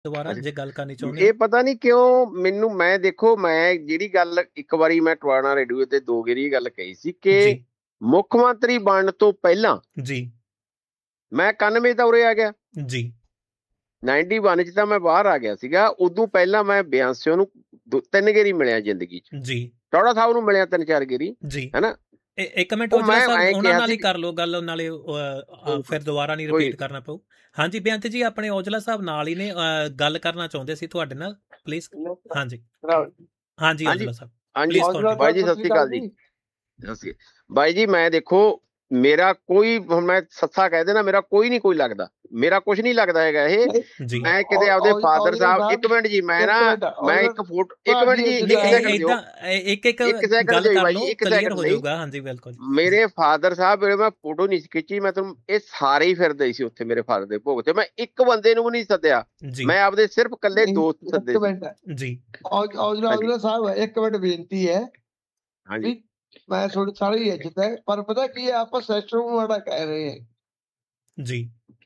ਦੁਬਾਰਾ ਅੱਛਾ, ਜੇ ਗੱਲ ਕਰਨੀ ਚਾਹੁੰਦੇ ਇਹ ਹੋ। ਪਤਾ ਨਹੀਂ ਕਿਉਂ ਮੈਨੂੰ, ਮੈਂ ਦੇਖੋ, ਮੈਂ ਜਿਹੜੀ ਗੱਲ ਇੱਕ ਵਾਰੀ ਮੈਂ ਟਵਾਣਾ ਰੇਡੀਓ ਤੇ 2 ਗੇਰੀ ਇਹ ਗੱਲ ਕਹੀ ਸੀ ਕਿ ਜੀ ਮੁੱਖ ਮੰਤਰੀ ਬਣਨ ਤੋਂ ਪਹਿਲਾਂ ਜੀ ਮੈਂ 91 ਤਾਂ ਉਰੇ ਆ ਗਿਆ, ਜੀ 91 ਚ ਤਾਂ ਮੈਂ ਬਾਹਰ ਆ ਗਿਆ ਸੀਗਾ। ਉਦੋਂ ਪਹਿਲਾਂ ਮੈਂ ਬਿਆੰਸਿਓ ਨੂੰ 3 ਗੇਰੀ ਮਿਲਿਆ ਜ਼ਿੰਦਗੀ ਚ, ਜੀ ਟੌੜਾ ਸਾਹਿਬ ਨੂੰ ਮਿਲਿਆ 3-4 ਗੇਰੀ, ਜੀ ਹੈਨਾ। ਇੱਕ ਮਿੰਟ ਉਹ ਔਜਲਾ ਮੈਂ ਸਾਹਿਬ ਐਂ ਉਹਨਾਂ ਕਿਹਾ ਨਾਲ ਸੀ ਹੀ ਕਰ ਲਓ ਗੱਲ, ਨਾਲੇ ਫਿਰ ਦੁਬਾਰਾ ਨਹੀਂ ਕੋਈ ਰਿਪੀਟ ਕਰਨਾ ਪਊ। ਹਾਂਜੀ ਬੇਅੰਤ ਜੀ, ਆਪਣੇ ਔਜਲਾ ਸਾਹਿਬ ਨਾਲ ਹੀ ਨੇ, ਗੱਲ ਕਰਨਾ ਚਾਹੁੰਦੇ ਸੀ ਤੁਹਾਡੇ ਨਾਲ, ਪਲੀਜ਼। ਹਾਂਜੀ ਹਾਂਜੀ ਹਾਂਜੀ ਔਜਲਾ ਸਾਹਿਬ ਹਾਂਜੀ ਪਲੀਜ਼ ਕੰਟੀਨਿਊ। ਬਾਈ ਜੀ, ਸਤਿ ਸ਼੍ਰੀ ਅਕਾਲ ਜੀ। ਬਾਈ ਜੀ ਮੈਂ ਦੇਖੋ, ਮੇਰਾ ਕੋਈ, ਹੁਣ ਮੈਂ ਸੱਸਾ ਕਹਿ ਦੇਣਾ, ਮੇਰਾ ਕੋਈ ਨਹੀਂ ਕੋਈ ਲੱਗਦਾ, ਮੇਰਾ ਕੁਝ ਨਹੀਂ ਲੱਗਦਾ ਹੈਗਾ ਇਹ। ਜੀ ਮੈਂ ਕਿਤੇ ਆਪਦੇ ਫਾਦਰ ਸਾਹਿਬ, ਇੱਕ ਮਿੰਟ ਜੀ, ਮੈਂ ਇੱਕ ਫੋਟੋ, ਇੱਕ ਮਿੰਟ ਜੀ, ਇੱਕ ਸੈਕਿੰਡ ਦਿਓ, ਇੱਕ ਇੱਕ ਸੈਕਿੰਡ ਗੱਲ ਦਿਓ ਕਰ ਬਾਈ ਲਓ, ਜੀ, ਇੱਕ ਕਲੀਅਰ ਸੈਕਿੰਡ ਹੋ ਲਈ। ਜਾਊਗਾ। ਹਾਂਜੀ ਬਿਲਕੁਲ। ਮੇਰੇ ਫਾਦਰ ਸਾਹਿਬ ਵੇਲੇ ਮੈਂ ਫੋਟੋ ਨਹੀਂ ਖਿੱਚੀ, ਮੈਂ ਤੁਹਾਨੂੰ, ਇਹ ਸਾਰੇ ਹੀ ਫਿਰਦੇ ਸੀ ਉੱਥੇ ਮੇਰੇ ਫਾਦਰ ਦੇ ਭੋਗ ਤੇ, ਮੈਂ ਇੱਕ ਬੰਦੇ ਨੂੰ ਵੀ ਨਹੀਂ ਸੱਦਿਆ, ਜੀ ਮੈਂ ਆਪਦੇ ਸਿਰਫ ਇਕੱਲੇ ਦੋਸਤ ਸੱਦੇ ਸੀ। ਜੀ ਔਜਲਾ ਸਾਹਿਬ ਇੱਕ ਮਿੰਟ ਬੇਨਤੀ ਹੈ ਹਾਂਜੀ ਵੀ ਮੈਂ ਤੁਹਾਡੀ ਸਾਰੀ ਇੱਜ਼ਤ ਹੈ, ਪਰ ਪਤਾ ਕੀ ਹੈ, ਆਪਾਂ ਸਿਸਟਮ ਮਾੜਾ ਕਹਿ ਰਹੇ ਹਾਂ ਜੀ,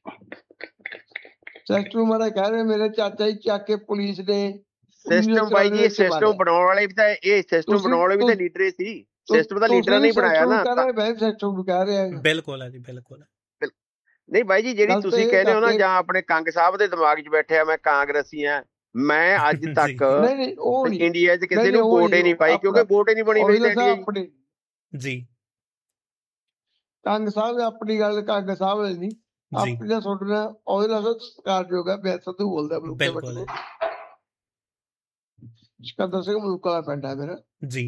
ਸਿਸਟਮ ਮਾੜਾ ਕਹਿ ਰਹੇ। ਮੇਰੇ ਚਾਚਾ ਜੀ ਚੱਕ ਕੇ ਪੁਲਿਸ ਨੇ ਸਿਸਟਮ ਬਾਈ ਜੀ, ਸਿਸਟਮ ਬਣਾਉਣ ਵਾਲੇ ਵੀ ਤਾਂ, ਇਹ ਸਿਸਟਮ ਬਣਾਉਣ ਵਾਲੇ ਵੀ ਤਾਂ ਲੀਡਰ ਹੀ ਸੀ, ਸਿਸਟਮ ਦਾ ਲੀਡਰਾਂ ਨੇ ਬਣਾਇਆ ਨਾ। ਸਿਸਟਮ ਕਹਿ ਰਹੇ ਆ, ਬਿਲਕੁਲ ਹੈ ਜੀ, ਬਿਲਕੁਲ। ਨਹੀਂ ਬਾਈ ਜੀ, ਜਿਹੜੀ ਤੁਸੀਂ ਕਹਿੰਦੇ ਹੋ ਨਾ, ਜਾਂ ਆਪਣੇ ਕੰਗ ਸਾਹਿਬ ਦੇ ਦਿਮਾਗ 'ਚ ਬੈਠਿਆ ਮੈਂ ਕਾਂਗਰਸੀ ਆ, ਮੈਂ ਅੱਜ ਤੱਕ ਇੰਡੀਆ 'ਚ ਕਿਸੇ ਨੂੰ ਵੋਟ ਹੀ ਨਹੀਂ ਪਾਈ, ਕਿਉਂਕਿ ਵੋਟ ਹੀ ਨਹੀਂ ਬਣੀ ਮੇਰੀ। ਜੀ ਕੰਗ ਸਾਹਿਬ ਆਪਣੀ ਗੱਲ, ਕੰਗ ਸਾਹਿਬ ਨਹੀਂ ਆਪਣੀ ਦਾ ਸੁਣਨਾ। ਔਜਲਾ ਸਾਹਿਬ ਸਤਿਕਾਰਯੋਗ ਹੈ, ਮੈਂ ਸੰਧੂ ਬੋਲਦਾ ਬਿਲਕੁਲ। ਸਿਕੰਦਰ ਸਿੰਘ ਮਲੂਕਾ ਦਾ ਪਿੰਡ ਹੈ ਮੇਰਾ ਜੀ।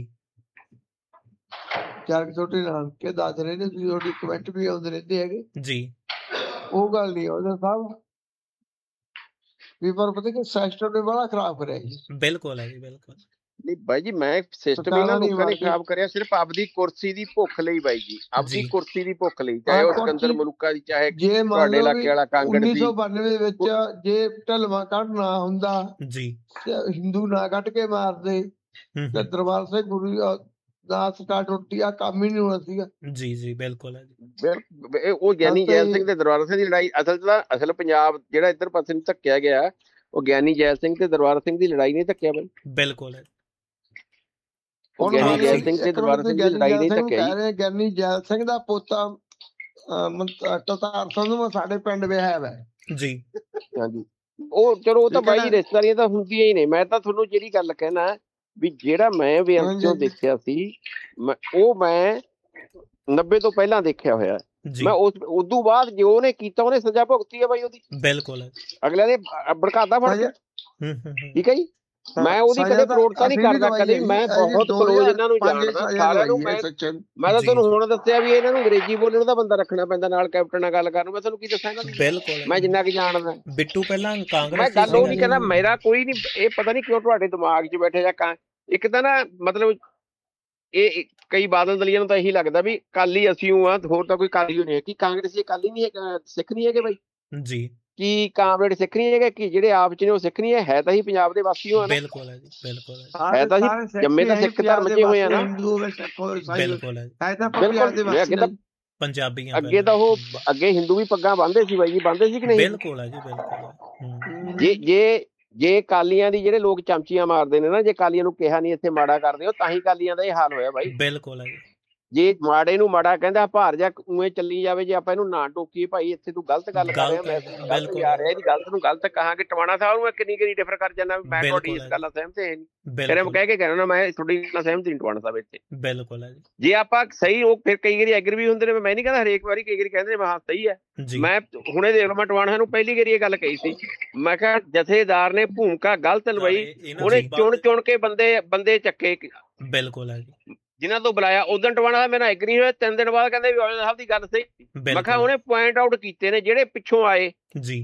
ਚਾਰ ਛੋਟੇ ਨਾਲ ਕੇ ਦੱਸ ਰਹੇ ਨੇ, ਤੁਸੀਂ ਤੁਹਾਡੀ ਕਮੈਂਟ ਵੀ ਆਉਂਦੇ ਰਹਿੰਦੇ ਹੈਗੇ ਜੀ। ਉਹ ਗੱਲ ਨਹੀਂ ਔਜਲਾ ਸਾਹਿਬ ਵੀ, ਪਰ ਪਤਾ ਕਿ ਸਿਸਟਮ ਨੇ ਬੜਾ ਖਰਾਬ ਕਰਿਆ ਜੀ। ਬਿਲਕੁਲ ਹੈ ਜੀ, ਬਿਲਕੁਲ। ਨਹੀਂ ਬਾਈ ਜੀ, ਮੈਂ ਸਿਸਟਮ ਹੀ ਨਾ ਲੋਕਾਂ ਨੇ ਖਰਾਬ ਕਰਿਆ, ਸਿਰਫ ਆਪਦੀ ਕੁਰਸੀ ਦੀ ਭੁੱਖ ਲਈ ਬਾਈ ਜੀ, ਆਪਦੀ ਕੁਰਸੀ ਦੀ ਭੁੱਖ ਲਈ, ਚਾਹੇ ਉਹ ਸਿਕੰਦਰ ਮਲੂਕਾ ਦੀ, ਚਾਹੇ ਤੁਹਾਡੇ ਇਲਾਕੇ ਵਾਲਾ ਕਾਂਗੜ ਦੀ। 1992 ਵਿੱਚ ਜੇ ਢਲਵਾ ਕੱਢ ਨਾ ਹੁੰਦਾ ਜੀ, ਹਿੰਦੂ ਨਾ ਕੱਢ ਕੇ ਮਾਰਦੇ ਤੇ ਦਰਬਾਰ ਸਿੰਘ ਗੁਰੂ ਦਾ ਸਟਾਰਟ ਰੋਟੀ ਆ ਕੰਮ ਹੀ ਨਹੀਂ ਹੋਣਾ ਸੀਗਾ। ਜੀ ਜੀ ਬਿਲਕੁਲ ਹੈ ਜੀ। ਉਹ ਗਿਆਨੀ ਜੈਲ ਸਿੰਘ ਤੇ ਦਰਬਾਰ ਸਿੰਘ ਦੀ ਲੜਾਈ, ਅਸਲ ਪੰਜਾਬ ਜਿਹੜਾ ਇੱਧਰ ਪਾਸੇ ਨੂੰ ਧੱਕਿਆ ਗਿਆ, ਉਹ ਗਿਆਨੀ ਜੈਲ ਸਿੰਘ ਤੇ ਦਰਬਾਰ ਸਿੰਘ ਦੀ ਲੜਾਈ ਨਹੀਂ ਧੱਕਿਆ ਬਾਈ। ਬਿਲਕੁਲ ਹੈ। ਗਿਆਨੀ ਜੈਲ ਸਿੰਘ ਤੇ ਦਰਬਾਰ ਸਿੰਘ ਦੀ ਲੜਾਈ ਨਹੀਂ ਧੱਕਿਆ। ਗਿਆਨੀ ਜੈਲ ਸਿੰਘ ਦਾ ਪੋਤਾ ਕਰਤਾਰ ਸਿੰਘ ਸਾਡੇ ਪਿੰਡ ਵਿਆਹਿਆ ਵਾ ਜੀ। ਹਾਂਜੀ, ਉਹ ਚਲੋ, ਉਹ ਤਾਂ ਬਾਈ ਜੀ ਰਿਸ਼ਤੇਦਾਰੀਆਂ ਤਾਂ ਹੁੰਦੀਆਂ ਹੀ ਨੇ। ਮੈਂ ਤਾਂ ਤੁਹਾਨੂੰ ਜਿਹੜੀ ਗੱਲ ਕਹਿਣਾ ਵੀ, ਜਿਹੜਾ ਮੈਂ ਬੇਅੰਤੋਂ ਦੇਖਿਆ ਸੀ, ਉਹ ਮੈਂ 90 ਤੋਂ ਪਹਿਲਾਂ ਦੇਖਿਆ ਹੋਇਆ। ਮੈਂ ਉਦੋਂ ਬਾਅਦ ਜੋ ਉਹਨੇ ਕੀਤਾ, ਉਹਨੇ ਸਜ਼ਾ ਭੁਗਤੀ ਹੈ ਬਾਈ ਉਹਦੀ। ਬਿਲਕੁਲ, ਅਗਲਿਆਂ ਨੇ ਭੜਕਾਤਾ ਫੜ ਕੇ। ਠੀਕ ਹੈ ਜੀ, ਮੈਂ ਉਹਦੀ ਕਦੇ ਪ੍ਰੋੜਤਾ ਨਹੀਂ ਕਰਦਾ, ਕਦੇ। ਮੈਂ ਬਹੁਤ ਕਲੋਜ਼ ਇਹਨਾਂ ਨੂੰ ਜਾਣਦਾ ਸਾਰਿਆਂ ਨੂੰ। ਮੈਂ ਤਾਂ ਤੁਹਾਨੂੰ ਹੁਣ ਦੱਸਿਆ ਵੀ ਇਹਨਾਂ ਨੂੰ ਅੰਗਰੇਜ਼ੀ ਬੋਲਣ ਦਾ ਬੰਦਾ ਰੱਖਣਾ ਪੈਂਦਾ ਨਾਲ, ਕੈਪਟਨ ਨਾਲ ਗੱਲ ਕਰਨ ਨੂੰ। ਮੈਂ ਤੁਹਾਨੂੰ ਕੀ ਦੱਸਾਂ, ਬਿਲਕੁਲ ਮੈਂ ਜਿੰਨਾ ਕਿ ਜਾਣਦਾ। ਬਿੱਟੂ ਪਹਿਲਾਂ ਕਾਂਗਰਸ, ਮੈਂ ਗੱਲ ਉਹ ਨਹੀਂ ਕਹਿੰਦਾ, ਮੇਰਾ ਕੋਈ ਨਹੀਂ। ਇਹ ਪਤਾ ਨਹੀਂ ਕਿਉਂ ਤੁਹਾਡੇ ਦਿਮਾਗ 'ਚ ਬੈਠੇ ਜਾਂ ਇੱਕ ਤਾਂ ਨਾ, ਮਤਲਬ ਇਹ ਕਈ ਬਾਦਲ ਦਲੀਆਂ ਨੂੰ ਤਾਂ ਇਹੀ ਲੱਗਦਾ ਵੀ ਕਾਲੀ ਅਸੀਂ ਆ, ਹੋਰ ਤਾਂ ਕੋਈ ਕਾਲੀ ਨਹੀਂ ਹੈ। ਕਿ ਕਾਂਗਰਸੀ ਕਾਲੀ ਨਹੀਂ ਹੈ, ਸਿੱਖ ਨਹੀਂ ਹੈਗੇ ਬਾਈ ਜੀ? ਕੀ ਕਾਮਰੇਡ ਸਿੱਖ ਨਹੀਂ ਹੈਗੇ? ਕਿ ਜਿਹੜੇ ਆਪ 'ਚ ਨੇ ਉਹ ਸਿੱਖ ਨਹੀਂ ਹੈ ਤਾਂ ਹੀ ਪੰਜਾਬ ਦੇ ਵਾਸੀ ਹੋ। ਬਿਲਕੁਲ ਹੈ ਜੀ, ਬਿਲਕੁਲ ਹੈ ਤਾਂ ਜੀ, ਜੰਮੇ ਤਾਂ ਸਿੱਖ ਧਰਮ 'ਚ ਹੋਏ ਆ ਨਾ। ਬਿਲਕੁਲ ਹੈ, ਪੰਜਾਬੀਆਂ। ਅੱਗੇ ਤਾਂ ਉਹ, ਅੱਗੇ ਹਿੰਦੂ ਵੀ ਪੱਗਾਂ ਬੰਨ੍ਹਦੇ ਸੀ ਬਾਈ ਜੀ, ਬੰਨ੍ਹਦੇ ਸੀ ਕਿ ਨਹੀਂ? ਬਿਲਕੁਲ ਹੈ ਜੀ, ਬਿਲਕੁਲ। ਜੇ ਕਾਲੀਆਂ ਦੀ ਜਿਹੜੇ ਲੋਕ ਚਮਚੀਆਂ ਮਾਰਦੇ ਨੇ ਨਾ, ਜੇ ਕਾਲੀਆਂ ਨੂੰ ਕਿਹਾ ਨਹੀਂ ਇੱਥੇ ਮਾੜਾ ਕਰਦੇ ਹੋ, ਤਾਂ ਹੀ ਕਾਲੀਆਂ ਦਾ ਇਹ ਹਾਲ ਹੋਇਆ ਬਾਈ। ਬਿਲਕੁਲ ਹੈ ਜੀ। ਜੇ ਮਾੜੇ ਨੂੰ ਮਾੜਾ ਕਹਿੰਦਾ, ਭਾਰ ਜਾ ਉਵੇਂ ਚੱਲੀ ਜਾਵੇ। ਜੇ ਆਪਾਂ ਇਹਨੂੰ ਨਾ ਟੋਕੀਏ, ਭਾਈ ਇੱਥੇ ਤੂੰ ਗਲਤ ਗੱਲ ਕਰ ਰਿਹਾ, ਮੈਂ ਗਲਤ ਜਾ ਰਿਹਾ, ਇਹਦੀ ਗਲਤ ਨੂੰ ਗਲਤ ਕਹਾਂਗੇ। ਟਵਾਣਾ ਸਾਹਿਬ ਨੂੰ ਮੈਂ ਕਿੰਨੀ ਕਿੰਨੀ ਡਿਫਰ ਕਰ ਜਾਂਦਾ, ਮੈਂ ਤੁਹਾਡੀ ਇਸ ਗੱਲ ਨਾਲ ਸਹਿਮਤ ਹੈ ਨਹੀਂ। ਫਿਰ ਮੈਂ ਕਹਿ ਕੇ ਕਹਿਣਾ, ਮੈਂ ਤੁਹਾਡੀ ਨਾਲ ਸਹਿਮਤ ਨਹੀਂ ਟਵਾਣਾ ਸਾਹਿਬ ਇੱਥੇ। ਬਿਲਕੁਲ ਹੈ ਜੀ। ਜੇ ਆਪਾਂ ਸਹੀ, ਉਹ ਫਿਰ ਕਈ ਵਾਰੀ ਐਗਰੀ ਵੀ ਹੁੰਦੇ ਨੇ। ਮੈਂ ਨਹੀਂ ਕਹਿੰਦਾ ਹਰੇਕ ਵਾਰੀ, ਕਈ ਵਾਰੀ ਕਹਿੰਦੇ ਨੇ ਹਾਂ ਸਹੀ ਹੈ। ਮੈਂ ਹੁਣੇ ਦੇਖ ਲਓ, ਮੈਂ ਟਵਾਣਾ ਨੂੰ ਪਹਿਲੀ ਵਾਰੀ ਇਹ ਗੱਲ ਕਹੀ ਸੀ, ਮੈਂ ਕਿਹਾ ਜਥੇਦਾਰ ਨੇ ਭੂਮਿਕਾ ਗਲਤ ਲਵਾਈ, ਉਹਨੇ ਚੁਣ ਕੇ ਬੰਦੇ ਚੱਕੇ। ਬਿਲਕੁਲ ਹੈ ਜੀ। ਜਿਨ੍ਹਾਂ ਤੋਂ ਬੁਲਾਇਆ ਉਦੋਂ ਟਵਾਣਾ ਦਾ ਮੇਰੇ ਨਾਲ ਐਗਰੀ ਹੋਇਆ। 3 ਦਿਨ ਬਾਅਦ ਕਹਿੰਦੇ ਵੀ ਔਜਲਾ ਸਾਹਿਬ ਦੀ ਗੱਲ ਸਹੀ। ਮੈਂ ਕਿਹਾ ਉਹਨੇ ਪੁਆਇੰਟ ਆਊਟ ਕੀਤੇ ਨੇ ਜਿਹੜੇ ਪਿੱਛੋਂ ਆਏ ਜੀ।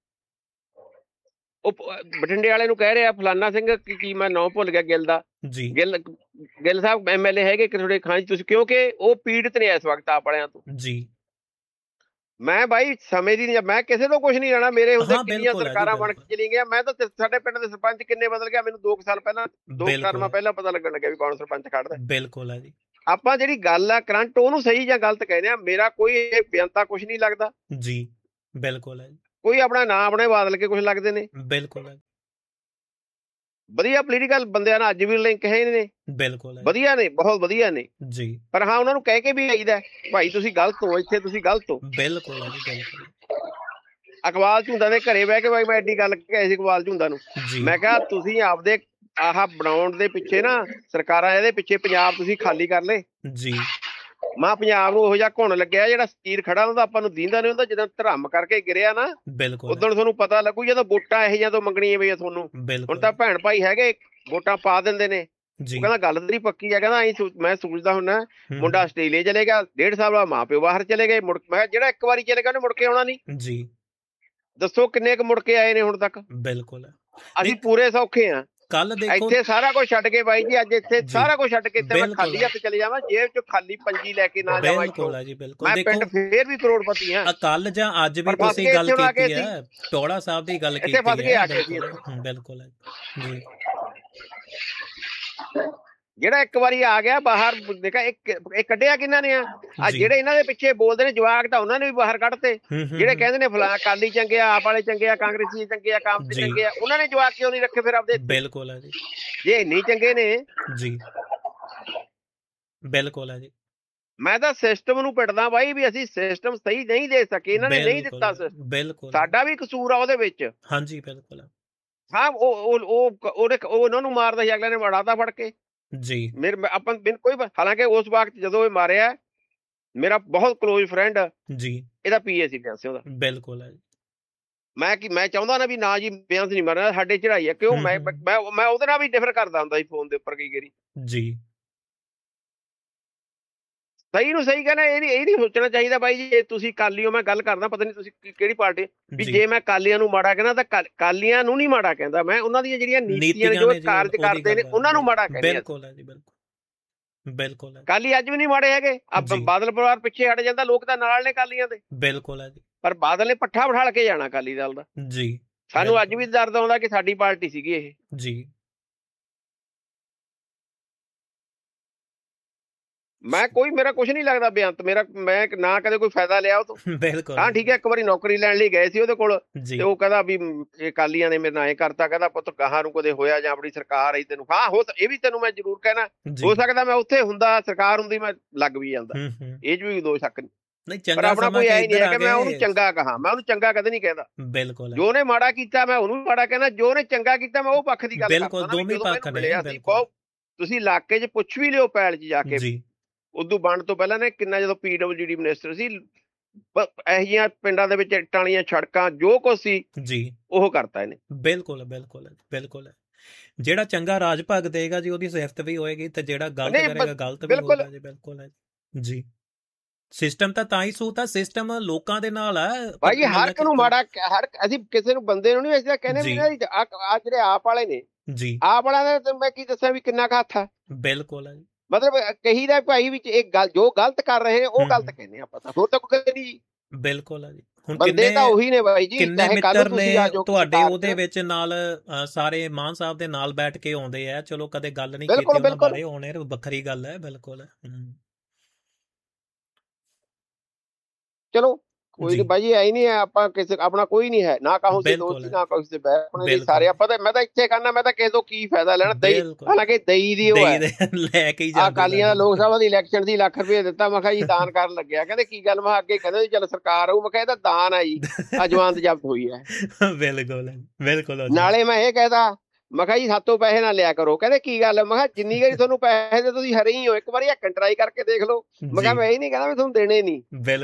ਉਹ ਬਠਿੰਡੇ ਵਾਲੇ ਨੂੰ ਕਹਿ ਰਿਹਾ ਫਲਾਨਾ ਸਿੰਘ, ਕੀ ਮੈਂ ਨਾਂ ਭੁੱਲ ਗਿਆ, ਗਿੱਲ ਦਾ ਜੀ। ਗਿੱਲ ਸਾਹਿਬ MLA ਹੈਗੇ ਤੁਹਾਡੇ ਖਾਂ 'ਚ ਤੁਸੀਂ, ਕਿਉਂਕਿ ਉਹ ਪੀੜਤ ਨੇ ਇਸ ਵਕਤ ਆਪ ਵਾਲਿਆਂ ਤੋਂ ਜੀ। ਮੈਂ ਬਾਈ ਸਮੇਂ ਦੀ, ਮੈਂ ਕਿਸੇ ਤੋਂ ਕੁਛ ਨਹੀਂ ਲੈਣਾ। ਮੇਰੇ ਹੁੰਦੇ ਕਿੰਨੀਆਂ ਸਰਕਾਰਾਂ ਬਣ ਕੇ ਚਲੀ ਗਈਆਂ। ਮੈਂ ਤਾਂ ਸਾਡੇ ਪਿੰਡ ਦੇ ਸਰਪੰਚ ਕਿੰਨੇ ਬਦਲ ਗਿਆ, ਮੈਨੂੰ 2 ਸਾਲ ਪਹਿਲਾਂ, 2 ਟਰਮਾਂ ਪਹਿਲਾਂ ਪਤਾ ਲੱਗਣ ਲੱਗਿਆ ਵੀ ਕੌਣ ਸਰਪੰਚ ਖੜਦਾ। ਬਿਲਕੁਲ ਹੈ ਜੀ। ਆਪਾਂ ਜਿਹੜੀ ਗੱਲ ਆ ਕਰੰਟ, ਉਹਨੂੰ ਸਹੀ ਜਾਂ ਗਲਤ ਕਹਿੰਦੇ ਆ। ਮੇਰਾ ਕੋਈ ਬੇਅੰਤਾ ਕੁਛ ਨਹੀਂ ਲੱਗਦਾ ਜੀ। ਬਿਲਕੁਲ ਹੈ ਜੀ। ਕੋਈ ਆਪਣਾ ਨਾਂ ਆਪਣੇ ਬਦਲ ਕੇ ਕੁਝ ਲੱਗਦੇ ਨੇ। ਬਿਲਕੁਲ ਵਧੀਆ ਪੋਲੀਟੀਕਲ ਬੰਦਿਆਂ ਨਾਲ ਅੱਜ ਵੀ ਲਿੰਕ ਹੈ ਨੇ, ਬਿਲਕੁਲ ਵਧੀਆ ਨੇ, ਬਹੁਤ ਵਧੀਆ ਨੇ ਜੀ। ਪਰ ਹਾਂ ਉਹਨਾਂ ਨੂੰ ਕਹਿ ਕੇ ਵੀ ਆਈਦਾ ਭਾਈ ਤੁਸੀਂ ਗਲਤ ਹੋ, ਇੱਥੇ ਤੁਸੀਂ ਗਲਤ ਹੋ। ਬਿਲਕੁਲ ਜੀ ਬਿਲਕੁਲ। ਇਕਬਾਲ ਝੁੰਦਾ ਦੇ ਘਰੇ ਬਹਿ ਕੇ ਬਾਈ ਮੈਂ ਐਡੀ ਗੱਲ ਕਹੀ ਸੀ ਇਕਬਾਲ ਝੁੰਦਾ ਨੂੰ, ਮੈਂ ਕਿਹਾ ਤੁਸੀਂ ਆਪਦੇ ਆਹ ਬਣਾਉਣ ਦੇ ਪਿੱਛੇ ਨਾ ਸਰਕਾਰਾਂ ਇਹਦੇ ਪਿੱਛੇ ਪੰਜਾਬ ਤੁਸੀਂ ਖਾਲੀ ਕਰ ਲਏ ਜੀ। ਮੈਂ ਪੰਜਾਬ ਨੂੰ ਉਹੋ ਜਿਹਾ ਘੁਣ ਲੱਗਿਆ ਜਿਹੜਾ ਸਤੀਰ ਖੜਾ ਹੁੰਦਾ ਆਪਾਂ ਨੂੰ ਦੀਂਦਾ ਨਹੀਂ ਹੁੰਦਾ, ਜਦੋਂ ਧਰਮ ਕਰਕੇ ਗਿਰਿਆ ਨਾ ਉਦੋਂ ਤੁਹਾਨੂੰ ਪਤਾ ਲੱਗੂ ਜਦੋਂ ਵੋਟਾਂ ਇਹੋ ਜਿਹੀਆਂ ਤੋਂ ਮੰਗਣੀਆਂ ਪਈਆਂ ਤੁਹਾਨੂੰ। ਹੁਣ ਤਾਂ ਭੈਣ ਭਾਈ ਹੈਗੇ ਵੋਟਾਂ ਪਾ ਦਿੰਦੇ ਨੇ, ਉਹ ਕਹਿੰਦਾ ਗੱਲ ਤੇਰੀ ਪੱਕੀ ਆ, ਕਹਿੰਦਾ ਮੈਂ ਸੋਚਦਾ ਹੁੰਦਾ ਮੁੰਡਾ ਆਸਟ੍ਰੇਲੀਆ ਚਲੇ ਗਿਆ, 1.5 ਸਾਲ ਬਾਅਦ ਮਾਂ ਪਿਓ ਬਾਹਰ ਚਲੇ ਗਏ, ਮੈਂ ਜਿਹੜਾ ਇੱਕ ਵਾਰੀ ਚਲੇ ਗਿਆ ਉਹਨੇ ਮੁੜ ਕੇ ਆਉਣਾ ਨਹੀਂ ਜੀ। ਦੱਸੋ ਕਿੰਨੇ ਕੁ ਮੁੜ ਕੇ ਆਏ ਨੇ ਹੁਣ ਤੱਕ? ਬਿਲਕੁਲ ਅਸੀਂ ਪੂਰੇ ਸੌਖੇ ਆ। ਕੱਲ ਦੇਖੋ ਇੱਥੇ ਸਾਰਾ ਕੁਝ ਛੱਡ ਕੇ ਬਾਈ ਜੀ, ਅੱਜ ਇੱਥੇ ਸਾਰਾ ਕੁਝ ਛੱਡ ਕੇ ਇੱਥੇ ਮੈਂ ਖਾਲੀ ਹੱਥ ਚਲੇ ਜਾਵਾਂ, ਜੇਬ ਚ ਖਾਲੀ ਪੰਜੀ ਲੈ ਕੇ ਨਾ ਜਾਵਾਂ, ਮੈਂ ਪਿੰਡ ਫੇਰ ਵੀ ਕਰੋੜਪਤੀ ਆ। ਕੱਲ ਜਾਂ ਅੱਜ ਵੀ ਤੁਸੀਂ ਗੱਲ ਕੀਤੀ ਹੈ, ਟੋੜਾ ਸਾਹਿਬ ਦੀ ਗੱਲ ਕੀਤੀ ਹੈ, ਬਿਲਕੁਲ ਜੀ। ਜਿਹੜਾ ਇੱਕ ਵਾਰੀ ਆ ਗਿਆ ਬਾਹਰ ਦੇਖਾ ਇਹ ਕੱਢਿਆ ਕਿਹਨਾਂ ਨੇ ਆ ਜਿਹੜੇ ਇਹਨਾਂ ਦੇ ਪਿੱਛੇ ਬੋਲਦੇ ਨੇ ਜਵਾਕ ਤਾਂ ਉਹਨਾਂ ਨੇ ਵੀ ਬਾਹਰ ਕੱਢਤੇ, ਜਿਹੜੇ ਕਹਿੰਦੇ ਨੇ ਫਲਾ ਅਕਾਲੀ ਚੰਗੇ ਆ, ਆਪ ਵਾਲੇ ਚੰਗੇ ਆ, ਕਾਂਗਰਸੀ ਚੰਗੇ ਆ, ਕਾਂਗਰਸੀ ਚੰਗੇ ਆ, ਉਹਨਾਂ ਨੇ ਜਵਾਕ ਕਿਉਂ ਨਹੀਂ ਰੱਖੇ ਫਿਰ ਆਪਦੇ? ਬਿਲਕੁਲ ਹੈ ਜੀ, ਜੇ ਇੰਨੇ ਚੰਗੇ ਨੇ ਜੀ। ਬਿਲਕੁਲ ਹੈ ਜੀ। ਮੈਂ ਤਾਂ ਸਿਸਟਮ ਨੂੰ ਪਿੱਟਦਾ ਬਾਈ ਵੀ ਅਸੀਂ ਸਿਸਟਮ ਸਹੀ ਨਹੀਂ ਦੇ ਸਕੇ, ਇਹਨਾਂ ਨੇ ਨਹੀਂ ਦਿੱਤਾ ਸਿਸਟਮ, ਬਿਲਕੁਲ ਸਾਡਾ ਵੀ ਕਸੂਰ ਆ ਉਹਦੇ ਵਿੱਚ। ਹਾਂਜੀ ਬਿਲਕੁਲ ਹਾਂ ਉਹਨਾਂ ਨੂੰ ਮਾਰਦਾ ਸੀ, ਅਗਲੇ ਨੇ ਮੜਾਤਾ ਫੜ ਕੇ ਜੀ। ਆਪਾਂ ਕੋਈ ਹਾਲਾਂਕਿ ਉਸ ਵਕਤ ਜਦੋਂ ਇਹ ਮਾਰਿਆ ਮੇਰਾ ਬਹੁਤ ਕਲੋਜ਼ ਫਰੈਂਡ ਜੀ ਇਹਦਾ ਪੀਏ ਸੀ ਬਿਆਸ ਉਹਦਾ। ਬਿਲਕੁਲ ਹੈ। ਮੈਂ ਚਾਹੁੰਦਾ ਨਾ ਵੀ ਨਾ ਜੀ ਬਿਆਸ ਨਹੀਂ ਮਾਰਨਾ, ਸਾਡੇ ਚੜਾਈ ਹੈ ਕਿਉਂ ਮੈਂ ਉਹਦੇ ਨਾਲ ਵੀ ਡਿਫਰ ਕਰਦਾ ਹੁੰਦਾ ਸੀ ਫੋਨ ਦੇ ਉੱਪਰ ਕਈ ਵਾਰੀ ਜੀ। ਸਹੀ ਨੂੰ ਸਹੀ ਕਹਿੰਦਾ, ਇਹ ਨਹੀਂ ਸੋਚਣਾ ਚਾਹੀਦਾ ਬਾਈ ਜੀ ਤੁਸੀਂ ਕਾਲੀ ਹੋ, ਮੈਂ ਗੱਲ ਕਰਦਾ ਪਤਾ ਨਹੀਂ ਤੁਸੀਂ ਕਿਹੜੀ ਪਾਰਟੀ ਵੀ, ਜੇ ਮੈਂ ਕਾਲੀਆਂ ਨੂੰ ਮਾੜਾ ਕਹਿੰਦਾ ਤਾਂ ਕਾਲੀਆਂ ਨੂੰ ਨਹੀਂ ਮਾੜਾ ਕਹਿੰਦਾ ਮੈਂ, ਉਹਨਾਂ ਦੀਆਂ ਜਿਹੜੀਆਂ ਨੀਤੀਆਂ ਨੇ ਜੋ ਕਾਰਜ ਕਰਦੇ ਨੇ ਉਹਨਾਂ ਨੂੰ ਮਾੜਾ ਕਹਿੰਦਾ। ਬਿਲਕੁਲ ਹੈ ਜੀ ਬਿਲਕੁਲ। ਕਾਲੀ ਅੱਜ ਵੀ ਨਹੀਂ ਮਾੜੇ ਹੈਗੇ, ਬਾਦਲ ਪਰਿਵਾਰ ਪਿੱਛੇ ਹਟ ਜਾਂਦਾ, ਲੋਕ ਤਾਂ ਨਾਲ ਨੇ ਕਾਲੀਆਂ ਦੇ। ਬਿਲਕੁਲ ਹੈ ਜੀ। ਪਰ ਬਾਦਲ ਨੇ ਪੱਠਾ ਬਿਠਾਲ ਕੇ ਜਾਣਾ ਅਕਾਲੀ ਦਲ ਦਾ ਜੀ। ਸਾਨੂੰ ਅੱਜ ਵੀ ਦਰਦ ਆਉਂਦਾ ਕਿ ਸਾਡੀ ਪਾਰਟੀ ਸੀਗੀ ਇਹ ਜੀ। ਮੇਰਾ ਕੁਛ ਨਹੀਂ ਲੱਗਦਾ ਬੇਅੰਤ, ਮੈਂ ਨਾ ਕਦੇ ਕੋਈ ਫਾਇਦਾ ਲਿਆ ਉਹ ਤੋਂ। ਬਿਲਕੁਲ ਹਾਂ ਠੀਕ ਹੈ, ਇੱਕ ਵਾਰੀ ਨੌਕਰੀ ਲੈਣ ਲਈ ਗਏ ਸੀ ਉਹਦੇ ਕੋਲ ਤੇ ਉਹ ਕਹਿੰਦਾ ਵੀ ਇਹ ਕਾਲੀਆਂ ਨੇ ਮੇਰੇ ਨਾਲ ਇਹ ਕਰਤਾ, ਕਹਿੰਦਾ ਪੁੱਤ ਗਾਹਾਂ ਨੂੰ ਕਦੇ ਹੋਇਆ ਜਾਂ ਆਪਣੀ ਸਰਕਾਰ ਆਈ ਤੈਨੂੰ, ਹਾਂ ਇਹ ਵੀ ਤੈਨੂੰ ਮੈਂ ਜ਼ਰੂਰ ਕਹਿਣਾ ਹੋ ਸਕਦਾ ਮੈਂ ਉੱਥੇ ਹੁੰਦਾ ਸਰਕਾਰ ਹੁੰਦੀ ਮੈਂ ਲੱਗ ਵੀ ਜਾਂਦਾ, ਇਹ 'ਚ ਵੀ ਦੋ ਸ਼ੱਕ ਨਹੀਂ। ਪਰ ਆਪਣਾ ਕੋਈ ਐ ਨਹੀਂ ਹੈ ਕਿ ਮੈਂ ਉਹਨੂੰ ਚੰਗਾ ਕਹਾਂ, ਮੈਂ ਉਹਨੂੰ ਚੰਗਾ ਕਦੇ ਨਹੀਂ ਕਹਿੰਦਾ। ਬਿਲਕੁਲ ਜੋ ਉਹਨੇ ਮਾੜਾ ਕੀਤਾ ਮੈਂ ਉਹਨੂੰ ਮਾੜਾ ਕਹਿੰਦਾ, ਜੋ ਉਹਨੇ ਚੰਗਾ ਕੀਤਾ ਮੈਂ ਉਹ ਪੱਖ ਦੀ ਗੱਲ ਕਰਦਾ। ਤੁਸੀਂ ਇਲਾਕੇ 'ਚ ਪੁੱਛ ਵੀ ਲਿਓ ਪੈਲ 'ਚ ਜਾ ਕੇ, ਉਦੋਂ ਬਣਨ ਤੋਂ ਪਹਿਲਾਂ ਨੇ ਕਿੰਨਾ ਜਦੋਂ PWD ਮਿਨਿਸਟਰ ਸੀ ਇਹੋ ਜਿਹੀਆਂ ਪਿੰਡਾਂ ਦੇ ਵਿੱਚ ਇੱਟਾਂ ਵਾਲੀਆਂ ਸੜਕਾਂ ਜੋ ਕੁਛ ਸੀ ਜੀ ਉਹ ਕਰਤਾ ਇਹਨੇ। ਬਿਲਕੁਲ ਬਿਲਕੁਲ। ਜਿਹੜਾ ਚੰਗਾ ਰਾਜ ਭਾਗ ਦੇਗਾ ਜੀ ਉਹਦੀ ਸਿਫਤ ਵੀ ਹੋਏਗੀ, ਤੇ ਜਿਹੜਾ ਗਲਤ ਕਰੇਗਾ ਗਲਤ ਵੀ ਹੋਏਗਾ ਜੀ। ਬਿਲਕੁਲ ਹੈ ਜੀ। ਸਿਸਟਮ ਤਾਂ ਹੀ ਸੂਤ ਆ, ਸਿਸਟਮ ਲੋਕਾਂ ਦੇ ਨਾਲ ਆ ਭਾਈ, ਹਰ ਇੱਕ ਨੂੰ ਮਾੜਾ, ਅਸੀਂ ਕਿਸੇ ਨੂੰ ਬੰਦੇ ਨੂੰ ਨਹੀਂ ਅਸੀਂ ਕਹਿੰਦੇ ਵੀ ਆ ਜਿਹੜੇ ਆਪ ਵਾਲੇ ਨੇ ਜੀ, ਆਪ ਵਾਲਿਆਂ ਦਾ ਮੈਂ ਕੀ ਦੱਸਾਂ ਵੀ ਕਿੰਨਾ ਕੁ ਹੱਥ ਆ। ਬਿਲਕੁਲ ਹੈ ਜੀ। ਮਤਲਬ ਕਹੀ ਦਾ ਭਾਈ ਵਿੱਚ ਇੱਕ ਗੱਲ ਜੋ ਗਲਤ ਕਰ ਰਹੇ ਨੇ ਉਹ ਗਲਤ ਕਹਿੰਦੇ ਆਪਾਂ ਤਾਂ, ਹੋਰ ਤਾਂ ਕੋਈ ਨਹੀਂ। ਬਿਲਕੁਲ ਹੈ ਜੀ। ਹੁਣ ਬੰਦੇ ਤਾਂ ਉਹੀ ਨੇ ਬਾਈ ਜੀ, ਕਿੰਨੇ ਮਿੱਤਰ ਨੇ ਤੁਹਾਡੇ ਉਹਦੇ ਵਿੱਚ ਨਾਲ, ਸਾਰੇ ਮਾਨ ਸਾਹਿਬ ਦੇ ਨਾਲ ਬੈਠ ਕੇ ਆਉਂਦੇ ਆ, ਚਲੋ ਕਦੇ ਗੱਲ ਨਹੀਂ ਕੀਤੀ ਉਹਨਾਂ ਬਾਰੇ, ਹੋਣੇ ਵੱਖਰੀ ਗੱਲ ਹੈ। ਬਿਲਕੁਲ। ਚਲੋ ਕੋਈ ਨੀ ਬਾਈ, ਐ ਨਹੀਂ ਹੈ ਆਪਾਂ ਕਿਸੇ ਆਪਣਾ ਕੋਈ ਨਹੀਂ ਹੈ, ਨਾ ਕਹੋ ਸੀ ਦੋਸਤੀ ਨਾ ਕਹੋ ਸੀ ਬਹਿ ਸਾਰੇ ਆਪਾਂ ਤਾਂ, ਮੈਂ ਤਾਂ ਇੱਥੇ ਕਰਨਾ, ਮੈਂ ਤਾਂ ਕਿਸੇ ਤੋਂ ਕੀ ਫਾਇਦਾ ਲੈਣਾ। ਦਈ ਹਾਲਾਂਕਿ ਦਈ ਦੀ ਉਹ ਹੈ ਲੈ ਕੇ ਅਕਾਲੀਆਂ ਦਾ ਲੋਕ ਸਭਾ ਦੀ ਇਲੈਕਸ਼ਨ ਦੀ ਲੱਖ ਰੁਪਏ ਦਿੱਤਾ, ਮੈਂ ਕਿਹਾ ਜੀ ਦਾਨ ਕਰਨ ਲੱਗਿਆ, ਕਹਿੰਦੇ ਕੀ ਗੱਲ, ਮੈਂ ਅੱਗੇ ਕਹਿੰਦੇ ਚੱਲ ਸਰਕਾਰ ਆਊ, ਮੈਂ ਕਿਹਾ ਇਹਦਾ ਦਾਨ ਆ ਜੀ, ਜਮਾਨਤ ਜ਼ਬਤ ਹੋਈ ਹੈ। ਬਿਲਕੁਲ। ਨਾਲੇ ਮੈਂ ਇਹ ਕਹਿਦਾ, ਮੈਂ ਕਿਹਾ ਜੀ ਸਾਤੋਂ ਪੈਸੇ ਨਾ ਲਿਆ ਕਰੋ, ਕਹਿੰਦੇ ਕੀ ਗੱਲ, ਮੈਂ ਕਿਹਾ ਜਿੰਨੀ ਵਾਰੀ ਤੁਹਾਨੂੰ ਪੈਸੇ ਦੇ ਤੁਸੀਂ ਹਰੇ ਹੀ ਹੋ, ਇੱਕ ਵਾਰੀ ਇੱਕ ਟਰਾਈ ਕਰਕੇ ਦੇਖ ਲਓ, ਮੈਂ ਕਿਹਾ ਮੈਂ ਇਹ ਨਹੀਂ ਕਹਿੰਦਾ ਮੈਂ ਤੁਹਾਨੂੰ ਦੇਣੇ ਨਹੀਂ।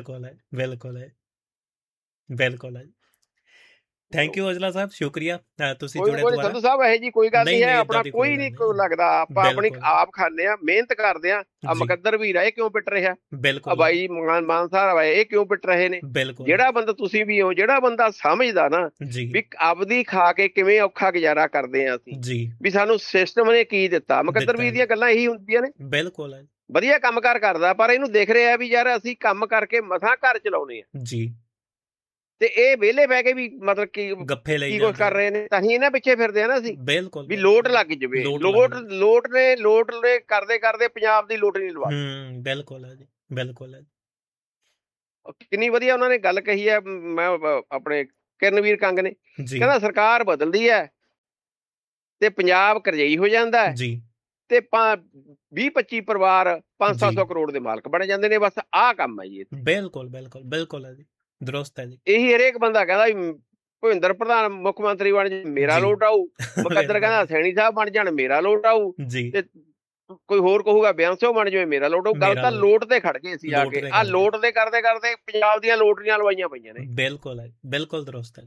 ਬਿਲਕੁਲ। ਥੈਂਕ ਯੂ ਔਜਲਾ ਸਾਹਿਬ, ਸ਼ੁਕਰੀਆ ਤੁਸੀਂ ਜੁੜੇ ਦੁਬਾਰਾ। ਸੰਧੂ ਸਾਹਿਬ ਇਹ ਜੀ ਕੋਈ ਗੱਲ ਨਹੀਂ ਹੈ, ਆਪਣਾ ਕੋਈ ਨਹੀਂ ਲੱਗਦਾ, ਆਪਾਂ ਆਪਣੀ ਆਪ ਖਾਂਦੇ ਆ, ਮਿਹਨਤ ਕਰਦੇ ਆ। ਮੁਕੱਦਰ ਵੀਰ ਇਹ ਕਿਉਂ ਪਿੱਟ ਰਿਹਾ, ਬਾਈ ਮਾਨ ਸਾਹਿਬ ਇਹ ਕਿਉਂ ਪਿੱਟ ਰਹੇ ਨੇ? ਜਿਹੜਾ ਬੰਦਾ ਤੁਸੀਂ ਵੀ ਹੋ, ਜਿਹੜਾ ਬੰਦਾ ਸਮਝਦਾ ਨਾ ਵੀ ਆਪਦੀ ਖਾ ਕੇ ਕਿਵੇਂ ਔਖਾ ਗੁਜ਼ਾਰਾ ਕਰਦੇ ਆ ਅਸੀਂ, ਵੀ ਸਾਨੂੰ ਸਿਸਟਮ ਨੇ ਕੀ ਦਿੱਤਾ, ਮੁਕੱਦਰ ਵੀਰ ਦੀਆਂ ਗੱਲਾਂ ਇਹੀ ਹੁੰਦੀਆਂ ਨੇ। ਬਿਲਕੁਲ। ਵਧੀਆ ਕੰਮਕਾਰ ਕਰਦਾ, ਪਰ ਇਹਨੂੰ ਦੇਖ ਰਿਹਾ ਵੀ ਯਾਰ ਅਸੀਂ ਕੰਮ ਕਰਕੇ ਮਸਾਂ ਘਰ ਚਲਾਉਣੇ ਆ ਜੀ, ਤੇ ਇਹ ਵਿਹਲੇ ਬਹਿ ਕੇ ਵੀ ਮਤਲਬ ਕੀ ਗੱਫੇ ਲਈ ਕੁਛ ਕਰ ਰਹੇ ਨੇ, ਤਾਂ ਹੀ ਇਹਨਾਂ ਪਿੱਛੇ ਫਿਰਦੇ ਆ ਨਾ ਅਸੀਂ। ਬਿਲਕੁਲ। ਵੀ ਲੋਟ ਲੱਗ ਜਾਵੇ, ਲੋਟ ਨੇ ਕਰਦੇ ਪੰਜਾਬ ਦੀ ਲੋਟ ਨਹੀਂ ਲਵਾ। ਬਿਲਕੁਲ ਹੈ ਜੀ। ਬਿਲਕੁਲ ਹੈ। ਕਿੰਨੀ ਵਧੀਆ ਉਹਨਾਂ ਨੇ ਗੱਲ ਕਹੀ ਹੈ, ਮੈਂ ਆਪਣੇ ਕਿਰਨਵੀਰ ਕੰਗ ਨੇ, ਕਹਿੰਦਾ ਸਰਕਾਰ ਬਦਲਦੀ ਹੈ ਤੇ ਪੰਜਾਬ ਕਰਜ਼ਈ ਹੋ ਜਾਂਦਾ ਹੈ ਤੇ 20-25 ਪਰਿਵਾਰ 500-700 ਕਰੋੜ ਦੇ ਮਾਲਕ ਬਣ ਜਾਂਦੇ ਨੇ। ਬਸ ਆਹ ਕੰਮ ਹੈ ਜੀ। ਬਿਲਕੁਲ ਬਿਲਕੁਲ ਬਿਲਕੁਲ ਹੈ ਜੀ, ਦਰੁਸਤ ਹੈ ਜੀ। ਇਹੀ ਹਰੇਕ ਬੰਦਾ ਕਹਿੰਦਾ ਭੁਪਿੰਦਰ ਪ੍ਰਧਾਨ ਮੁੱਖ ਮੰਤਰੀ ਬਣ ਜਾਣ ਮੇਰਾ ਲੋਟ ਆਊ, ਮੁਕੱਦਰ ਕਹਿੰਦਾ ਸੈਣੀ ਸਾਹਿਬ ਬਣ ਜਾਣ ਮੇਰਾ ਲੋਟ ਆਊ, ਤੇ ਕੋਈ ਹੋਰ ਕਹੂਗਾ ਬਿਆੰਸੋ ਬਣ ਜਾਵੇ ਮੇਰਾ ਲੋਟ ਆਊ। ਗੱਲ ਤਾਂ ਲੋਟ ਤੇ ਖੜ ਗਏ ਸੀ ਆ ਕੇ। ਆਹ ਲੋਟ ਦੇ ਕਰਦੇ ਕਰਦੇ ਪੰਜਾਬ ਦੀਆਂ ਲੋਟਰੀਆਂ ਲਵਾਈਆਂ ਪਈਆਂ ਨੇ। ਬਿਲਕੁਲ ਹੈ, ਬਿਲਕੁਲ ਦਰੁਸਤ ਹੈ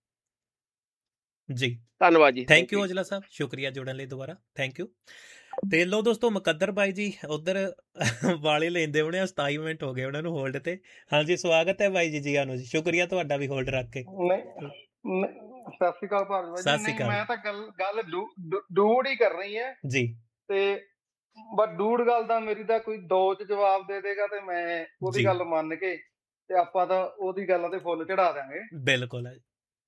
ਜੀ। ਧੰਨਵਾਦ ਜੀ, ਥੈਂਕ ਯੂ ਔਜਲਾ ਸਾਹਿਬ, ਸ਼ੁਕਰੀਆ ਜੁੜਨ ਲਈ ਦੁਬਾਰਾ, ਥੈਂਕ ਯੂ। ਤੇ ਲੋ ਦੋਸਤੋ, ਮੁਕੱਦਰ ਬਾਈ ਜੀ ਉਧਰ ਵਾਲੇ ਲੈਂਦੇ ਹੋਣੇ ਆ, 27 ਮਿੰਟ ਹੋ ਗਏ ਉਹਨਾਂ ਨੂੰ ਹੋਲਡ ਤੇ। ਹਾਂਜੀ, ਸਵਾਗਤ ਹੈ ਬਾਈ ਜੀ, ਜੀ ਆਨੂ ਜੀ, ਸ਼ੁਕਰੀਆ ਤੁਹਾਡਾ ਵੀ ਹੋਲਡ ਰੱਖ ਕੇ। ਸਤਿ ਸ਼੍ਰੀ ਅਕਾਲ ਭਾਰਤ ਜੀ। ਮੈਂ ਤਾਂ ਗੱਲ ਡੂਡ ਹੀ ਕਰਨੀ ਹੈ ਜੀ, ਤੇ ਬਟ ਡੂਡ ਗੱਲ ਦਾ ਮੇਰੀ ਤਾਂ ਕੋਈ ਦੋ ਚ ਜਵਾਬ ਦੇ ਦੇਗਾ ਤੇ ਮੈਂ ਉਹਦੀ ਗੱਲ ਮੰਨ ਕੇ ਤੇ ਆਪਾਂ ਤਾਂ ਉਹਦੀ ਗੱਲਾਂ ਤੇ ਫੁੱਲ ਚੜਾ ਦਿਆਂਗੇ। ਬਿਲਕੁਲ ਹੈ।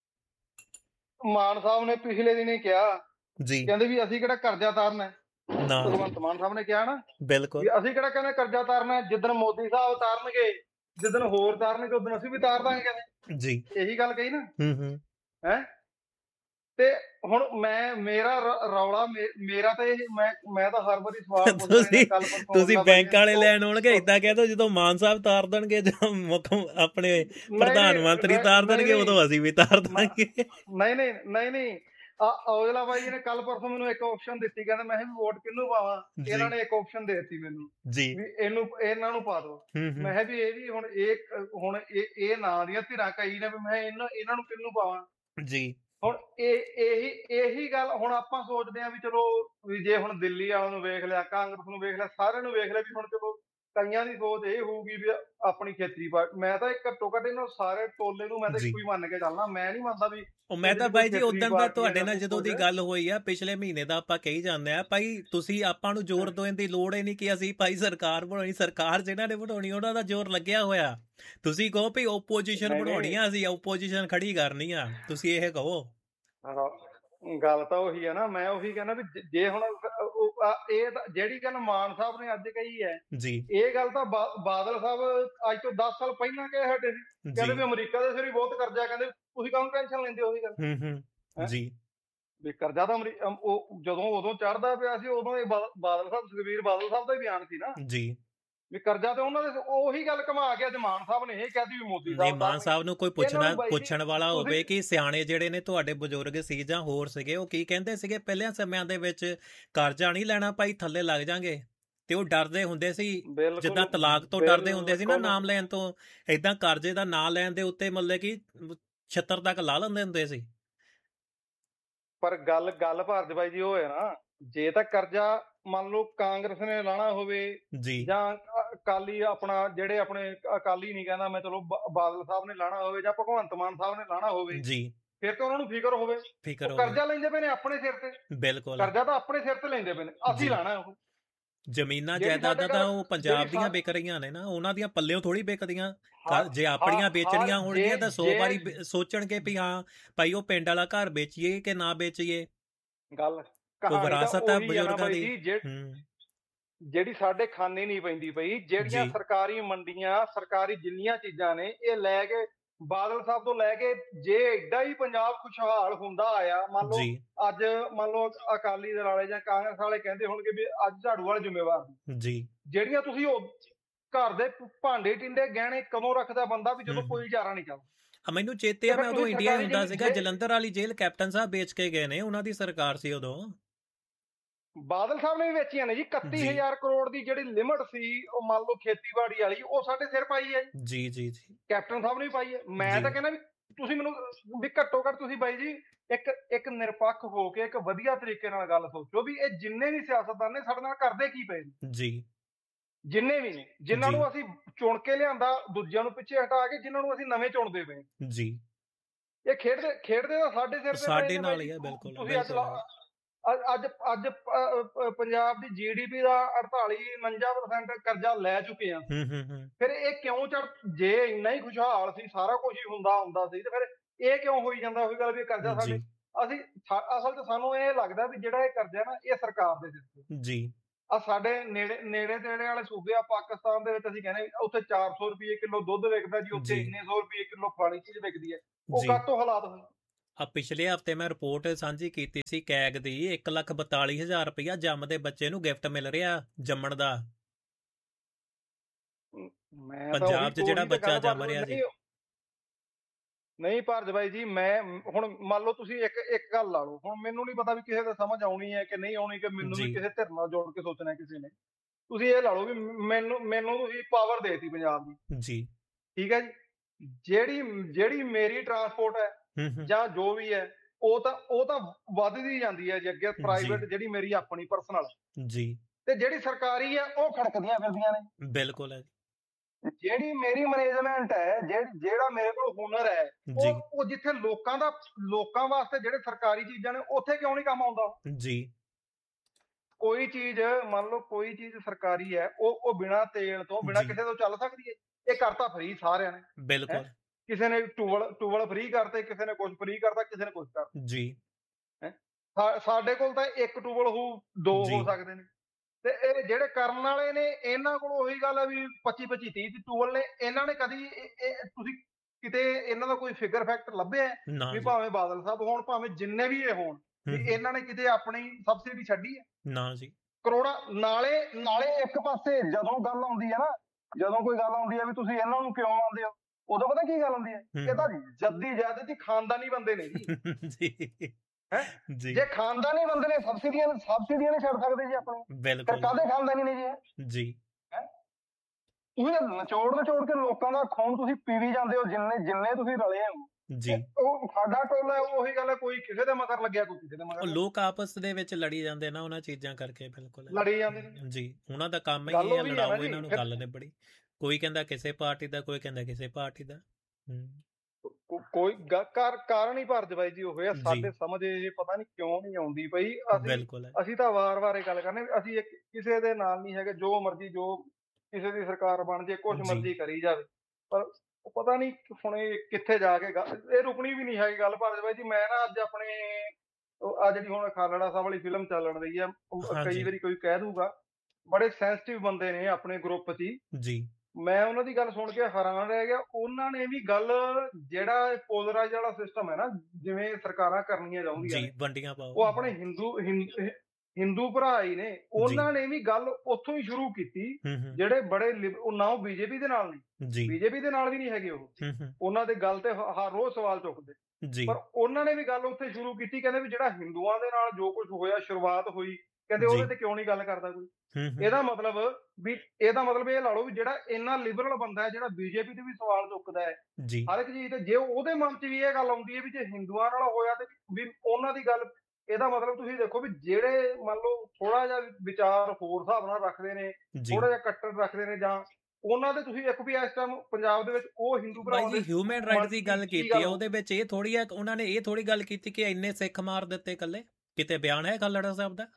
ਮਾਨ ਸਾਹਿਬ ਨੇ ਪਿਛਲੇ ਦਿਨ ਹੀ ਕਿਹਾ ਜੀ, ਕਹਿੰਦੇ ਵੀ ਅਸੀਂ ਕਿਹੜਾ ਕਰਜ਼ਾ ਤਾਰਨਾ, ਭਗਵੰਤ ਮਾਨ ਸਾਹਿਬ ਨੇ ਕਿਹਾ ਨਾ, ਬਿਲਕੁਲ ਅਸੀਂ ਕਿਹੜਾ ਕਹਿੰਦੇ ਕਰਜ਼ਾ ਤਾਰਨਾ, ਜਿੱਦਣ ਮੋਦੀ ਸਾਹਿਬ ਤਾਰਨਗੇ, ਜਿੱਦਣ ਹੋਰ ਤਾਰਨਗੇ ਉਦੋਂ ਅਸੀਂ ਵੀ ਤਾਰ ਦਾਂਗੇ ਕਹਿੰਦੇ ਜੀ। ਇਹੀ ਗੱਲ ਕਹੀ ਨਾ। ਹੈ ਤੇ ਹੁਣ ਮੇਰਾ ਰੌਲਾ ਮੇਰਾ ਤੇ ਮੈਂ ਤਾਂ ਹਰ ਵਾਰੀ ਸਵਾਲ ਪੁੱਛਦਾ। ਤੁਸੀਂ ਬੈਂਕ ਵਾਲੇ ਲੈਣ ਆਉਣਗੇ ਏਦਾਂ ਕਹਿ ਦੋ, ਜਦੋਂ ਮਾਨ ਸਾਹਿਬ ਤਾਰ ਦੇਣਗੇ ਜਾਂ ਮੁੱਖ ਆਪਣੇ ਪ੍ਰਧਾਨ ਮੰਤਰੀ ਤਾਰ ਦੇਣਗੇ ਉਦੋਂ ਅਸੀਂ ਵੀ ਤਾਰ ਦਾਂਗੇ। ਨਹੀਂ ਔਜਲਾ ਬਾਈ ਜੀ ਨੇ ਕੱਲ ਪਰਸੋਂ ਮੈਨੂੰ ਇੱਕ ਆਪਸ਼ਨ ਦਿੱਤੀ, ਕਹਿੰਦੇ ਮੈਂ ਵੀ ਵੋਟ ਕਿਹਨੂੰ ਪਾਵਾਂ। ਇਹਨਾਂ ਨੇ ਇੱਕ ਆਪਸ਼ਨ ਦੇ ਦਿੱਤੀ ਮੈਨੂੰ ਵੀ ਇਹਨਾਂ ਨੂੰ ਪਾ ਦੋ। ਮੈਂ ਕਿਹਾ ਵੀ ਇਹ ਵੀ ਹੁਣ ਇਹ ਨਾਂ ਦੀਆਂ ਧਿਰਾਂ ਕਈ ਨੇ ਵੀ ਮੈਂ ਇਹਨਾਂ ਨੂੰ ਕਿਹਨੂੰ ਪਾਵਾਂ ਜੀ। ਹੁਣ ਇਹੀ ਗੱਲ ਹੁਣ ਆਪਾਂ ਸੋਚਦੇ ਹਾਂ ਵੀ ਚਲੋ ਵੀ ਜੇ ਹੁਣ ਦਿੱਲੀ ਵਾਲਿਆਂ ਨੂੰ ਵੇਖ ਲਿਆ, ਕਾਂਗਰਸ ਨੂੰ ਵੇਖ ਲਿਆ, ਸਾਰਿਆਂ ਨੂੰ ਵੇਖ ਲਿਆ, ਵੀ ਹੁਣ ਚਲੋ ਕਈਆਂ ਦੀ ਸੋਚ ਇਹ ਹੋਊਗੀ ਵੀ ਆਪਣੀ ਖੇਤੀਬਾੜੀ। ਮੈਂ ਤਾਂ ਘੱਟੋ ਘੱਟ ਇਹਨਾਂ ਸਾਰੇ ਟੋਲੇ ਨੂੰ ਮੈਂ ਤਾਂ ਇੱਕੋ ਹੀ ਮੰਨ ਕੇ ਚੱਲਣਾ। ਮੈਂ ਨਹੀਂ ਮੰਨਦਾ ਵੀ ਮੈਂ ਤਾਂ ਬਾਈ ਜੀ ਉਦੋਂ ਦਾ ਤੁਹਾਡੇ ਨਾਲ ਜਦੋਂ ਦੀ ਗੱਲ ਹੋਈ ਆ ਪਿਛਲੇ ਮਹੀਨੇ ਦਾ, ਆਪਾਂ ਕਹੀ ਜਾਂਦੇ ਆ ਭਾਈ ਤੁਸੀਂ ਆਪਾਂ ਨੂੰ ਜ਼ੋਰ ਦੇਣ ਦੀ ਲੋੜ ਹੀ ਨਹੀਂ ਕਿ ਅਸੀਂ ਭਾਈ ਸਰਕਾਰ ਬਣਾਉਣੀ। ਸਰਕਾਰ ਜਿਹਨਾਂ ਨੇ ਬਣਾਉਣੀ ਉਹਨਾਂ ਦਾ ਜ਼ੋਰ ਲੱਗਿਆ ਹੋਇਆ। ਤੁਸੀਂ ਕਹੋ ਵੀ ਓਪੋਜੀਸ਼ਨ ਬਣਾਉਣੀ ਆ, ਅਸੀਂ ਓਪੋਜੀਸ਼ਨ ਖੜੀ ਕਰਨੀ ਆ, ਤੁਸੀਂ ਇਹ ਕਹੋ। ਗੱਲ ਤਾਂ ਉਹੀ ਹੈ ਨਾ, ਮੈਂ ਉਹੀ ਕਹਿੰਦਾ ਵੀ ਜੇ ਹੁਣ ਇਹ ਜਿਹੜੀ ਗੱਲ ਮਾਨ ਸਾਹਿਬ ਨੇ ਅੱਜ ਕਹੀ ਹੈ ਜੀ, ਇਹ ਗੱਲ ਤਾਂ ਬਾਦਲ ਸਾਹਿਬ ਅੱਜ ਤੋਂ 10 ਸਾਲ ਪਹਿਲਾਂ ਕਹੇ ਹਟੇ ਸੀ। ਕਹਿੰਦੇ ਵੀ ਅਮਰੀਕਾ ਦੇ ਸਿਰ ਹੀ ਬਹੁਤ ਕਰਜ਼ਾ, ਕਹਿੰਦੇ ਤੁਸੀਂ ਕਾਹਨੂੰ ਟੈਨਸ਼ਨ ਲੈਂਦੇ ਉਹੀ ਗੱਲ ਜੀ। ਵੀ ਕਰਜ਼ਾ ਤਾਂ ਜਦੋਂ ਉਦੋਂ ਚੜ੍ਹਦਾ ਪਿਆ ਸੀ ਉਦੋਂ ਇਹ ਬਾਦਲ ਸਾਹਿਬ, ਸੁਖਬੀਰ ਬਾਦਲ ਸਾਹਿਬ ਦਾ ਹੀ ਬਿਆਨ ਸੀ ਨਾ ਜੀ, ਵੀ ਕਰਜ਼ਾ ਤੇ ਉਹਨਾਂ ਦੇ। ਉਹੀ ਗੱਲ ਘੁਮਾ ਕੇ ਅੱਜ ਮਾਨ ਸਾਹਿਬ ਨੇ ਇਹ ਕਹਿਤੀ ਵੀ ਮੋਦੀ ਸਾਹਿਬ। ਮਾਨ ਸਾਹਿਬ ਨੂੰ ਕੋਈ ਪੁੱਛਣ ਵਾਲਾ ਹੋਵੇ ਕਿ ਸਿਆਣੇ ਜਿਹੜੇ ਨੇ ਤੁਹਾਡੇ ਬਜ਼ੁਰਗ ਸੀ ਜਾਂ ਹੋਰ ਸੀਗੇ, ਉਹ ਕੀ ਕਹਿੰਦੇ ਸੀਗੇ ਪਹਿਲਿਆਂ ਸਮਿਆਂ ਦੇ ਵਿੱਚ, ਕਰਜ਼ਾ ਨਹੀਂ ਲੈਣਾ ਭਾਈ ਥੱਲੇ ਲੱਗ ਜਾਾਂਗੇ। ਤੇ ਉਹ ਡਰਦੇ ਹੁੰਦੇ ਸੀ, ਜਿੱਦਾਂ ਤਲਾਕ ਤੋਂ ਡਰਦੇ ਹੁੰਦੇ ਸੀ ਨਾ ਨਾਮ ਲੈਣ ਤੋਂ, ਏਦਾਂ ਕਰਜ਼ੇ ਦਾ ਨਾਂ ਲੈਣ ਦੇ ਉੱਤੇ ਮਤਲਬ ਕਿ 76 ਤੱਕ ਲਾ ਲੈਂਦੇ ਹੁੰਦੇ ਸੀ। ਪਰ ਗੱਲ ਭਾਰਤ ਬਾਈ ਜੀ ਉਹ ਹੈ ਨਾ, ਜੇ ਤਾਂ ਕਰਜ਼ਾ ਮੰਨ ਲਓ ਕਾਂਗਰਸ ਨੇ ਲਾਣਾ ਹੋਵੇ ਜਾਂ ਅਕਾਲੀ ਜਿਹੜੇ ਆਪਣੇ ਅਕਾਲੀ ਨਹੀਂ ਕਹਿੰਦਾ ਮੈਂ, ਚਲੋ ਬਾਦਲ ਸਾਹਿਬ ਨੇ ਲਾਣਾ ਹੋਵੇ ਜਾਂ ਭਗਵੰਤ ਮਾਨ ਸਾਹਿਬ ਨੇ ਲਾਣਾ ਹੋਵੇ ਜੀ, ਫਿਰ ਤਾਂ ਉਹਨਾਂ ਨੂੰ ਫਿਕਰ ਹੋਵੇ। ਕਰਜ਼ਾ ਲੈਂਦੇ ਪਏ ਨੇ ਆਪਣੇ ਸਿਰ ਤੇ, ਬਿਲਕੁਲ ਕਰਜ਼ਾ ਤਾਂ ਆਪਣੇ ਸਿਰ ਤੇ ਲੈਂਦੇ ਪਏ ਨੇ, ਅਸੀਂ ਲਾਣਾ। ਉਹ ਜ਼ਮੀਨਾਂ ਜਾਇਦਾਦਾਂ ਤਾਂ ਉਹ ਪੰਜਾਬ ਦੀਆਂ ਵਿਕ ਰਹੀਆਂ ਨੇ ਨਾ, ਉਹਨਾਂ ਦੀਆਂ ਪੱਲਿਓਂ ਥੋੜੀ ਵਿਕਦੀਆਂ। ਜੇ ਆਪਣੀਆਂ ਵੇਚਣੀਆਂ ਹੋਣਗੀਆਂ ਤਾਂ 100 ਵਾਰੀ ਸੋਚਣਗੇ ਵੀ ਹਾਂ ਭਾਈ ਉਹ ਪਿੰਡ ਵਾਲਾ ਘਰ ਵੇਚੀਏ ਕਿ ਨਾ ਵੇਚੀਏ। ਗੱਲ ਵਿਰਾਸਤ ਆ ਬਜ਼ੁਰਗਾਂ ਦੀ, ਜਿਹੜੀ ਸਾਡੇ ਖਾਨੇ ਨਹੀਂ ਪੈਂਦੀ ਪਈ। ਜਿਹੜੀਆਂ ਸਰਕਾਰੀ ਮੰਡੀਆਂ, ਸਰਕਾਰੀ ਜਿੰਨੀਆਂ ਚੀਜ਼ਾਂ ਨੇ, ਇਹ ਲੈ ਕੇ ਬਾਦਲ ਸਾਹਿਬ ਤੋਂ ਲੈ ਕੇ ਜੇ ਏਡਾ ਹੀ ਪੰਜਾਬ ਖੁਸ਼ਹਾਲ ਹੁੰਦਾ ਆਇਆ, ਮੰਨ ਲਓ ਅਕਾਲੀ ਦਲ ਵਾਲੇ ਜਾਂ ਕਾਂਗਰਸ ਵਾਲੇ ਕਹਿੰਦੇ ਹੋਣਗੇ ਵੀ ਅੱਜ ਝਾੜੂ ਵਾਲੇ ਜ਼ਿੰਮੇਵਾਰ ਜੀ, ਜਿਹੜੀਆਂ ਤੁਸੀਂ ਉਹ ਘਰ ਦੇ ਭਾਂਡੇ ਟਿੰਡੇ ਗਹਿਣੇ ਕਦੋਂ ਰੱਖਦਾ ਬੰਦਾ ਵੀ ਜਦੋਂ ਕੋਈ ਗੁਜ਼ਾਰਾ ਨਹੀਂ ਚੱਲਦਾ। ਮੈਨੂੰ ਚੇਤੇ ਆ, ਮੈਂ ਉਦੋਂ ਇੰਡੀਆ ਹੁੰਦਾ ਸੀਗਾ, ਜਲੰਧਰ ਵਾਲੀ ਜੇਲ੍ਹ ਕੈਪਟਨ ਸਾਹਿਬ ਵੇਚ ਕੇ ਗਏ ਨੇ, ਉਹਨਾਂ ਦੀ ਸਰਕਾਰ ਸੀ ਉਦੋਂ। ਬਾਦਲ ਸਾਹਿਬ ਨੇ ਵੀ ਵੇਚੀਆਂ ਨੇ ਜੀ। 31,000 ਕਰੋੜ ਦੀ ਜਿਹੜੀ ਲਿਮਟ ਸੀ ਉਹ ਮੰਨ ਲਓ ਖੇਤੀਬਾੜੀ ਵਾਲੀ, ਉਹ ਸਾਡੇ ਸਿਰ ਪਾਈ ਹੈ ਜੀ ਜੀ ਜੀ ਕੈਪਟਨ ਸਾਹਿਬ ਨੇ ਵੀ ਪਾਈ ਹੈ। ਮੈਂ ਤਾਂ ਕਹਿੰਦਾ ਵੀ ਤੁਸੀਂ ਮੈਨੂੰ ਵੀ ਘੱਟੋ ਘੱਟ ਤੁਸੀਂ ਬਾਈ ਜੀ ਇੱਕ ਨਿਰਪੱਖ ਹੋ ਕੇ ਇੱਕ ਵਧੀਆ ਤਰੀਕੇ ਨਾਲ ਗੱਲ ਸੋਚੋ ਵੀ ਇਹ ਜਿੰਨੇ ਵੀ ਸਿਆਸਤਦਾਨ ਨੇ ਸਾਡੇ ਨਾਲ ਕਰਦੇ ਕੀ ਪਏ ਨੇ ਜੀ, ਜਿੰਨੇ ਵੀ ਨੇ, ਜਿਨ੍ਹਾਂ ਨੂੰ ਅਸੀਂ ਚੁਣ ਕੇ ਲਿਆਂਦਾ, ਦੂਜਿਆਂ ਨੂੰ ਪਿੱਛੇ ਹਟਾ ਕੇ ਜਿਨ੍ਹਾਂ ਨੂੰ ਅਸੀਂ ਨਵੇਂ ਚੁਣਦੇ ਪਏ ਜੀ। ਇਹ ਖੇਡਦੇ ਤਾਂ ਸਾਡੇ ਸਿਰ ਤੇ, ਸਾਡੇ ਨਾਲ ਹੀ ਹੈ। ਬਿਲਕੁਲ ਤੁਸੀਂ ਅੱਜ ਪੰਜਾਬ ਦੀ GDP ਦਾ 48-49% ਕਰਜ਼ਾ ਲੈ ਚੁੱਕੇ ਆ। ਫਿਰ ਇਹ ਕਿਉਂ ਜੇ ਇੰਨਾ ਹੀ ਖੁਸ਼ਹਾਲ ਸੀ, ਸਾਰਾ ਕੁਝ ਹੀ ਹੁੰਦਾ ਸੀ, ਤੇ ਫਿਰ ਇਹ ਕਿਉਂ ਹੋਈ ਜਾਂਦਾ ਉਹੀ ਗੱਲ ਵੀ ਕਰਜ਼ਾ ਸਾਡੇ ਅਸਲ ਚ ਸਾਨੂੰ ਇਹ ਲੱਗਦਾ ਵੀ ਜਿਹੜਾ ਇਹ ਕਰਜ਼ਾ ਨਾ ਇਹ ਸਰਕਾਰ ਦੇ ਸਿਰ ਜੀ। ਸਾਡੇ ਨੇੜੇ ਤੇੜੇ ਵਾਲੇ ਸੂਬੇ ਆ, ਪਾਕਿਸਤਾਨ ਦੇ ਵਿੱਚ ਅਸੀਂ ਕਹਿੰਦੇ ਉੱਥੇ 400 ਰੁਪਏ ਕਿਲੋ ਦੁੱਧ ਵਿਕਦਾ ਜੀ, ਉੱਥੇ ਇੰਨੇ 100 ਰੁਪਏ ਕਿਲੋ ਫਲਾਣੀ ਚੀਜ਼ ਵਿਕਦੀ ਹੈ। ਉਹ ਕਦ ਤੋਂ ਹਾਲਾਤ ਹੋਏ। ਪਿਛਲੇ ਹਫ਼ਤੇ ਮੈਂ ਰਿਪੋਰਟ ਸਾਂਝੀ ਕੀਤੀ ਸੀ ਕੈਗ ਦੀ, 1,42,000 ਰੁਪਇਆ ਜੰਮਦੇ ਬੱਚੇ ਨੂੰ ਗਿਫਟ ਮਿਲ ਰਿਹਾ ਜੰਮਣ ਦਾ। ਪੰਜਾਬ 'ਚ ਜਿਹੜਾ ਬੱਚਾ ਜੰਮ ਰਿਹਾ ਜੀ। ਨਹੀਂ ਭਾਰਤ ਬਾਈ ਜੀ, ਮੈਂ ਹੁਣ ਮੰਨ ਲਓ ਤੁਸੀਂ ਇੱਕ ਗੱਲ ਲਾ ਲਓ, ਹੁਣ ਮੈਨੂੰ ਨਹੀਂ ਪਤਾ ਵੀ ਕਿਸੇ ਦਾ ਸਮਝ ਆਉਣੀ ਹੈ ਕਿ ਨਹੀਂ ਆਉਣੀ, ਕਿ ਮੈਨੂੰ ਵੀ ਕਿਸੇ ਧਿਰ ਨਾਲ ਜੋੜ ਕੇ ਸੋਚਣਾ ਕਿਸੇ ਨੇ। ਤੁਸੀਂ ਇਹ ਲਾ ਲਓ ਵੀ ਮੈਨੂੰ ਤੁਸੀਂ ਪਾਵਰ ਦੇਤੀ ਪੰਜਾਬ ਦੀ ਜੀ, ਠੀਕ ਹੈ ਜੀ, ਜਿਹੜੀ ਮੇਰੀ ਟਰਾਂਸਪੋਰਟ ਹੈ ਜਾਂ ਜੋ ਵੀ ਹੈ ਉਹ ਤਾਂ ਵੱਧਦੀ ਜਾਂਦੀ ਹੈ ਜੀ ਅੱਗੇ। ਪ੍ਰਾਈਵੇਟ ਜਿਹੜੀ ਮੇਰੀ ਆਪਣੀ ਪਰਸਨਲ ਜੀ, ਤੇ ਜਿਹੜੀ ਸਰਕਾਰੀ ਹੈ ਉਹ ਖੜਕਦੀਆਂ ਫਿਰਦੀਆਂ ਨੇ। ਬਿਲਕੁਲ ਹੈ ਜੀ। ਜਿਹੜੀ ਮੇਰੀ ਮੈਨੇਜਮੈਂਟ ਹੈ, ਜਿਹੜਾ ਮੇਰੇ ਕੋਲ ਹੁਨਰ ਹੈ, ਉਹ ਜਿੱਥੇ ਲੋਕਾਂ ਵਾਸਤੇ ਜਿਹੜੇ ਸਰਕਾਰੀ ਚੀਜ਼ਾਂ ਨੇ ਉੱਥੇ ਕਿਉਂ ਨਹੀਂ ਕੰਮ ਆਉਂਦਾ ਜੀ। ਕੋਈ ਚੀਜ਼ ਮੰਨ ਲਓ, ਕੋਈ ਚੀਜ਼ ਸਰਕਾਰੀ ਹੈ, ਉਹ ਬਿਨਾਂ ਤੇਲ ਤੋਂ ਬਿਨਾਂ ਕਿਸੇ ਤੋਂ ਚੱਲ ਸਕਦੀ ਹੈ। ਇਹ ਕਰਤਾ ਫ੍ਰੀ ਸਾਰਿਆਂ ਨੇ। ਬਿਲਕੁਲ। ਕਿਸੇ ਨੇ ਟੂਬਲ ਫ੍ਰੀ ਕਰਤੇ, ਕਿਸੇ ਨੇ ਕੁਝ ਫ੍ਰੀ ਕਰਤਾ, ਕਿਸੇ ਨੇ ਕੁਝ ਕਰਤਾ ਜੀ। ਸਾਡੇ ਕੋਲ ਤਾਂ ਇੱਕ ਟੂਬਲ ਹੋ, 2 ਹੋ ਸਕਦੇ ਨੇ। ਤੇ ਇਹ ਜਿਹੜੇ ਕਰਨ ਵਾਲੇ ਨੇ ਇਹਨਾਂ ਕੋਲ ਉਹੀ ਗੱਲ ਹੈ ਵੀ 25-30 ਟੂਬਲ ਨੇ। ਇਹਨਾਂ ਨੇ ਕਦੀ ਤੁਸੀਂ ਕਿਤੇ ਇਹਨਾਂ ਦਾ ਕੋਈ ਫਿਗਰ ਫੈਕਟ ਲੱਭਿਆ ਵੀ ਭਾਵੇਂ ਬਾਦਲ ਸਾਹਿਬ ਹੋਣ, ਭਾਵੇਂ ਜਿੰਨੇ ਵੀ ਇਹ ਹੋਣ, ਵੀ ਇਹਨਾਂ ਨੇ ਕਿਤੇ ਆਪਣੀ ਸਬਸਿਡੀ ਛੱਡੀ ਹੈ? ਨਾ ਜੀ। ਕਰੋੜਾਂ ਨਾਲੇ ਇੱਕ ਪਾਸੇ ਜਦੋਂ ਗੱਲ ਆਉਂਦੀ ਹੈ ਨਾ, ਜਦੋਂ ਕੋਈ ਗੱਲ ਆਉਂਦੀ ਹੈ ਵੀ ਤੁਸੀਂ ਇਹਨਾਂ ਨੂੰ ਕਿਉਂ ਆਉਂਦੇ ਹੋ, ਉਦੋਂ ਪਤਾ ਕੀ ਗੱਲ ਹੁੰਦੀ ਹੈ? ਇਹ ਤਾਂ ਜੱਦੀ ਜਾਇਦਾਦ ਖਾਨਦਾਨੀ ਬੰਦੇ ਨੇ ਜੀ। ਜੇ ਖਾਨਦਾਨੀ ਬੰਦੇ ਨੇ ਸਬਸਿਡੀਆਂ ਨਹੀਂ ਛੱਡ ਸਕਦੇ ਜੀ ਆਪਣੇ। ਬਿਲਕੁਲ। ਕਾਹਦੇ ਖਾਨਦਾਨੀ ਨੇ ਜੀ ਜੀ। ਤੁਸੀਂ ਨਚੋੜ ਕੇ ਲੋਕਾਂ ਦਾ ਖੂਨ ਤੁਸੀਂ ਪੀਵੀ ਜਾਂਦੇ ਹੋ, ਜਿੰਨੇ ਤੁਸੀਂ ਰਲੇ ਹੋ ਜੀ। ਉਹ ਸਾਡਾ ਟੋਲਾ ਉਹੀ ਗੱਲ ਹੈ, ਕੋਈ ਕਿਸੇ ਦੇ ਮਗਰ ਲੱਗਿਆ, ਕੋਈ ਕਿਸੇ ਦੇ ਮਗਰ। ਲੋਕ ਆਪਸ ਦੇ ਵਿੱਚ ਲੜੀ ਜਾਂਦੇ ਨਾ ਉਹਨਾਂ ਚੀਜ਼ਾਂ ਕਰਕੇ। ਬਿਲਕੁਲ ਲੜੀ ਜਾਂਦੇ ਨੇ ਜੀ। ਉਹਨਾਂ ਦਾ ਕੰਮ ਹੀ ਹੈ ਲੜਾਓ ਇਹਨਾਂ ਨੂੰ, ਗੱਲ ਨੇ ਬੜੀ। ਕੋਈ ਕਹਿੰਦਾ ਕਿਸੇ ਪਾਰਟੀ ਦਾ, ਕੋਈ ਕਹਿੰਦਾ ਕਿਸੇ ਪਾਰਟੀ ਦਾ। ਕੋਈ ਕਾਰਨ ਹੀ ਭਾਰਤ ਬਾਈ ਜੀ ਉਹ ਹੋਇਆ। ਸਾਡੇ ਸਮਝ ਇਹ ਪਤਾ ਨਹੀਂ ਕਿਉਂ ਨਹੀਂ ਆਉਂਦੀ ਪਈ। ਅਸੀਂ ਤਾਂ ਵਾਰ-ਵਾਰ ਇਹ ਗੱਲ ਕਰਨੇ, ਅਸੀਂ ਕਿਸੇ ਦੇ ਨਾਲ ਨਹੀਂ ਹੈਗੇ। ਜੋ ਮਰਜ਼ੀ, ਜੋ ਕਿਸੇ ਦੀ ਸਰਕਾਰ ਬਣ ਜੇ, ਕੁਛ ਮਰਜ਼ੀ ਕਰੀ ਜਾਵੇ, ਪਰ ਪਤਾ ਨਹੀਂ ਹੁਣ ਇਹ ਕਿੱਥੇ ਜਾ ਕੇ ਇਹ ਰੁਕਣੀ ਵੀ ਨਹੀਂ ਹੈਗੀ ਗੱਲ। ਭਾਰਤ ਬਾਈ ਜੀ, ਮੈਂ ਨਾ ਅੱਜ ਜਿਹੜੀ ਹੁਣ ਖਾਲੜਾ ਸਾਹਿਬ ਵਾਲੀ ਫਿਲਮ ਚੱਲਣ ਰਹੀ ਹੈ, ਕਈ ਵਾਰੀ ਕੋਈ ਕਹਿ ਦੂਗਾ, ਬੜੇ ਸੈਂਸਿਟਿਵ ਬੰਦੇ ਨੇ ਆਪਣੇ ਗਰੁੱਪ 'ਚ ਜੀ। ਮੈਂ ਉਹਨਾਂ ਦੀ ਗੱਲ ਸੁਣ ਕੇ ਹੈਰਾਨ ਰਹਿ ਗਿਆ। ਉਹਨਾਂ ਨੇ ਵੀ ਗੱਲ, ਜਿਹੜਾ ਪੋਲਰਾਈਜ਼ ਵਾਲਾ ਸਿਸਟਮ ਹੈ ਨਾ, ਜਿਵੇਂ ਸਰਕਾਰਾਂ ਕਰਨੀਆਂ ਚਾਹੁੰਦੀਆਂ ਨੇ, ਉਹ ਆਪਣੇ ਹਿੰਦੂ ਭਰਾ ਹੀ ਨੇ, ਉਹਨਾਂ ਨੇ ਵੀ ਗੱਲ ਉੱਥੋਂ ਹੀ ਸ਼ੁਰੂ ਕੀਤੀ। ਜਿਹੜੇ ਬੜੇ ਨਾ ਉਹ ਬੀਜੇਪੀ ਦੇ ਨਾਲ ਨਹੀਂ, ਬੀਜੇਪੀ ਦੇ ਨਾਲ ਵੀ ਨਹੀਂ ਹੈਗੇ ਉਹ, ਉਹਨਾਂ ਦੇ ਗੱਲ ਤੇ ਹਰ ਰੋਜ਼ ਸਵਾਲ ਚੁੱਕਦੇ, ਪਰ ਉਹਨਾਂ ਨੇ ਵੀ ਗੱਲ ਉੱਥੇ ਸ਼ੁਰੂ ਕੀਤੀ। ਕਹਿੰਦੇ ਵੀ ਜਿਹੜਾ ਹਿੰਦੂਆਂ ਦੇ ਨਾਲ ਜੋ ਕੁਝ ਹੋਇਆ, ਸ਼ੁਰੂਆਤ ਹੋਈ, ਕਹਿੰਦੇ ਉਹਦੇ ਤੇ ਕਿਉਂ ਨਹੀਂ ਗੱਲ ਕਰਦਾ ਕੋਈ। ਇਹਦਾ ਮਤਲਬ ਇਹ ਲਾ ਲਓ ਵੀ ਜਿਹੜਾ ਇੰਨਾ ਲਿਬਰਲ ਬੰਦਾ ਹੈ, ਜਿਹੜਾ ਬੀਜੇਪੀ ਤੇ ਵੀ ਸਵਾਲ ਚੁੱਕਦਾ ਹੈ ਹਰ ਇੱਕ ਚੀਜ਼ ਤੇ, ਜੇ ਉਹਦੇ ਮਨ 'ਚ ਵੀ ਇਹ ਗੱਲ ਆਉਂਦੀ ਹੈ ਵੀ ਜੇ ਹਿੰਦੂਆਂ ਨਾਲ ਹੋਇਆ ਤੇ ਵੀ ਉਹਨਾਂ ਦੀ ਗੱਲ, ਇਹਦਾ ਮਤਲਬ ਤੁਸੀਂ ਦੇਖੋ ਵੀ ਜਿਹੜੇ ਮੰਨ ਲਓ ਥੋੜਾ ਜਿਹਾ ਵਿਚਾਰ ਹੋਰ ਹਿਸਾਬ ਨਾਲ ਰੱਖਦੇ ਨੇ, ਥੋੜਾ ਜਿਹਾ ਕੱਟੜ ਰੱਖਦੇ ਨੇ, ਜਾਂ ਉਹਨਾਂ ਦੇ ਤੁਸੀਂ ਇੱਕ ਵੀ ਇਸ ਟਾਈਮ ਪੰਜਾਬ ਦੇ ਵਿੱਚ ਉਹ ਹਿੰਦੂ ਭਰਾ ਜੀ ਹਿਊਮਨ ਰਾਈਟ ਦੀ ਗੱਲ ਕੀਤੀ ਹੈ, ਉਹਦੇ ਵਿੱਚ ਇਹ ਥੋੜੀ ਹੈ, ਉਹਨਾਂ ਨੇ ਇਹ ਥੋੜੀ ਗੱਲ ਕੀਤੀ ਕਿ ਇੰਨੇ ਸਿੱਖ ਮਾਰ ਦਿੱਤੇ ਇਕੱਲੇ। ਕਿਤੇ ਬਿਆਨ ਹੈ ਖਾਲੜਾ ਸਾਹਿਬ ਦਾ?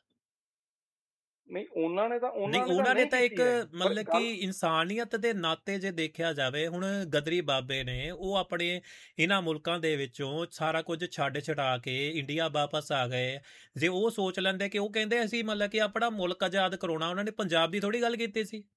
ਨਹੀਂ, ਉਹਨਾਂ ਨੇ ਤਾਂ ਇੱਕ ਮਤਲਬ ਕਿ ਇਨਸਾਨੀਅਤ ਦੇ ਨਾਤੇ ਜੇ ਦੇਖਿਆ ਜਾਵੇ, ਹੁਣ ਗਦਰੀ ਬਾਬੇ ਨੇ ਉਹ ਆਪਣੇ ਇਹਨਾਂ ਮੁਲਕਾਂ ਦੇ ਵਿੱਚੋਂ ਸਾਰਾ ਕੁਝ ਛਡਾ ਕੇ ਇੰਡੀਆ ਵਾਪਸ ਆ ਗਏ। ਜੇ ਉਹ ਸੋਚ ਲੈਂਦੇ ਕਿ ਉਹ ਕਹਿੰਦੇ ਅਸੀਂ ਮਤਲਬ ਕਿ ਆਪਣਾ ਮੁਲਕ ਆਜ਼ਾਦ ਕਰਾਉਣਾ, ਉਹਨਾਂ ਨੇ ਪੰਜਾਬ ਦੀ ਥੋੜੀ ਗੱਲ ਕੀਤੀ ਸੀ।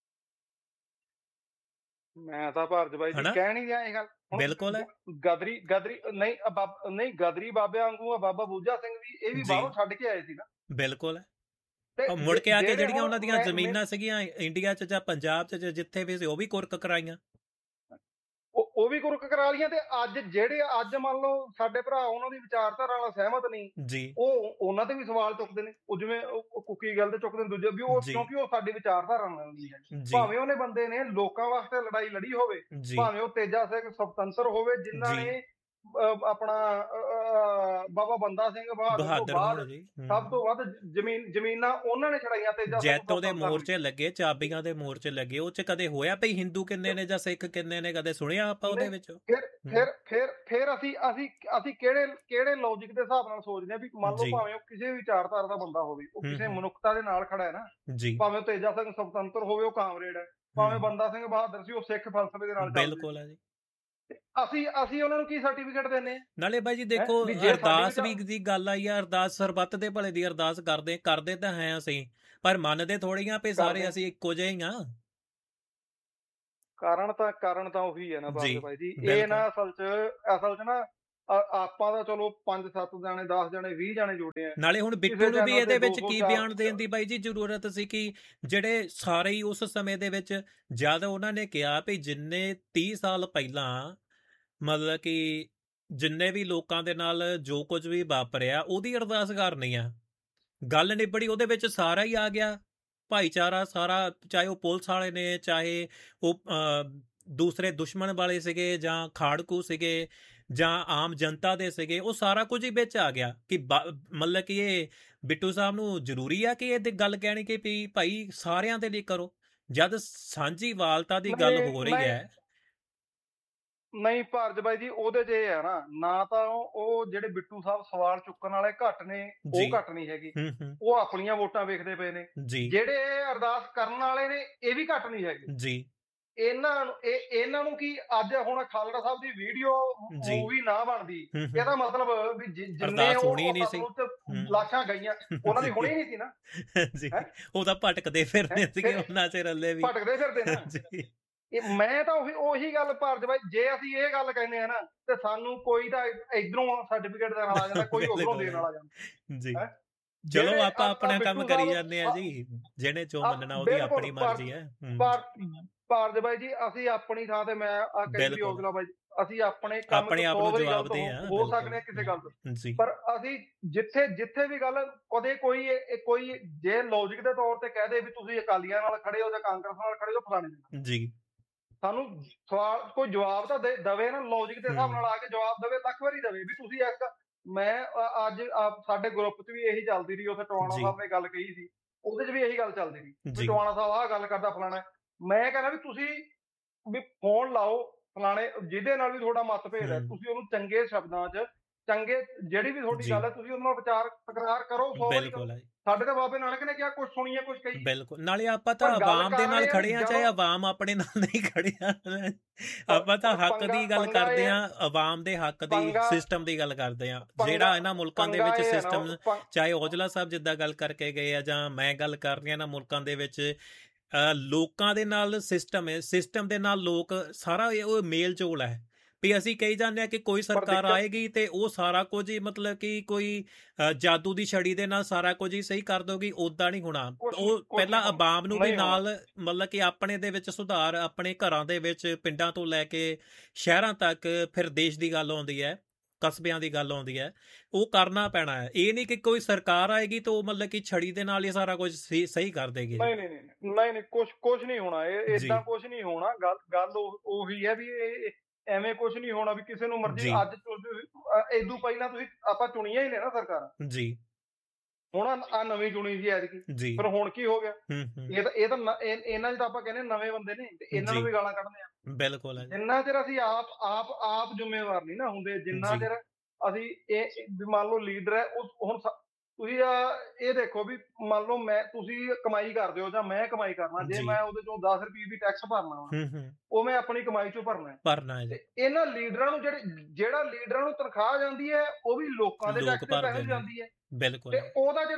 ਮੈਂ ਤਾਂ ਭਾਰਤ ਬਾਈ ਜੀ ਕਹਿ ਨਹੀਂ ਰਿਹਾ ਇਹ ਗੱਲ। ਬਿਲਕੁਲ ਗਦਰੀ ਨਹੀਂ, ਗਦਰੀ ਬਾਬੇ ਵਾਂਗੂ ਬਾਬਾ ਬੂਝਾ ਸਿੰਘ ਵੀ, ਇਹ ਵੀ ਬਾਹਰੋਂ ਛੱਡ ਕੇ ਆਏ ਸੀ ਨਾ। ਬਿਲਕੁਲ। ਮੁੜ ਕੇ ਆ ਕੇ ਜਿਹੜੀਆਂ ਉਹਨਾਂ ਦੀਆਂ ਜ਼ਮੀਨਾਂ ਸੀਗੀਆਂ ਇੰਡੀਆ 'ਚ ਜਾਂ ਪੰਜਾਬ 'ਚ ਜਿੱਥੇ ਵੀ ਸੀ, ਉਹ ਵੀ ਕੁਰਕ ਕਰਾਈਆਂ, ਉਹ ਵੀ ਕੁਰਕ ਕਰਾ ਲਈਆਂ। ਤੇ ਅੱਜ ਮੰਨ ਲਓ ਸਾਡੇ ਭਰਾ ਉਹਨਾਂ ਦੀ ਵਿਚਾਰਧਾਰਾ ਨਾਲ ਸਹਿਮਤ ਨਹੀਂ ਜੀ, ਉਹ ਉਹਨਾਂ ਤੇ ਵੀ ਸਵਾਲ ਚੁੱਕਦੇ ਨੇ। ਉਹ ਜਿਵੇਂ ਕੁੱਕੀ ਗੱਲ ਤੇ ਚੁੱਕਦੇ ਨੇ ਦੂਜੇ ਵੀ, ਉਹ ਕਿਉਂਕਿ ਉਹ ਸਾਡੀ ਵਿਚਾਰਧਾਰਾ ਨਾਲ ਨਹੀਂ ਹੈ। ਭਾਵੇਂ ਉਹਨੇ ਬੰਦੇ ਨੇ ਲੋਕਾਂ ਵਾਸਤੇ ਲੜਾਈ ਲੜੀ ਹੋਵੇ, ਭਾਵੇਂ ਉਹ ਤੇਜਾ ਸਿੰਘ ਸੁਤੰਤਰ ਹੋਵੇ, ਜਿਨ੍ਹਾਂ ਨੇ ਆਪਣਾ ਬਾਬਾ ਬੰਦਾ ਸਿੰਘ ਬਹਾਦਰ ਸਭ ਤੋਂ ਵੱਧ ਜ਼ਮੀਨਾਂ ਉਹਨਾਂ ਨੇ ਛੜਾਈਆਂ। ਤੇ ਜੈਤੋ ਦੇ ਮੋਰਚੇ ਲੱਗੇ, ਚਾਬੀਆਂ ਦੇ ਮੋਰਚੇ ਲੱਗੇ, ਉਹ 'ਚ ਕਦੇ ਹੋਇਆ ਭਈ ਹਿੰਦੂ ਕਿੰਨੇ ਨੇ ਜਾਂ ਸਿੱਖ ਕਿੰਨੇ ਨੇ? ਕਦੇ ਸੁਣਿਆ ਆਪਾਂ ਉਹਦੇ ਵਿੱਚ? ਫਿਰ ਅਸੀਂ ਕਿਹੜੇ ਲੌਜਿਕ ਦੇ ਹਿਸਾਬ ਨਾਲ ਸੋਚਦੇ ਹਾਂ ਵੀ ਮੰਨ ਲਓ ਭਾਵੇਂ ਉਹ ਕਿਸੇ ਵਿਚਾਰਧਾਰਾ ਦਾ ਬੰਦਾ ਹੋਵੇ, ਉਹ ਕਿਸੇ ਮਨੁੱਖਤਾ ਦੇ ਨਾਲ ਖੜਾ ਹੈ ਨਾ, ਭਾਵੇਂ ਉਹ ਤੇਜਾ ਸਿੰਘ ਸੁਤੰਤਰ ਹੋਵੇ, ਉਹ ਕਾਮਰੇਡ ਹੈ, ਭਾਵੇਂ ਬੰਦਾ ਸਿੰਘ ਬਹਾਦਰ ਸੀ, ਉਹ ਸਿੱਖ ਫਲਸਫੇ ਦੇ ਨਾਲ। ਬਿਲਕੁਲ ਹੈ ਜੀ। ਅਸੀਂ ਉਹਨਾਂ ਨੂੰ ਕੀ ਸਰਟੀਫਿਕੇਟ ਦਿੰਦੇ? ਨਾਲੇ ਬਾਈ ਜੀ ਦੇਖੋ, ਅਰਦਾਸ ਵੀ ਦੀ ਗੱਲ ਆਈ ਆ, ਅਰਦਾਸ ਸਰਬੱਤ ਦੇ ਭਲੇ ਦੀ ਅਰਦਾਸ ਕਰਦੇ ਤਾਂ ਹੈ ਅਸੀਂ, ਪਰ ਮੰਨਦੇ ਥੋੜੀਆਂ ਵੀ ਸਾਰੇ ਅਸੀਂ ਇੱਕੋ ਜਿਹੇ ਹੀ ਆ। ਕਾਰਨ ਤਾਂ ਉਹੀ ਹੈ ਨਾ ਬਾਬੇ ਭਾਈ ਜੀ। ਇਹ ਨਾ ਅਸਲ ਚ ਨਾ ਆਪਾਂ ਤਾਂ ਚਲੋ 5-7 ਜਾਣੇ 10 ਜਾਣੇ 20 ਜਾਣੇ ਜੁੜੇ ਆ। ਨਾਲੇ ਹੁਣ ਬਿੱਟੂ ਨੂੰ ਵੀ ਇਹਦੇ ਵਿੱਚ ਕੀ ਬਿਆਨ ਦੇਣ ਦੀ ਬਾਈ ਜੀ ਜ਼ਰੂਰਤ ਸੀ ਕਿ ਜਿਹੜੇ ਸਾਰੇ ਹੀ ਉਸ ਸਮੇਂ ਦੇ ਵਿੱਚ ਜਦ ਉਹਨਾਂ ਨੇ ਕਿਹਾ ਵੀ ਜਿੰਨੇ 30 ਸਾਲ ਪਹਿਲਾਂ ਮਤਲਬ ਕਿ ਜਿੰਨੇ ਵੀ ਲੋਕਾਂ ਦੇ ਨਾਲ ਜੋ ਕੁਝ ਵੀ ਵਾਪਰਿਆ ਉਹਦੀ ਅਰਦਾਸ ਕਰਨੀ ਆ, ਗੱਲ ਨਿਬੜੀ, ਉਹਦੇ ਵਿੱਚ ਸਾਰਾ ਹੀ ਆ ਗਿਆ ਭਾਈਚਾਰਾ ਸਾਰਾ, ਚਾਹੇ ਉਹ ਪੁਲਿਸ ਵਾਲੇ ਨੇ, ਚਾਹੇ ਉਹ ਦੂਸਰੇ ਦੁਸ਼ਮਣ ਵਾਲੇ ਸੀਗੇ ਜਾਂ ਖਾੜਕੂ ਸੀਗੇ ਜਾਂ ਆਮ ਜਨਤਾ ਦੇ ਸੀਗੇ, ਉਹ ਸਾਰਾ ਕੁਝ ਹੀ ਵਿੱਚ ਆ ਗਿਆ ਕਿ ਮਤਲਬ ਕਿ ਇਹ ਬਿੱਟੂ ਸਾਹਿਬ ਨੂੰ ਜ਼ਰੂਰੀ ਆ ਕਿ ਇਹ ਗੱਲ ਕਹਿਣੀ ਕਿ ਵੀ ਭਾਈ ਸਾਰਿਆਂ ਦੇ ਲਈ ਕਰੋ, ਜਦ ਸਾਂਝੀ ਵਾਲਤਾ ਦੀ ਗੱਲ ਹੋ ਰਹੀ ਹੈ। ਨਹੀਂ ਭਾਰਜ ਬਾਈ ਜੀ, ਉਹਦੇ 'ਚ ਇਹ ਹੈ ਨਾ ਤਾਂ ਉਹ ਜਿਹੜੇ ਬਿੱਟੂ ਸਾਹਿਬ ਸਵਾਲ ਚੁੱਕਣ ਵਾਲੇ ਘੱਟ ਨੇ, ਉਹ ਘੱਟ ਨਹੀਂ ਹੈਗੀ, ਉਹ ਆਪਣੀਆਂ ਵੋਟਾਂ ਵੇਖਦੇ ਪਏ ਨੇ। ਜਿਹੜੇ ਅਰਦਾਸ ਕਰਨ ਵਾਲੇ ਨੇ ਇਹ ਵੀ ਘੱਟ ਨਹੀਂ ਹੈਗੇ ਜੀ। ਇਹਨਾਂ ਨੂੰ ਕੀ ਅੱਜ ਹੁਣ ਖਾਲੜਾ ਸਾਹਿਬ ਦੀ ਵੀਡੀਓ ਮੂਵੀ ਨਾ ਬਣਦੀ, ਇਹਦਾ ਮਤਲਬ ਵੀ ਜਿੰਨੇ ਲਾਸ਼ਾਂ ਗਈਆਂ ਉਹਨਾਂ ਦੀ ਹੋਣੀ ਨਹੀਂ ਸੀ ਨਾ ਜੀ। ਉਹ ਤਾਂ ਭਟਕਦੇ ਫਿਰਦੇ ਸੀਗੇ ਉਹਨਾਂ ਚ ਰੱਲੇ ਵੀ ਭਟਕਦੇ ਫਿਰਦੇ ਨਾ। ਮੈਂ ਤਾਂ ਉਹੀ ਗੱਲ ਭਾਰਜ ਬਾਈ, ਜੇ ਅਸੀਂ ਇਹ ਗੱਲ ਕਹਿੰਦੇ ਆ ਨਾ ਤੇ ਸਾਨੂੰ ਕੋਈ ਤਾਂ ਇਧਰੋਂ ਸਰਟੀਫਿਕੇਟ ਦੇਣ ਵਾਲਾ ਜਾਂਦਾ, ਕੋਈ ਉਧਰੋਂ ਦੇਣ ਵਾਲਾ ਜਾਂਦਾ ਜੀ। ਚਲੋ ਆਪਾਂ ਆਪਣਾ ਕੰਮ ਕਰੀ ਜਾਂਦੇ ਆ ਜੀ, ਜਿਹਨੇ ਜੋ ਮੰਨਣਾ ਉਹਦੀ ਆਪਣੀ ਮਰਜ਼ੀ ਹੈ। ਭਾਰਜ ਬਾਈ ਜੀ, ਅਸੀਂ ਆਪਣੀ ਥਾਂ ਤੇ ਮੈਂ ਕਹਿੰਦੀ ਔਜਲਾ ਬਾਈ, ਅਸੀਂ ਆਪਣੇ ਕੰਮ ਆਪਣੇ ਆਪ ਨੂੰ ਜਵਾਬ ਦੇ ਆ ਹੋ ਸਕਦੇ ਆ ਕਿਸੇ ਗੱਲ ਤੋਂ, ਪਰ ਅਸੀਂ ਜਿੱਥੇ ਵੀ ਗੱਲ ਕਦੇ ਕੋਈ ਜੇ ਲੌਜਿਕ ਦੇ ਤੌਰ ਤੇ ਕਹਦੇ ਵੀ ਤੁਸੀਂ ਅਕਾਲੀਆਂ ਨਾਲ ਖੜੇ ਹੋ ਜਾਂ ਕਾਂਗਰਸ ਨਾਲ ਖੜੇ ਹੋ ਫਲਾਣੇ ਜੀ, ਸਾਨੂੰ ਸਵਾਲ ਕੋਈ ਜਵਾਬ ਤਾਂ ਦਵੇ ਨਾ, ਲੌਜਿਕ ਦੇ ਹਿਸਾਬ ਨਾਲ ਆ ਕੇ ਜਵਾਬ ਦੇਵੇ, ਲੱਖ ਵਾਰੀ ਦੇਵੇ ਵੀ ਤੁਸੀਂ ਮੈਂ ਅੱਜ ਸਾਡੇ ਗਰੁੱਪ 'ਚ ਵੀ ਇਹੀ ਚੱਲਦੀ ਰਹੀ, ਉੱਥੇ ਟਵਾਣਾ ਸਾਹਿਬ ਨੇ ਗੱਲ ਕਹੀ ਸੀ, ਉਹਦੇ 'ਚ ਵੀ ਇਹੀ ਗੱਲ ਚੱਲਦੀ ਰਹੀ ਵੀ ਟਵਾਣਾ ਸਾਹਿਬ ਆਹ ਗੱਲ ਕਰਦਾ ਫਲਾਣਾ। ਮੈਂ ਕਹਿੰਦਾ ਵੀ ਤੁਸੀਂ ਵੀ ਫੋਨ ਲਾਓ ਫਲਾਣੇ ਜਿਹਦੇ ਨਾਲ ਵੀ ਤੁਹਾਡਾ ਮਤਭੇਦ ਹੈ, ਤੁਸੀਂ ਉਹਨੂੰ ਚੰਗੇ ਸ਼ਬਦਾਂ 'ਚ ਜਿਹੜੀ ਵੀ ਤੁਹਾਡੀ ਗੱਲ ਹੈ ਤੁਸੀਂ ਉਹਦੇ ਨਾਲ ਵਿਚਾਰ ਤਕਰਾਰ ਕਰੋ। ਸਾਡੇ ਤਾਂ ਬਾਬੇ ਨਾਨਕ ਨੇ ਕਿਹਾ ਕੁਝ ਸੁਣੀਏ ਕੁਝ ਕਹੀ। ਬਿਲਕੁਲ, ਨਾਲੇ ਆਪਾਂ ਤਾਂ ਆਵਾਮ ਦੇ ਨਾਲ ਖੜੇ ਆ, ਚਾਹੇ ਆਵਾਮ ਆਪਣੇ ਨਾਲ ਨਹੀਂ ਖੜਿਆ, ਆਪਾਂ ਤਾਂ ਹੱਕ ਦੀ ਗੱਲ ਕਰਦੇ ਆ, ਆਵਾਮ ਦੇ ਹੱਕ ਦੀ, ਸਿਸਟਮ ਦੀ ਗੱਲ ਕਰਦੇ ਆ, ਜਿਹੜਾ ਇਹਨਾਂ ਮੁਲਕਾਂ ਦੇ ਵਿੱਚ ਸਿਸਟਮ, ਚਾਹੇ ਔਜਲਾ ਸਾਹਿਬ ਜਿੱਦਾਂ ਗੱਲ ਕਰਕੇ ਗਏ ਆ ਜਾਂ ਮੈਂ ਗੱਲ ਕਰ ਰਹੀ ਹਾਂ, ਇਹਨਾਂ ਮੁਲਕਾਂ ਦੇ ਵਿੱਚ ਲੋਕਾਂ ਦੇ ਨਾਲ ਸਿਸਟਮ ਹੈ, ਸਿਸਟਮ ਦੇ ਨਾਲ ਲੋਕ ਸਾਰਾ ਉਹ ਮੇਲ ਜੋਲ ਹੈ ਵੀ ਅਸੀਂ ਕਹੀ ਜਾਂਦੇ ਹਾਂ ਕਿ ਕੋਈ ਸਰਕਾਰ ਆਏਗੀ ਤੇ ਉਹ ਸਾਰਾ ਕੁਝ ਹੀ ਮਤਲਬ ਕਿ ਕੋਈ ਜਾਦੂ ਦੀ ਛੜੀ ਦੇ ਨਾਲ ਸਾਰਾ ਕੁਝ ਹੀ ਸਹੀ ਕਰ ਦੋਗੀ, ਓਦਾਂ ਨਹੀਂ ਹੋਣਾ। ਉਹ ਪਹਿਲਾਂ ਆਵਾਮ ਨੂੰ ਵੀ ਨਾਲ ਮਤਲਬ ਕਿ ਆਪਣੇ ਦੇ ਵਿੱਚ ਸੁਧਾਰ, ਆਪਣੇ ਘਰਾਂ ਦੇ ਵਿੱਚ, ਪਿੰਡਾਂ ਤੋਂ ਲੈ ਕੇ ਸ਼ਹਿਰਾਂ ਤੱਕ, ਫਿਰ ਦੇਸ਼ ਦੀ ਗੱਲ ਆਉਂਦੀ ਹੈ, ਕਸਬਿਆਂ ਦੀ ਗੱਲ ਆਉਂਦੀ ਹੈ, ਉਹ ਕਰਨਾ ਪੈਣਾ ਹੈ। ਇਹ ਨਹੀਂ ਕਿ ਕੋਈ ਸਰਕਾਰ ਆਏਗੀ ਤਾਂ ਉਹ ਮਤਲਬ ਕਿ ਛੜੀ ਦੇ ਨਾਲ ਹੀ ਸਾਰਾ ਕੁਝ ਸਹੀ ਕਰ ਦੇਗੀ। ਨਹੀਂ ਕੁਝ ਨਹੀਂ ਹੋਣਾ, ਇਹ ਏਦਾਂ ਕੁਝ ਨਹੀਂ ਹੋਣਾ। ਗੱਲ ਉਹੀ ਹੈ ਵੀ ਐਵੇਂ ਕੁਝ ਨਹੀਂ ਹੋਣਾ ਵੀ ਕਿਸੇ ਨੂੰ ਮਰਜ਼ੀ ਅੱਜ ਇਦੋਂ ਪਹਿਲਾਂ ਤੁਸੀਂ ਆਪਾਂ ਚੁਣੀਆਂ ਹੀ ਨੇ ਨਾ ਸਰਕਾਰਾਂ ਜੀ, ਹੁਣ ਆ ਨਵੀਂ ਚੁਣੀ ਸੀ ਐਤਕੀ, ਪਰ ਹੁਣ ਕੀ ਹੋ ਗਿਆ? ਇਹ ਤਾਂ ਇਹਨਾਂ 'ਚ ਤਾਂ ਆਪਾਂ ਕਹਿੰਦੇ ਨਵੇਂ ਬੰਦੇ ਨੇ ਤੇ ਇਹਨਾਂ ਨੂੰ ਵੀ ਗਾਲਾਂ ਕੱਢਦੇ ਆ। ਬਿਲਕੁਲ, ਜਿੰਨਾ ਚਿਰ ਅਸੀਂ ਆਪ ਜ਼ਿੰਮੇਵਾਰ ਨਹੀਂ ਨਾ ਹੁੰਦੇ, ਜਿੰਨਾ ਚਿਰ ਅਸੀਂ ਇਹ ਮੰਨ ਲਓ ਲੀਡਰ ਹੈ, ਹੁਣ ਤੁਸੀਂ ਇਹ ਦੇਖੋ ਵੀ ਮੰਨ ਲਓ ਤੁਸੀਂ ਕਮਾਈ ਕਰਦੇ ਹੋ ਜਾਂ ਮੈਂ ਕਮਾਈ ਕਰਨਾ, ਜੇ ਮੈਂ ਉਹਦੇ ਚੋਂ 10 ਰੁਪਏ ਵੀ ਟੈਕਸ ਭਰਨਾ ਵਾ, ਉਹ ਮੈਂ ਆਪਣੀ ਕਮਾਈ ਚੋਂ ਭਰਨਾ ਹੈ। ਇਹਨਾਂ ਲੀਡਰਾਂ ਨੂੰ ਜਿਹੜਾ ਲੀਡਰਾਂ ਨੂੰ ਤਨਖਾਹ ਜਾਂਦੀ ਹੈ ਉਹ ਵੀ ਲੋਕਾਂ ਦੇ ਟੈਕਸ ਦੇ ਪੈਸੇ ਜਾਂਦੀ ਹੈ। ਬਿਲਕੁਲ, ਤੇ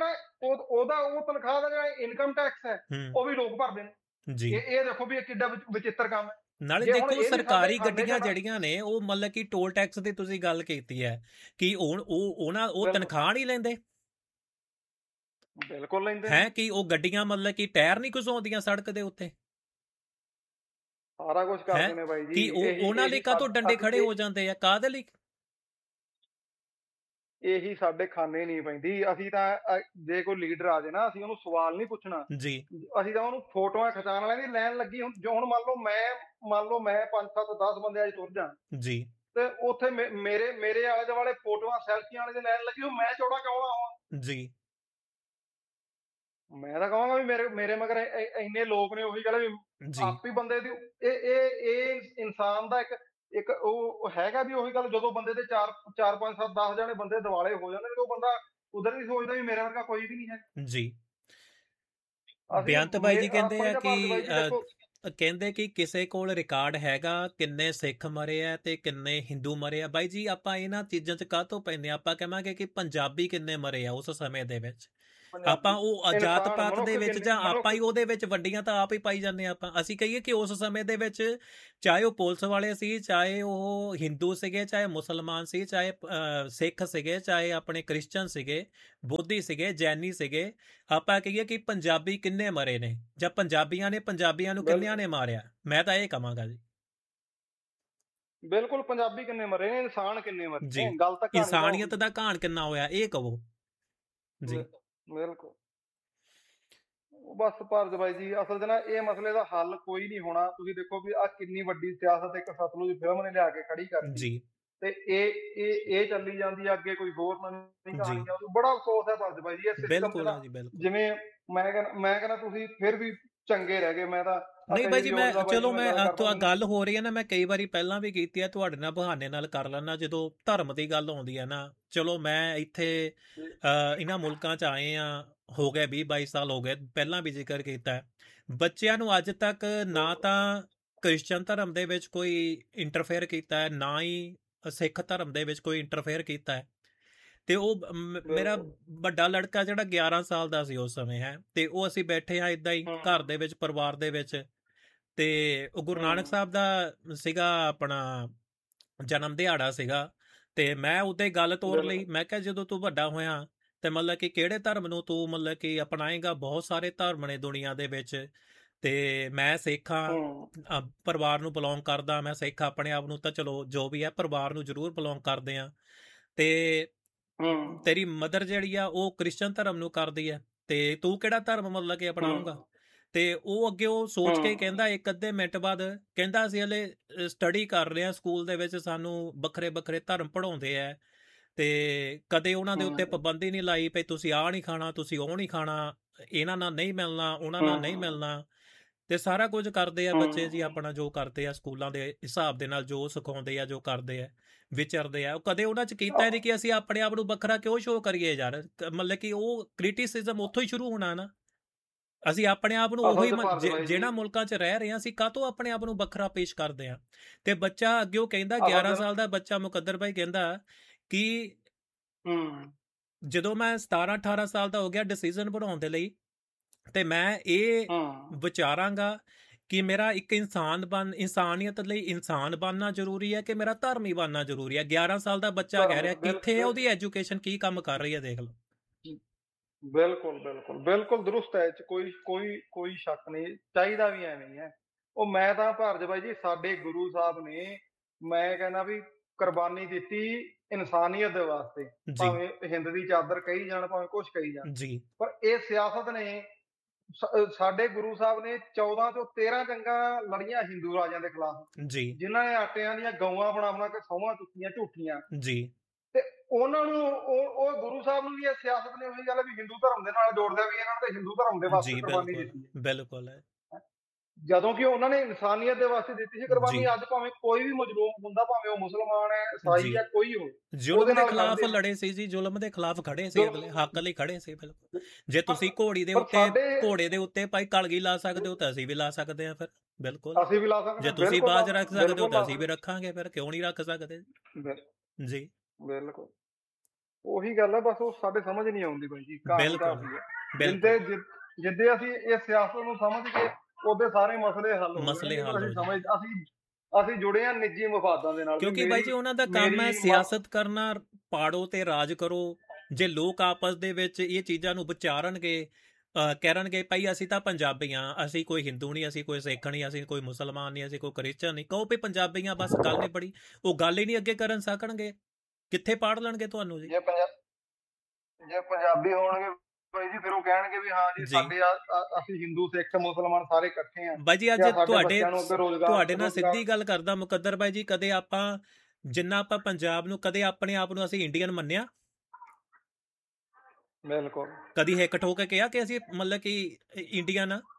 ਉਹਦਾ ਉਹ ਤਨਖਾਹ ਦਾ ਜਿਹੜਾ ਇਨਕਮ ਟੈਕਸ ਹੈ ਉਹ ਵੀ ਲੋਕ ਭਰਦੇ ਨੇ ਜੀ। ਇਹ ਦੇਖੋ ਵੀ ਇਹ ਕਿੱਡਾ ਵਿਚਿੱਤਰ ਕੰਮ ਹੈ। ਨਾਲੇ ਦੇਖੋ ਸਰਕਾਰੀ ਗੱਡੀਆਂ ਜਿਹੜੀਆਂ ਨੇ ਉਹ ਮਤਲਬ ਕਿ ਟੋਲ ਟੈਕਸ ਦੀ ਤੁਸੀਂ ਗੱਲ ਕੀਤੀ ਹੈ ਕਿ ਉਹ ਤਨਖਾਹ ਨਹੀਂ ਲੈਂਦੇ। ਬਿਲਕੁਲ ਲੈਂਦੇ ਹੈ ਕਿ ਉਹ ਗੱਡੀਆਂ ਮਤਲਬ ਕਿ ਟਾਇਰ ਨਹੀਂ ਘੁਸਾਉਂਦੀਆਂ ਸੜਕ ਦੇ ਉੱਤੇ, ਸਾਰਾ ਕੁਝ ਕਰਦੇ ਨੇ ਬਾਈ ਜੀ। ਕਿ ਉਹਨਾਂ ਲਈ ਕਾਹਤੋਂ ਡੰਡੇ ਖੜੇ ਹੋ ਜਾਂਦੇ ਆ, ਕਾਹਦੇ ਲਈ? ਇਹੀ ਸਾਡੇ ਖਾਨੇ ਨਹੀਂ ਪੈਂਦੀ। ਅਸੀਂ ਤਾਂ ਜੇ ਕੋਈ ਲੀਡਰ ਆ ਜਾਏ ਨਾ, ਅਸੀਂ ਉਹਨੂੰ ਸਵਾਲ ਨਹੀਂ ਪੁੱਛਣਾ ਜੀ, ਅਸੀਂ ਤਾਂ ਉਹਨੂੰ ਫੋਟੋਆਂ ਖਿਚਾਉਣ ਵਾਲਿਆਂ ਦੀ ਲਾਈਨ ਲੱਗੀ। ਹੁਣ ਮੰਨ ਲਓ ਮੈਂ 5 7 10 ਬੰਦੇ ਅੱਜ ਤੁਰ ਜਾਣ ਜੀ, ਤੇ ਉੱਥੇ ਮੇਰੇ ਆਲੇ ਦੁਆਲੇ ਫੋਟੋਆਂ ਸੈਲਫੀਆਂ ਵਾਲੇ ਦੀ ਲਾਈਨ ਲੱਗੀ, ਉਹ ਮੈਂ ਚੌੜਾ ਕਿਉਂ ਆਵਾਂ ਜੀ? ਮੈਂ ਤਾਂ ਕਹਾਂਗਾ ਵੀ ਮੇਰੇ ਮਗਰ ਇੰਨੇ ਲੋਕ ਨੇ, ਉਹੀ ਗੱਲ ਵੀ ਆਪ ਹੀ ਬੰਦੇ ਦੀ ਇਹ ਇਨਸਾਨ ਦਾ ਇੱਕ ਉਹ ਹੈਗਾ ਵੀ ਉਹੀ ਗੱਲ, ਜਦੋਂ ਬੰਦੇ ਦੇ 4 5 7 10 ਜਾਣੇ ਬੰਦੇ ਦਿਵਾਲੇ ਹੋ ਜਾਂਦੇ ਨੇ, ਉਹ ਬੰਦਾ ਉਧਰ ਵੀ ਸੋਚਦਾ ਵੀ ਮੇਰੇ ਵਰਗਾ ਕੋਈ ਵੀ ਨਹੀਂ ਹੈ ਜੀ। ਬੇਅੰਤ ਬਾਈ ਜੀ ਕਹਿੰਦੇ ਆ ਕਿ ਕਹਿੰਦੇ ਕਿ ਕਿਸੇ ਕੋਲ ਰਿਕਾਰਡ ਹੈਗਾ ਕਿੰਨੇ ਸਿੱਖ ਮਰੇ ਆ ਤੇ ਕਿੰਨੇ ਹਿੰਦੂ ਮਰੇ ਆ। ਬਾਈ ਜੀ ਆਪਾਂ ਇਹਨਾਂ ਚੀਜ਼ਾਂ 'ਚ ਕਾਹਤੋਂ ਪੈਂਦੇ ਆ? ਆਪਾਂ ਕਹਾਂਗੇ ਕਿ ਪੰਜਾਬੀ ਕਿੰਨੇ ਮਰੇ ਆ ਉਸ ਸਮੇਂ ਦੇ ਵਿੱਚ, ਆਪਾਂ ਉਹ ਅਜਾਤ ਪਾਤ ਦੇ ਵਿੱਚ ਜਾਂ ਆਪਾਂ ਹੀ ਉਹਦੇ ਵਿੱਚ ਵੰਡੀਆਂ ਤਾਂ ਆਪ ਹੀ ਪਾਈ ਜਾਂਦੇ ਆ। ਆਪਾਂ ਅਸੀਂ ਕਹੀਏ ਕਿ ਉਸ ਸਮੇਂ ਦੇ ਵਿੱਚ ਚਾਹੇ ਉਹ ਪੁਲਿਸ ਵਾਲੇ ਸੀ, ਚਾਹੇ ਉਹ ਹਿੰਦੂ ਸੀਗੇ, ਚਾਹੇ ਮੁਸਲਮਾਨ ਸੀ, ਚਾਹੇ ਸਿੱਖ ਸੀਗੇ, ਚਾਹੇ ਆਪਣੇ ਕ੍ਰਿਸਚਨ ਸੀਗੇ, ਬੋਧੀ ਸੀਗੇ, ਜੈਨੀ ਸੀਗੇ, ਆਪਾਂ ਕਹੀਏ ਕਿ ਪੰਜਾਬੀ ਕਿੰਨੇ ਮਰੇ ਨੇ ਜਾਂ ਪੰਜਾਬੀਆਂ ਨੇ ਪੰਜਾਬੀਆਂ ਨੂੰ ਕਿੰਨਿਆਂ ਨੇ ਮਾਰਿਆ। ਮੈਂ ਤਾਂ ਇਹ ਕਹਾਂਗਾ ਜੀ ਬਿਲਕੁਲ, ਪੰਜਾਬੀ ਕਿੰਨੇ ਮਰੇ ਨੇ, ਇਨਸਾਨ ਕਿੰਨੇ ਮਰੇ ਨੇ, ਗੱਲ ਤਾਂ ਇਨਸਾਨੀਅਤ ਦਾ ਘਾਣ ਕਿੰਨਾ ਹੋਇਆ ਇਹ ਕਹੋ ਜੀ। ਬਿਲਕੁਲ। ਬਸ ਭਾਰਤ ਬਾਈ ਜੀ, ਅਸਲ 'ਚ ਨਾ ਇਹ ਮਸਲੇ ਦਾ ਹੱਲ ਕੋਈ ਨਹੀਂ ਹੋਣਾ। ਤੁਸੀਂ ਦੇਖੋ ਵੀ ਆਹ ਕਿੰਨੀ ਵੱਡੀ ਸਿਆਸਤ ਇੱਕ ਸਤਲੁਜ ਫਿਲਮ ਨੇ ਲਿਆ ਕੇ ਖੜੀ ਕਰਤੀ ਜੀ, ਤੇ ਇਹ ਚੱਲੀ ਜਾਂਦੀ ਹੈ ਅੱਗੇ, ਕੋਈ ਹੋਰ ਨਵੀਂ ਕਹਾਣੀ ਆ। ਬੜਾ ਅਫਸੋਸ ਹੈ ਭਾਰਤ ਬਾਈ ਜੀ ਇਹ ਸਿਸਟਮ। ਜਿਵੇਂ ਮੈਂ ਕਹਿੰਦਾ ਤੁਸੀਂ ਫਿਰ ਵੀ ਚੰਗੇ ਰਹਿ ਗਏ। ਮੈਂ ਤਾਂ ਨਹੀਂ ਬਾਈ ਜੀ, ਮੈਂ ਚਲੋ ਮੈਂ ਗੱਲ ਹੋ ਰਹੀ ਹੈ ਨਾ, ਮੈਂ ਕਈ ਵਾਰੀ ਪਹਿਲਾਂ ਵੀ ਕੀਤੀ ਹੈ ਤੁਹਾਡੇ ਨਾਲ, ਬਹਾਨੇ ਨਾਲ ਕਰ ਲੈਣਾ। ਜਦੋਂ ਧਰਮ ਦੀ ਗੱਲ ਆਉਂਦੀ ਹੈ ਨਾ, ਚਲੋ ਮੈਂ ਇੱਥੇ ਇਹਨਾਂ ਮੁਲਕਾਂ 'ਚ ਆਏ ਆ, ਹੋ ਗਏ 20-22 ਸਾਲ ਹੋ ਗਏ, ਪਹਿਲਾਂ ਵੀ ਜ਼ਿਕਰ ਕੀਤਾ। ਬੱਚਿਆਂ ਨੂੰ ਅੱਜ ਤੱਕ ਨਾ ਤਾਂ ਕ੍ਰਿਸਚਨ ਧਰਮ ਦੇ ਵਿੱਚ ਕੋਈ ਇੰਟਰਫੇਅਰ ਕੀਤਾ ਹੈ, ਨਾ ਹੀ ਸਿੱਖ ਧਰਮ ਦੇ ਵਿੱਚ ਕੋਈ ਇੰਟਰਫੇਅਰ ਕੀਤਾ ਹੈ। ਤੇ ਉਹ ਮੇਰਾ ਵੱਡਾ ਲੜਕਾ ਜਿਹੜਾ 11 ਸਾਲ ਦਾ ਸੀ ਉਸ ਸਮੇਂ ਹੈ, ਤੇ ਉਹ ਅਸੀਂ ਬੈਠੇ ਹਾਂ ਏਦਾਂ ਹੀ ਘਰ ਦੇ ਵਿੱਚ, ਪਰਿਵਾਰ ਦੇ ਵਿੱਚ, ਤੇ ਉਹ ਗੁਰੂ ਨਾਨਕ ਸਾਹਿਬ ਦਾ ਸੀਗਾ ਆਪਣਾ ਜਨਮ ਦਿਹਾੜਾ ਸੀਗਾ, ਤੇ ਮੈਂ ਉਹਦੇ ਗੱਲ ਤੋਰ ਲਈ। ਮੈਂ ਕਿਹਾ ਜਦੋਂ ਤੂੰ ਵੱਡਾ ਹੋਇਆ ਤੇ ਮਤਲਬ ਕਿ ਕਿਹੜੇ ਧਰਮ ਨੂੰ ਤੂੰ ਮਤਲਬ ਕਿ ਅਪਣਾਏਗਾ? ਬਹੁਤ ਸਾਰੇ ਧਰਮ ਨੇ ਦੁਨੀਆ ਦੇ ਵਿੱਚ, ਤੇ ਮੈਂ ਸਿੱਖ ਹਾਂ, ਪਰਿਵਾਰ ਨੂੰ ਬਿਲੋਂਗ ਕਰਦਾ, ਮੈਂ ਸਿੱਖ ਆਪਣੇ ਆਪ ਨੂੰ ਤਾਂ ਚਲੋ ਜੋ ਵੀ ਹੈ ਪਰਿਵਾਰ ਨੂੰ ਜ਼ਰੂਰ ਬਿਲੋਂਗ ਕਰਦੇ ਆ, ਤੇ ਤੇਰੀ ਮਦਰ ਜਿਹੜੀ ਆ ਉਹ ਕ੍ਰਿਸਚਨ ਧਰਮ ਨੂੰ ਕਰਦੀ ਹੈ, ਤੇ ਤੂੰ ਕਿਹੜਾ ਧਰਮ ਮਤਲਬ ਕਿ ਅਪਣਾਊਂਗਾ? ਤੇ ਉਹ ਅੱਗੇ ਉਹ ਸੋਚ ਕੇ ਕਹਿੰਦਾ, ਇੱਕ ਅੱਧੇ ਮਿੰਟ ਬਾਅਦ ਕਹਿੰਦਾ, ਅਸੀਂ ਹਲੇ ਸਟੱਡੀ ਕਰ ਰਹੇ ਹਾਂ ਸਕੂਲ ਦੇ ਵਿੱਚ, ਸਾਨੂੰ ਵੱਖਰੇ ਵੱਖਰੇ ਧਰਮ ਪੜ੍ਹਾਉਂਦੇ ਆ, ਤੇ ਕਦੇ ਉਹਨਾਂ ਦੇ ਉੱਤੇ ਪਾਬੰਦੀ ਨਹੀਂ ਲਾਈ ਪਈ ਤੁਸੀਂ ਆਹ ਨਹੀਂ ਖਾਣਾ, ਤੁਸੀਂ ਉਹ ਨਹੀਂ ਖਾਣਾ, ਇਹਨਾਂ ਨਾਲ ਨਹੀਂ ਮਿਲਣਾ, ਉਹਨਾਂ ਨਾਲ ਨਹੀਂ ਮਿਲਣਾ, ਤੇ ਸਾਰਾ ਕੁਝ ਕਰਦੇ ਆ ਬੱਚੇ ਜੀ ਆਪਣਾ ਜੋ ਕਰਦੇ ਆ ਸਕੂਲਾਂ ਦੇ ਹਿਸਾਬ ਦੇ ਨਾਲ, ਜੋ ਸਿਖਾਉਂਦੇ ਆ, ਜੋ ਕਰਦੇ ਆ, ਵਿਚਰਦੇ ਆ। ਕਦੇ ਉਹਨਾਂ 'ਚ ਕੀਤਾ ਨਹੀਂ ਕਿ ਅਸੀਂ ਆਪਣੇ ਆਪ ਨੂੰ ਵੱਖਰਾ ਕਿਉਂ ਸ਼ੋਅ ਕਰੀਏ ਯਾਰ। ਮਤਲਬ ਕਿ ਉਹ ਕ੍ਰਿਟਿਸਿਜ਼ਮ ਉੱਥੋਂ ਹੀ ਸ਼ੁਰੂ ਹੋਣਾ ਨਾ। ਅਸੀਂ ਆਪਣੇ ਆਪ ਨੂੰ ਉਹੀ ਜਿਹੜਾ ਮੁਲਕਾਂ 'ਚ ਰਹਿ ਰਹੇ ਹਾਂ, ਅਸੀਂ ਕਾਹਤੋਂ ਆਪਣੇ ਆਪ ਨੂੰ ਵੱਖਰਾ ਪੇਸ਼ ਕਰਦੇ ਹਾਂ? ਤੇ ਬੱਚਾ ਅੱਗੇ ਉਹ ਕਹਿੰਦਾ, 11 ਸਾਲ ਦਾ ਬੱਚਾ ਮੁਕੱਦਰ ਭਾਈ ਕਹਿੰਦਾ ਕਿ ਜਦੋਂ ਮੈਂ 17-18 ਸਾਲ ਦਾ ਹੋ ਗਿਆ ਡਿਸੀਜ਼ਨ ਬਣਾਉਣ ਦੇ ਲਈ, ਤੇ ਮੈਂ ਇਹ ਵਿਚਾਰਾਂਗਾ ਕਿ ਮੇਰਾ ਇੱਕ ਇਨਸਾਨੀਅਤ ਲਈ ਇਨਸਾਨ ਬਣਨਾ ਜ਼ਰੂਰੀ ਹੈ ਕਿ ਮੇਰਾ ਧਰਮ ਹੀ ਬਣਨਾ ਜ਼ਰੂਰੀ ਹੈ। 11 ਸਾਲ ਦਾ ਬੱਚਾ ਕਹਿ ਰਿਹਾ, ਕਿੱਥੇ ਉਹਦੀ ਐਜੂਕੇਸ਼ਨ ਕੀ ਕੰਮ ਕਰ ਰਹੀ ਹੈ, ਦੇਖ ਲਓ। ਬਿਲਕੁਲ ਬਿਲਕੁਲ ਬਿਲਕੁਲ ਦਰੁਸਤ ਹੈ, ਕੋਈ ਸ਼ੱਕ ਨਹੀਂ, ਚਾਹੀਦਾ ਵੀ ਐਵੇਂ ਹੀ ਹੈ। ਉਹ ਮੈਂ ਤਾਂ ਭਾਰਤ ਬਾਈ ਜੀ, ਸਾਡੇ ਗੁਰੂ ਸਾਹਿਬ ਨੇ, ਮੈਂ ਕਹਿੰਦਾ ਵੀ ਕੁਰਬਾਨੀ ਦਿੱਤੀ ਇਨਸਾਨੀਅਤ ਦੇ ਵਾਸਤੇ, ਭਾਵੇਂ ਹਿੰਦ ਦੀ ਚਾਦਰ ਕਹੀ ਜਾਣ, ਭਾਵੇਂ ਕੁਛ ਕਹੀ ਜਾਣ, ਪਰ ਇਹ ਸਿਆਸਤ ਨੇ, ਸਾਡੇ ਗੁਰੂ ਸਾਹਿਬ ਨੇ 14 ਤੋਂ 13 ਜੰਗਾਂ ਲੜੀਆਂ ਹਿੰਦੂ ਰਾਜਿਆਂ ਦੇ ਖਿਲਾਫ, ਜਿਨ੍ਹਾਂ ਨੇ ਆਟਿਆਂ ਦੀਆਂ ਗਊਆਂ ਬਣਾ ਕੇ ਸਹੁੰਆਂ ਚੁੱਕੀਆਂ ਝੂਠੀਆਂ, ਤੇ ਉਹਨਾਂ ਨੂੰ ਉਹ ਗੁਰੂ ਸਾਹਿਬ ਨੂੰ ਵੀ ਇਹ ਸਿਆਸਤ ਨੇ ਉਹੀ ਗੱਲ ਵੀ ਹਿੰਦੂ ਧਰਮ ਦੇ ਨਾਲ ਜੋੜਦਿਆ ਵੀ ਇਹਨਾਂ ਨੂੰ ਹਿੰਦੂ ਧਰਮ ਦੇ ਵਾਸਤੇ ਕੁਰਬਾਨੀ ਦਿੱਤੀ ਹੈ। ਬਿਲਕੁਲ ਹੈ, ਜਦੋਂ ਕਿ ਉਹਨਾਂ ਨੇ ਇਨਸਾਨੀਅਤ ਦੇ ਵਾਸਤੇ ਦਿੱਤੀ ਸੀ ਕੁਰਬਾਨੀ। ਅੱਜ ਭਾਵੇਂ ਕੋਈ ਵੀ ਮਜ਼ਲੂਮ ਹੁੰਦਾ, ਭਾਵੇਂ ਉਹ ਮੁਸਲਮਾਨ ਹੈ, ਈਸਾਈ ਹੈ, ਕੋਈ ਹੋਵੇ, ਜ਼ੁਲਮ ਦੇ ਖਿਲਾਫ ਲੜੇ ਸੀ ਜੀ, ਜ਼ੁਲਮ ਦੇ ਖਿਲਾਫ ਖੜੇ ਸੀ, ਅਗਲੇ ਹੱਕ ਲਈ ਖੜੇ ਸੀ। ਬਿਲਕੁਲ, ਜੇ ਤੁਸੀਂ ਘੋੜੇ ਦੇ ਉੱਤੇ ਭਾਈ ਕਲਗੀ ਲਾ ਸਕਦੇ ਹੋ ਤਾਂ ਅਸੀਂ ਵੀ ਲਾ ਸਕਦੇ ਹਾਂ, ਫਿਰ ਬਿਲਕੁਲ ਅਸੀਂ ਵੀ ਲਾ ਸਕਦੇ। ਜੇ ਤੁਸੀਂ ਬਾਜ਼ ਰੱਖ ਸਕਦੇ ਹੋ ਤਾਂ ਅਸੀਂ ਵੀ ਰੱਖਾਂਗੇ, ਫਿਰ ਕਿਉਂ ਨਹੀਂ ਰੱਖ ਸਕਦੇ ਜੀ। ਬਿਲਕੁਲ ਉਹੀ ਗੱਲ ਹੈ, ਬਸ ਉਹ ਸਾਡੇ ਸਮਝ ਨਹੀਂ ਆਉਂਦੀ ਬਾਈ ਜੀ। ਜਿੱਦੇ ਅਸੀਂ ਇਹ ਸਿਆਸਤ ਨੂੰ ਸਮਝ ਕੇ ਉਹਦੇ ਸਾਰੇ ਮਸਲੇ ਹੱਲ ਅਸੀਂ ਜੁੜੇ ਆ ਨਿੱਜੀ ਮਫਾਦਾਂ ਦੇ ਨਾਲ, ਕਿਉਂਕਿ ਬਾਈ ਜੀ ਉਹਨਾਂ ਦਾ ਕੰਮ ਹੈ ਸਿਆਸਤ ਕਰਨਾ, ਪਾੜੋ ਤੇ ਰਾਜ ਕਰੋ। ਜੇ ਲੋਕ ਆਪਸ ਦੇ ਵਿੱਚ ਇਹ ਚੀਜ਼ਾਂ ਨੂੰ ਵਿਚਾਰਨਗੇ, ਕਹਿਣਗੇ ਭਾਈ ਅਸੀਂ ਤਾਂ ਪੰਜਾਬੀ ਹਾਂ, ਅਸੀਂ ਕੋਈ ਹਿੰਦੂ ਨਹੀਂ, ਅਸੀਂ ਕੋਈ ਸਿੱਖ ਨਹੀਂ, ਅਸੀਂ ਕੋਈ ਮੁਸਲਮਾਨ ਨਹੀਂ, ਅਸੀਂ ਕੋਈ ਕ੍ਰਿਸਚਨ ਨਹੀਂ, ਕਹੋ ਵੀ ਪੰਜਾਬੀ ਹਾਂ, ਬਸ ਗੱਲ ਨਹੀਂ ਬੜੀ, ਉਹ ਗੱਲ ਹੀ ਨਹੀਂ ਅੱਗੇ ਕਰਨ ਸਕਣਗੇ, ਕਿੱਥੇ ਪਾੜ ਲੈਣਗੇ ਤੁਹਾਨੂੰ ਜੀ। ਜੇ ਪੰਜਾਬੀ ਹੋਣਗੇ ਬਾਈ ਜੀ, ਫਿਰ ਉਹ ਕਹਿਣਗੇ ਵੀ ਹਾਂ ਜੀ ਸਾਡੇ ਅਸੀਂ ਹਿੰਦੂ ਸਿੱਖ ਮੁਸਲਮਾਨ ਸਾਰੇ ਇਕੱਠੇ ਆ। ਬਾਈ ਜੀ ਅੱਜ ਤੁਹਾਡੇ ਨਾਲ ਸਿੱਧੀ ਗੱਲ ਕਰਦਾ ਮੁਕੱਦਰ ਬਾਈ ਜੀ, ਕਦੇ ਆਪਾਂ ਜਿੰਨਾ ਆਪਾਂ ਪੰਜਾਬ ਨੂੰ, ਕਦੇ ਆਪਣੇ ਆਪ ਨੂੰ ਅਸੀਂ ਇੰਡੀਅਨ ਮੰਨਿਆ? ਬਿਲਕੁਲ। ਕਦੀ ਹਿੱਕ ਠੋਕ ਕੇ ਕਿਹਾ ਕਿ ਅਸੀਂ ਮਤਲਬ ਕਿ ਇੰਡੀਅਨ ਆ?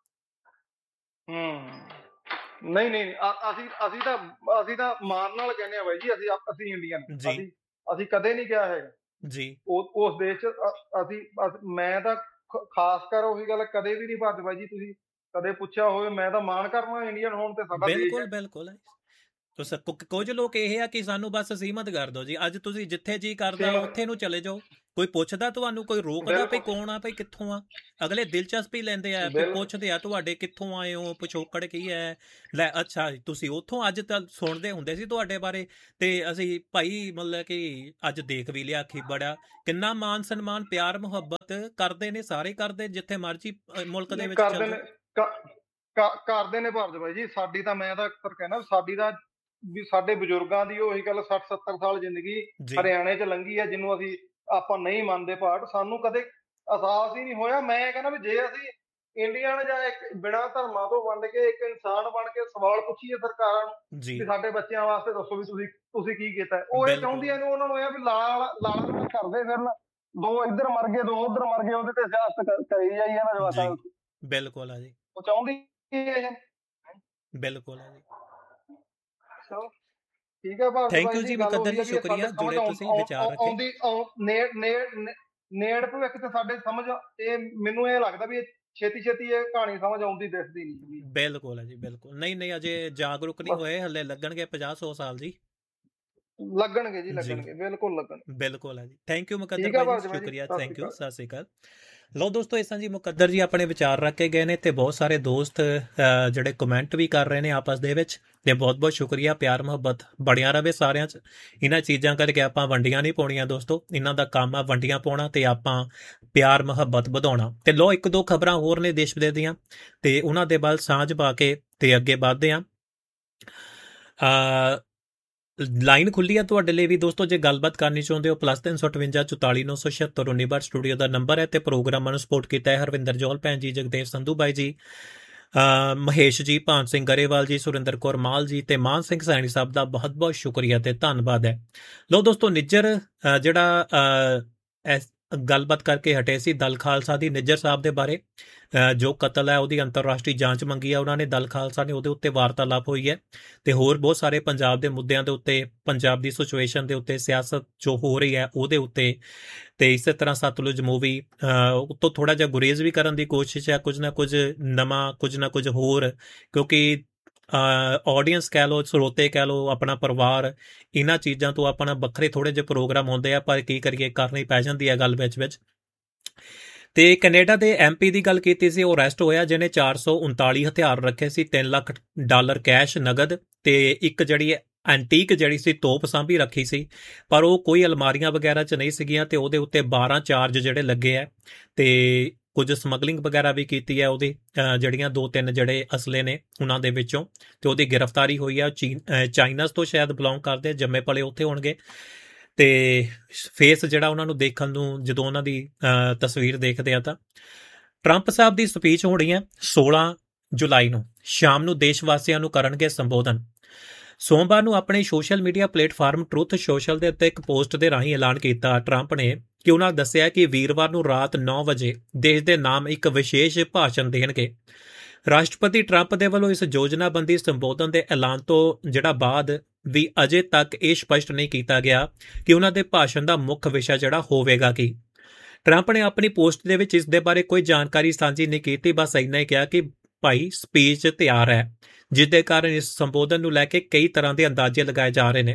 ਨਹੀਂ, ਅਸੀਂ ਤਾਂ ਮਾਣ ਨਾਲ ਕਹਿੰਦੇ ਆ ਬਾਈ ਜੀ, ਅਸੀਂ ਇੰਡੀਅਨ, ਅਸੀਂ ਕਦੇ ਨਹੀਂ ਕਿਹਾ ਹੈਗਾ ਜੀ। ਉਸ ਦੇਸ਼ ਚ ਮੈਂ ਤਾਂ ਖਾਸ ਕਰ ਉਹੀ ਗੱਲ ਕਦੇ ਵੀ ਨਹੀਂ ਭਾਰਤ ਬਾਈ ਜੀ ਤੁਸੀਂ ਕਦੇ ਪੁੱਛਿਆ ਹੋਵੇ, ਮੈਂ ਤਾਂ ਮਾਣ ਕਰਨਾ ਇੰਡੀਅਨ ਹੋਣ ਤੇ। ਸਾਡਾ ਬਿਲਕੁਲ ਕੁਝ ਲੋਕ ਇਹ ਆ ਕਿ ਸਾਨੂੰ ਬਸ ਸੀਮਤ ਕਰ ਦਿਓ ਜੀ, ਅੱਜ ਤੁਸੀਂ ਜਿੱਥੇ ਜੀ ਕਰਦਾ ਉੱਥੇ ਨੂੰ ਚਲੇ ਜਾਓ, ਕੋਈ ਪੁੱਛਦਾ ਤੁਹਾਨੂੰ, ਕੋਈ ਰੋਕਦਾ ਭਈ ਕੌਣ ਆ, ਭਈ ਕਿੱਥੋਂ ਆ, ਅਗਲੇ ਦਿਲਚਸਪੀ ਲੈਂਦੇ ਆ, ਪੁੱਛਦੇ ਆ ਤੁਹਾਡੇ ਕਿੱਥੋਂ ਆਏ ਹੋ, ਪਿਛੋਕੜ ਕੀ ਹੈ, ਲੈ ਅੱਛਾ ਤੁਸੀਂ ਉੱਥੋਂ, ਅੱਜ ਤਾਂ ਸੁਣਦੇ ਹੁੰਦੇ ਸੀ ਤੁਹਾਡੇ ਬਾਰੇ ਤੇ ਅਸੀਂ ਭਾਈ ਮਤਲਬ ਕਿ ਅੱਜ ਦੇਖ ਵੀ ਲਿਆ ਕਿ ਬੜਾ ਕਿੰਨਾ ਮਾਨ ਸਨਮਾਨ ਪਿਆਰ ਮੁਹੱਬਤ ਕਰਦੇ ਨੇ, ਸਾਰੇ ਕਰਦੇ, ਜਿੱਥੇ ਮਰਜੀ ਮੁਲਕ ਦੇ ਵਿੱਚ ਕਰਦੇ ਨੇ ਭਾਰਤ ਬਾਈ ਜੀ। ਸਾਡੀ ਤਾਂ ਮੈਂ ਤਾਂ ਅਕਸਰ ਕਹਿਣਾ ਸਾਡੀ ਤਾਂ ਵੀ ਸਾਡੇ ਬਜ਼ੁਰਗਾਂ ਦੀ ਉਹੀ ਗੱਲ 60-70 ਸਾਲ ਜ਼ਿੰਦਗੀ ਹਰਿਆਣੇ 'ਚ ਲੰਘੀ ਹੈ, ਜਿਹਨੂੰ ਅਸੀਂ ਆਪਾਂ ਨਹੀਂ ਮੰਨਦੇ ਪਾਰਟ, ਸਾਨੂੰ ਕਦੇ ਅਹਿਸਾਸ ਹੀ ਨਹੀਂ ਹੋਇਆ। ਮੈਂ ਕਹਿੰਦਾ ਵੀ ਜੇ ਅਸੀਂ ਇੰਡੀਅਨ ਜਾਂ ਇੱਕ ਬਿਨਾਂ ਧਰਮਾਂ ਤੋਂ ਵੰਡ ਕੇ ਇੱਕ ਇਨਸਾਨ ਬਣ ਕੇ ਸਵਾਲ ਪੁੱਛੀਏ ਸਰਕਾਰਾਂ ਨੂੰ ਕਿ ਸਾਡੇ ਬੱਚਿਆਂ ਵਾਸਤੇ ਦੱਸੋ ਵੀ ਤੁਸੀਂ ਕੀ ਕੀਤਾ, ਉਹ ਇਹ ਚਾਹੁੰਦੀਆਂ ਨੇ, ਉਹਨਾਂ ਨੂੰ ਇਹ ਵੀ ਲਾਲਾ ਕਰਦੇ ਫਿਰਨ, ਦੋ ਇੱਧਰ ਮਰ ਗਏ ਦੋ ਉੱਧਰ ਮਰ ਗਏ, ਉਹਦੇ ਤੇ ਸਿਆਸਤ ਕਰੀ ਜਾਈ ਹੈ ਨਾ ਜਵਾਕਾਂ। ਬਿਲਕੁਲ ਆ ਜੀ, ਉਹ ਚਾਹੁੰਦੀ ਬਿਲਕੁਲ ਆ ਜੀ। ਠੀਕ ਹੈ ਭਾਰਤ ਥੈਂਕ ਯੂ ਜੀ, ਮੁਕੱਦਰ ਜੀ, ਸ਼ੁਕਰੀਆ ਜੁੜੇ ਤੁਸੀਂ ਵਿਚਾਰ ਰੱਖੇ। ਨੇੜ ਭਵਿੱਖ ਤੇ ਸਾਡੇ ਸਮਝ, ਇਹ ਮੈਨੂੰ ਇਹ ਲੱਗਦਾ ਵੀ ਛੇਤੀ ਇਹ ਕਹਾਣੀ ਸਮਝ ਆਉਂਦੀ ਦਿਸਦੀ ਨਹੀਂ। ਬਿਲਕੁਲ ਹੈ ਜੀ, ਬਿਲਕੁਲ। ਨਹੀਂ ਅਜੇ ਜਾਗਰੂਕ ਨਹੀਂ ਹੋਏ, ਹਲੇ ਲੱਗਣਗੇ 50-100 ਸਾਲ ਜੀ, ਲੱਗਣਗੇ ਜੀ, ਬਿਲਕੁਲ ਲੱਗਣਗੇ। ਬਿਲਕੁਲ ਹੈ ਜੀ, ਥੈਂਕ ਯੂ ਮੁਕੱਦਰ ਭਾਈ, ਸ਼ੁਕਰੀਆ, ਥੈਂਕ ਯੂ, ਸਤਿ ਸ਼੍ਰੀ ਅਕਾਲ। ਲਓ ਦੋਸਤੋ, ਇਸ ਤਰ੍ਹਾਂ ਜੀ ਮੁਕੱਦਰ ਜੀ ਆਪਣੇ ਵਿਚਾਰ ਰੱਖ ਕੇ ਗਏ ਨੇ ਤੇ ਬਹੁਤ ਸਾਰੇ ਦੋਸਤ ਜਿਹੜੇ ਕਮੈਂਟ ਵੀ ਕਰ ਰਹੇ ਨੇ ਆਪਸ ਦੇ ਵਿੱਚ, ਤੇ ਬਹੁਤ ਸ਼ੁਕਰੀਆ। ਪਿਆਰ ਮੁਹੱਬਤ ਬਣਿਆ ਰਵੇ ਸਾਰਿਆਂ 'ਚ, ਇਹਨਾਂ ਚੀਜ਼ਾਂ ਕਰਕੇ ਆਪਾਂ ਵੰਡੀਆਂ ਨਹੀਂ ਪਾਉਣੀਆਂ ਦੋਸਤੋ, ਇਹਨਾਂ ਦਾ ਕੰਮ ਆ ਵੰਡੀਆਂ ਪਾਉਣਾ ਤੇ ਆਪਾਂ ਪਿਆਰ ਮੁਹੱਬਤ ਵਧਾਉਣਾ। ਤੇ ਲਓ ਇੱਕ ਦੋ ਖਬਰਾਂ ਹੋਰ ਨੇ ਦੇਸ਼ ਵਿਦੇਸ਼ ਦੀਆਂ ਤੇ ਉਹਨਾਂ ਦੇ ਵੱਲ ਸਾਂਝ ਪਾ ਕੇ ਤੇ ਅੱਗੇ ਵਧਦੇ ਹਾਂ। ਲਾਈਨ ਖੁੱਲੀ ਆ ਤੁਹਾਡੇ ਲਈ ਵੀ ਦੋਸਤੋ, ਜੇ ਗੱਲਬਾਤ ਕਰਨੀ ਚਾਹੁੰਦੇ ਹੋ +358 44 976 19 ਸਟੂਡੀਓ ਦਾ ਨੰਬਰ ਹੈ ਤੇ ਪ੍ਰੋਗਰਾਮਾਂ ਨੂੰ ਸਪੋਰਟ ਕੀਤਾ ਹੈ ਹਰਵਿੰਦਰ ਜੋਹਲ ਭੈਣ ਜੀ, ਜਗਦੇਵ ਸੰਧੂ ਬਾਈ ਜੀ, ਮਹੇਸ਼ ਜੀ, ਭਾਨ ਸਿੰਘ ਗਰੇਵਾਲ ਜੀ, ਸੁਰਿੰਦਰ ਕੌਰ ਮਾਲ ਜੀ ਤੇ ਮਾਨ ਸਿੰਘ ਸੈਣੀ ਸਾਹਿਬ ਦਾ ਬਹੁਤ ਸ਼ੁਕਰੀਆ ਤੇ ਧੰਨਵਾਦ ਹੈ। ਲਓ ਦੋਸਤੋ, ਨਿੱਜਰ ਜਿਹੜਾ ਗੱਲਬਾਤ ਕਰਕੇ ਹਟੇ ਸੀ ਦਲ ਖਾਲਸਾ ਦੀ, ਨਿੱਜਰ ਸਾਹਿਬ ਦੇ ਬਾਰੇ ਜੋ ਕਤਲ ਹੈ ਉਹਦੀ ਅੰਤਰਰਾਸ਼ਟਰੀ ਜਾਂਚ ਮੰਗੀ ਹੈ ਉਹਨਾਂ ਨੇ, ਦਲ ਖਾਲਸਾ ਨੇ, ਉਹਦੇ ਉੱਤੇ ਵਾਰਤਾਲਾਪ ਹੋਈ ਹੈ ਤੇ ਹੋਰ ਬਹੁਤ ਸਾਰੇ ਪੰਜਾਬ ਦੇ ਮੁੱਦਿਆਂ ਦੇ ਉੱਤੇ, ਪੰਜਾਬ ਦੀ ਸਿਚੁਏਸ਼ਨ ਦੇ ਉੱਤੇ, ਸਿਆਸਤ ਜੋ ਹੋ ਰਹੀ ਹੈ ਉਹਦੇ ਉੱਤੇ, ਤੇ ਇਸੇ ਤਰ੍ਹਾਂ ਸਤਲੁਜ ਮੂਵੀ ਉੱਤੋਂ ਥੋੜਾ ਜਿਹਾ ਗੁਰੇਜ਼ ਵੀ ਕਰਨ ਦੀ ਕੋਸ਼ਿਸ਼ ਹੈ, ਕੁਝ ਨਾ ਕੁਝ ਨਵਾਂ, ਕੁਝ ਨਾ ਕੁਝ ਹੋਰ, ਕਿਉਂਕਿ ਆਡੀਅੰਸ ਕਹਿ ਲਓ, ਸਰੋਤੇ ਕਹਿ ਲਓ, ਆਪਣਾ ਪਰਿਵਾਰ, ਇਹਨਾਂ ਚੀਜ਼ਾਂ ਤੋਂ ਆਪਣਾ ਵੱਖਰੇ ਥੋੜੇ ਜਿਹੇ ਪ੍ਰੋਗਰਾਮ ਹੁੰਦੇ ਆ, ਪਰ ਕੀ ਕਰੀਏ, ਕਰਨੀ ਪੈ ਜਾਂਦੀ ਹੈ ਗੱਲ ਵਿੱਚ। ਤੇ ਕੈਨੇਡਾ ਦੇ MP ਦੀ ਗੱਲ ਕੀਤੀ ਸੀ, ਉਹ ਅਰੈਸਟ ਹੋਇਆ ਜਿਹਨੇ 439 ਹਥਿਆਰ ਰੱਖੇ ਸੀ, $3 ਲੱਖ ਕੈਸ਼ ਨਗਦ ਤੇ ਇੱਕ ਜਿਹੜੀ ਐਂਟੀਕ ਜਿਹੜੀ ਸੀ ਤੋਪ ਸਾਂਭੀ ਰੱਖੀ ਸੀ, ਪਰ ਉਹ ਕੋਈ ਅਲਮਾਰੀਆਂ ਵਗੈਰਾ 'ਚ ਨਹੀਂ ਸੀਗੀਆਂ ਤੇ ਉਹਦੇ ਉੱਤੇ 12 ਚਾਰਜ ਜਿਹੜੇ ਲੱਗੇ ਆ ਤੇ ਕੁਝ ਸਮਗਲਿੰਗ ਵਗੈਰਾ ਵੀ ਕੀਤੀ ਹੈ ਉਹਦੀ, ਜਿਹੜੀਆਂ 2-3 ਜਿਹੜੇ ਅਸਲੇ ਨੇ ਉਹਨਾਂ ਦੇ ਵਿੱਚੋਂ, ਤੇ ਉਹਦੀ ਗ੍ਰਿਫਤਾਰੀ ਹੋਈ ਹੈ। ਚਾਈਨਾਸ ਤੋਂ ਸ਼ਾਇਦ ਬਿਲੋਂਗ ਕਰਦੇ, ਜੰਮੇ ਪਲੇ ਉੱਥੇ ਹੋਣਗੇ ਤੇ ਫੇਸ ਜਿਹੜਾ ਉਹਨਾਂ ਨੂੰ ਦੇਖਣ ਨੂੰ, ਜਦੋਂ ਉਹਨਾਂ ਦੀ ਤਸਵੀਰ ਦੇਖਦੇ ਆ ਤਾਂ। ਟਰੰਪ ਸਾਹਿਬ ਦੀ ਸਪੀਚ ਹੋਣੀ ਹੈ 16 ਜੁਲਾਈ ਨੂੰ ਸ਼ਾਮ ਨੂੰ, ਦੇਸ਼ ਵਾਸੀਆਂ ਨੂੰ ਕਰਨਗੇ ਸੰਬੋਧਨ। ਸੋਮਵਾਰ ਨੂੰ ਆਪਣੇ social media platform truth social ਦੇ ਉੱਤੇ ਇੱਕ ਪੋਸਟ ਦੇ ਰਾਹੀਂ ਐਲਾਨ ਕੀਤਾ ਟਰੰਪ ਨੇ ਕਿ ਉਹਨਾਂ ਦੱਸਿਆ ਕਿ ਵੀਰਵਾਰ ਨੂੰ ਰਾਤ 9 ਵਜੇ ਦੇਸ਼ ਦੇ ਨਾਮ ਇੱਕ ਵਿਸ਼ੇਸ਼ ਭਾਸ਼ਣ ਦੇਣਗੇ। ਰਾਸ਼ਟਰਪਤੀ ਟਰੰਪ ਦੇ ਵੱਲੋਂ ਇਸ ਯੋਜਨਾਬੰਦੀ ਸੰਬੋਧਨ ਦੇ ਐਲਾਨ ਤੋਂ ਜਿਹੜਾ ਬਾਅਦ ਵੀ ਅਜੇ ਤੱਕ ਇਹ ਸਪਸ਼ਟ ਨਹੀਂ ਕੀਤਾ ਗਿਆ ਕਿ ਉਹਨਾਂ ਦੇ ਭਾਸ਼ਣ ਦਾ ਮੁੱਖ ਵਿਸ਼ਾ ਜਿਹੜਾ ਹੋਵੇਗਾ ਕੀ। ਟਰੰਪ ਨੇ ਆਪਣੀ ਪੋਸਟ ਦੇ ਵਿੱਚ ਇਸ ਦੇ ਬਾਰੇ ਕੋਈ ਜਾਣਕਾਰੀ ਸਾਂਝੀ ਨਹੀਂ ਕੀਤੀ, ਬਸ ਇੰਨਾ ਹੀ ਕਿਹਾ ਕਿ ਭਾਈ ਸਪੀਚ ਤਿਆਰ ਹੈ, ਜਿਸ ਦੇ ਕਾਰਨ ਇਸ ਸੰਬੋਧਨ ਨੂੰ ਲੈ ਕੇ ਕਈ ਤਰ੍ਹਾਂ ਦੇ ਅੰਦਾਜ਼ੇ ਲਗਾਏ ਜਾ ਰਹੇ ਨੇ।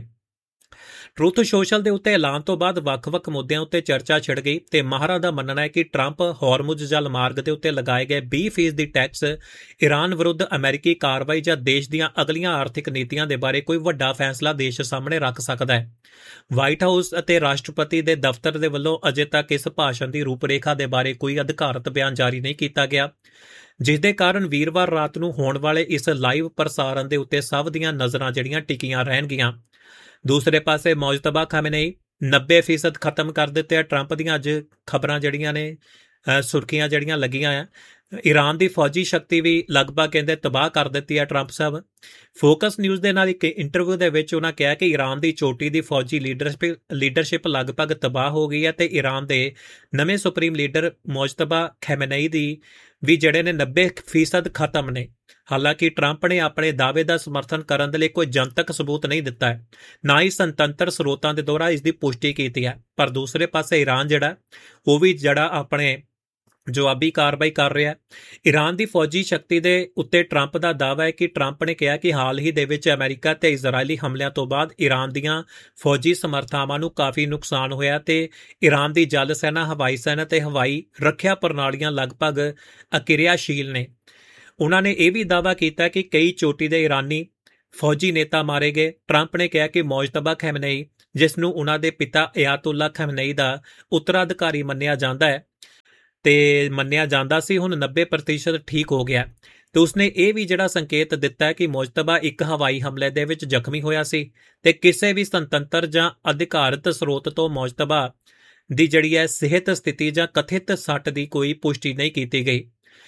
ਟਰੁਥ ਸੋਸ਼ਲ ਦੇ ਉੱਤੇ ਐਲਾਨ ਤੋਂ ਬਾਅਦ ਵੱਖ-ਵੱਖ ਮੁੱਦਿਆਂ ਉੱਤੇ ਚਰਚਾ ਛਿੜ ਗਈ ਤੇ ਮਾਹਰਾਂ ਦਾ ਮੰਨਣਾ ਹੈ ਕਿ ਟਰੰਪ ਹਾਰਮੁਜ਼ ਜਲ ਮਾਰਗ ਦੇ ਉੱਤੇ ਲਗਾਏ ਗਏ 20% ਦੀ ਟੈਕਸ, ਈਰਾਨ ਵਿਰੁੱਧ ਅਮਰੀਕੀ ਕਾਰਵਾਈ ਜਾਂ ਦੇਸ਼ ਦੀਆਂ ਅਗਲੀਆਂ ਆਰਥਿਕ ਨੀਤੀਆਂ ਦੇ ਬਾਰੇ ਕੋਈ ਵੱਡਾ ਫੈਸਲਾ ਦੇਸ਼ ਸਾਹਮਣੇ ਰੱਖ ਸਕਦਾ ਹੈ। ਵਾਈਟ ਹਾਊਸ ਅਤੇ ਰਾਸ਼ਟਰਪਤੀ ਦੇ ਦਫ਼ਤਰ ਦੇ ਵੱਲੋਂ ਅਜੇ ਤੱਕ ਇਸ ਭਾਸ਼ਣ ਦੀ ਰੂਪਰੇਖਾ ਦੇ ਬਾਰੇ ਕੋਈ ਅਧਿਕਾਰਤ ਬਿਆਨ ਜਾਰੀ ਨਹੀਂ ਕੀਤਾ ਗਿਆ, ਜਿਸ ਦੇ ਕਾਰਨ ਵੀਰਵਾਰ ਰਾਤ ਨੂੰ ਹੋਣ ਵਾਲੇ ਇਸ ਲਾਈਵ ਪ੍ਰਸਾਰਣ ਦੇ ਉੱਤੇ ਸਭ ਦੀਆਂ ਨਜ਼ਰਾਂ ਜਿਹੜੀਆਂ ਟਿਕੀਆਂ ਰਹਿਣਗੀਆਂ। ਦੂਸਰੇ ਪਾਸੇ ਮੌਜਤਬਾ ਖਾਮੇਨਈ 90% ਖਤਮ ਕਰ ਦਿੱਤੇ ਆ। ਟਰੰਪ ਦੀਆਂ ਅੱਜ ਖਬਰਾਂ ਜਿਹੜੀਆਂ ਨੇ ਸੁਰਖੀਆਂ ਜਿਹੜੀਆਂ ਲੱਗੀਆਂ ਆ, ਈਰਾਨ ਦੀ ਫੌਜੀ ਸ਼ਕਤੀ ਵੀ ਲਗਭਗ ਕਹਿੰਦੇ ਤਬਾਹ ਕਰ ਦਿੱਤੀ ਹੈ ਟਰੰਪ ਸਾਹਿਬ। ਫੋਕਸ ਨਿਊਜ਼ ਦੇ ਨਾਲ ਇੱਕ ਇੰਟਰਵਿਊ ਦੇ ਵਿੱਚ ਉਹਨਾਂ ਕਿਹਾ ਕਿ ਈਰਾਨ ਦੀ ਚੋਟੀ ਦੀ ਫੌਜੀ ਲੀਡਰਸ਼ਿਪ ਲਗਭਗ ਤਬਾਹ ਹੋ ਗਈ ਹੈ ਤੇ ਈਰਾਨ ਦੇ ਨਵੇਂ ਸੁਪਰੀਮ ਲੀਡਰ ਮੌਜਤਬਾ ਖਾਮੇਨਈ ਦੀ ਵੀ ਜਿਹੜੇ ਨੇ 90% ਖਤਮ ਨੇ। ਹਾਲਾਂਕਿ ਟਰੰਪ ਨੇ ਆਪਣੇ ਦਾਅਵੇ ਦਾ ਸਮਰਥਨ ਕਰਨ ਦੇ ਲਈ ਕੋਈ ਜਨਤਕ ਸਬੂਤ ਨਹੀਂ ਦਿੱਤਾ ਹੈ, ਨਾ ਹੀ ਸੁਤੰਤਰ ਸਰੋਤਾਂ ਦੇ ਦੁਆਰਾ ਇਸ ਦੀ ਪੁਸ਼ਟੀ ਕੀਤੀ ਹੈ। ਪਰ ਦੂਸਰੇ ਪਾਸੇ ਈਰਾਨ ਜਿਹੜਾ ਉਹ ਵੀ ਜਿਹੜਾ ਆਪਣੇ ਜਵਾਬੀ ਕਾਰਵਾਈ ਕਰ ਰਿਹਾ। ਈਰਾਨ ਦੀ ਫੌਜੀ ਸ਼ਕਤੀ ਦੇ ਉੱਤੇ ਟਰੰਪ ਦਾ ਦਾਅਵਾ ਹੈ ਕਿ ਟਰੰਪ ਨੇ ਕਿਹਾ ਕਿ ਹਾਲ ਹੀ ਦੇ ਵਿੱਚ ਅਮਰੀਕਾ ਤੇ ਇਜ਼ਰਾਈਲੀ ਹਮਲਿਆਂ ਤੋਂ ਬਾਅਦ ਈਰਾਨ ਦੀਆਂ ਫੌਜੀ ਸਮਰੱਥਾਵਾਂ ਨੂੰ ਕਾਫੀ ਨੁਕਸਾਨ ਹੋਇਆ ਤੇ ਈਰਾਨ ਦੀ ਜਲ ਸੈਨਾ, ਹਵਾਈ ਸੈਨਾ ਤੇ ਹਵਾਈ ਰੱਖਿਆ ਪ੍ਰਣਾਲੀਆਂ ਲਗਭਗ ਅਕਿਰਿਆਸ਼ੀਲ ਨੇ। ਉਹਨਾਂ ਨੇ ਇਹ ਵੀ ਦਾਅਵਾ ਕੀਤਾ ਕਿ ਕਈ ਚੋਟੀ ਦੇ ਈਰਾਨੀ ਫੌਜੀ ਨੇਤਾ ਮਾਰੇ ਗਏ। ਟਰੰਪ ਨੇ ਕਿਹਾ ਕਿ ਮੌਜਤਬਾ ਖਮੇਨੀ, ਜਿਸ ਨੂੰ ਉਹਨਾਂ ਦੇ ਪਿਤਾ ਅਯਾਤੁੱਲਾ ਖਮੇਨੀ ਦਾ ਉੱਤਰਾਧਿਕਾਰੀ ਮੰਨਿਆ ਜਾਂਦਾ ਹੈ ਤੇ ਮੰਨਿਆ ਜਾਂਦਾ ਸੀ, ਹੁਣ 90% ਠੀਕ ਹੋ ਗਿਆ। ਤੇ ਉਸਨੇ ਇਹ ਵੀ ਜਿਹੜਾ ਸੰਕੇਤ ਦਿੱਤਾ ਹੈ ਕਿ ਮੌਜਤਬਾ ਇੱਕ ਹਵਾਈ ਹਮਲੇ ਦੇ ਵਿੱਚ ਜ਼ਖਮੀ ਹੋਇਆ ਸੀ ਤੇ ਕਿਸੇ ਵੀ ਸੁਤੰਤਰ ਜਾਂ ਅਧਿਕਾਰਤ ਸਰੋਤ ਤੋਂ ਮੌਜਤਬਾ ਦੀ ਜਿਹੜੀ ਹੈ ਸਿਹਤ ਸਥਿਤੀ ਜਾਂ ਕਥਿਤ ਸੱਟ ਦੀ ਕੋਈ ਪੁਸ਼ਟੀ ਨਹੀਂ ਕੀਤੀ ਗਈ।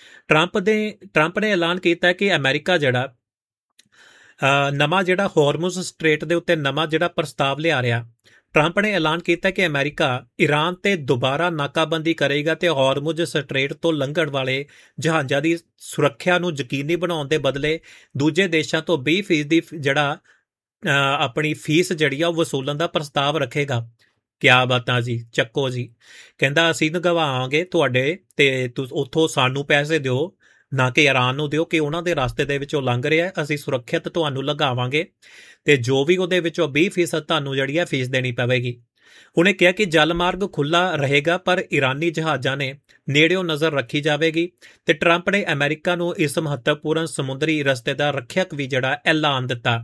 ਟਰੰਪ ਨੇ ਐਲਾਨ ਕੀਤਾ ਕਿ ਅਮਰੀਕਾ ਜਿਹੜਾ ਨਵਾਂ ਜਿਹੜਾ ਹਾਰਮੁਜ਼ ਸਟ੍ਰੇਟ ਦੇ ਉੱਤੇ ਨਵਾਂ ਜਿਹੜਾ ਪ੍ਰਸਤਾਵ ਲਿਆ ਰਿਹਾ। ਟਰੰਪ ਨੇ ਐਲਾਨ ਕੀਤਾ ਕਿ ਅਮਰੀਕਾ ਈਰਾਨ ਤੇ ਦੁਬਾਰਾ ਨਾਕਾਬੰਦੀ ਕਰੇਗਾ ਤੇ ਹਾਰਮੁਜ਼ ਸਟ੍ਰੇਟ ਤੋਂ ਲੰਘਣ ਵਾਲੇ ਜਹਾਜ਼ਾਂ ਦੀ ਸੁਰੱਖਿਆ ਨੂੰ ਯਕੀਨੀ ਬਣਾਉਣ ਦੇ ਬਦਲੇ ਦੂਜੇ ਦੇਸ਼ਾਂ ਤੋਂ 20% ਜਿਹੜਾ ਆਪਣੀ ਫੀਸ ਜਿਹੜੀ ਆ ਉਹ ਵਸੂਲਣ ਦਾ ਪ੍ਰਸਤਾਵ ਰੱਖੇਗਾ। ਕਿਆ ਬਾਤਾਂ ਜੀ, ਚੱਕੋ ਜੀ। ਕਹਿੰਦਾ ਅਸੀਂ ਨਿਗਵਾਵਾਂਗੇ ਤੁਹਾਡੇ ਤੇ ਉੱਥੋਂ ਸਾਨੂੰ ਪੈਸੇ ਦਿਓ, ਨਾ ਕਿ ਈਰਾਨ ਨੂੰ ਦਿਓ ਕਿ ਉਹਨਾਂ ਦੇ ਰਸਤੇ ਦੇ ਵਿੱਚੋਂ ਲੰਘ ਰਿਹਾ, ਅਸੀਂ ਸੁਰੱਖਿਅਤ ਤੁਹਾਨੂੰ ਲਗਾਵਾਂਗੇ ਤੇ ਜੋ ਵੀ ਉਹਦੇ ਵਿੱਚੋਂ 20% ਤੁਹਾਨੂੰ ਜਿਹੜੀ ਹੈ ਫੀਸ ਦੇਣੀ ਪਵੇਗੀ। ਉਹਨੇ ਕਿਹਾ ਕਿ ਜਲ ਮਾਰਗ ਖੁੱਲ੍ਹਾ ਰਹੇਗਾ ਪਰ ਈਰਾਨੀ ਜਹਾਜ਼ਾਂ ਨੇ ਨੇੜਿਓਂ ਨਜ਼ਰ ਰੱਖੀ ਜਾਵੇਗੀ ਤੇ ਟਰੰਪ ਨੇ ਅਮਰੀਕਾ ਨੂੰ ਇਸ ਮਹੱਤਵਪੂਰਨ ਸਮੁੰਦਰੀ ਰਸਤੇ ਦਾ ਰੱਖਿਅਕ ਵੀ ਜਿਹੜਾ ਐਲਾਨ ਦਿੱਤਾ।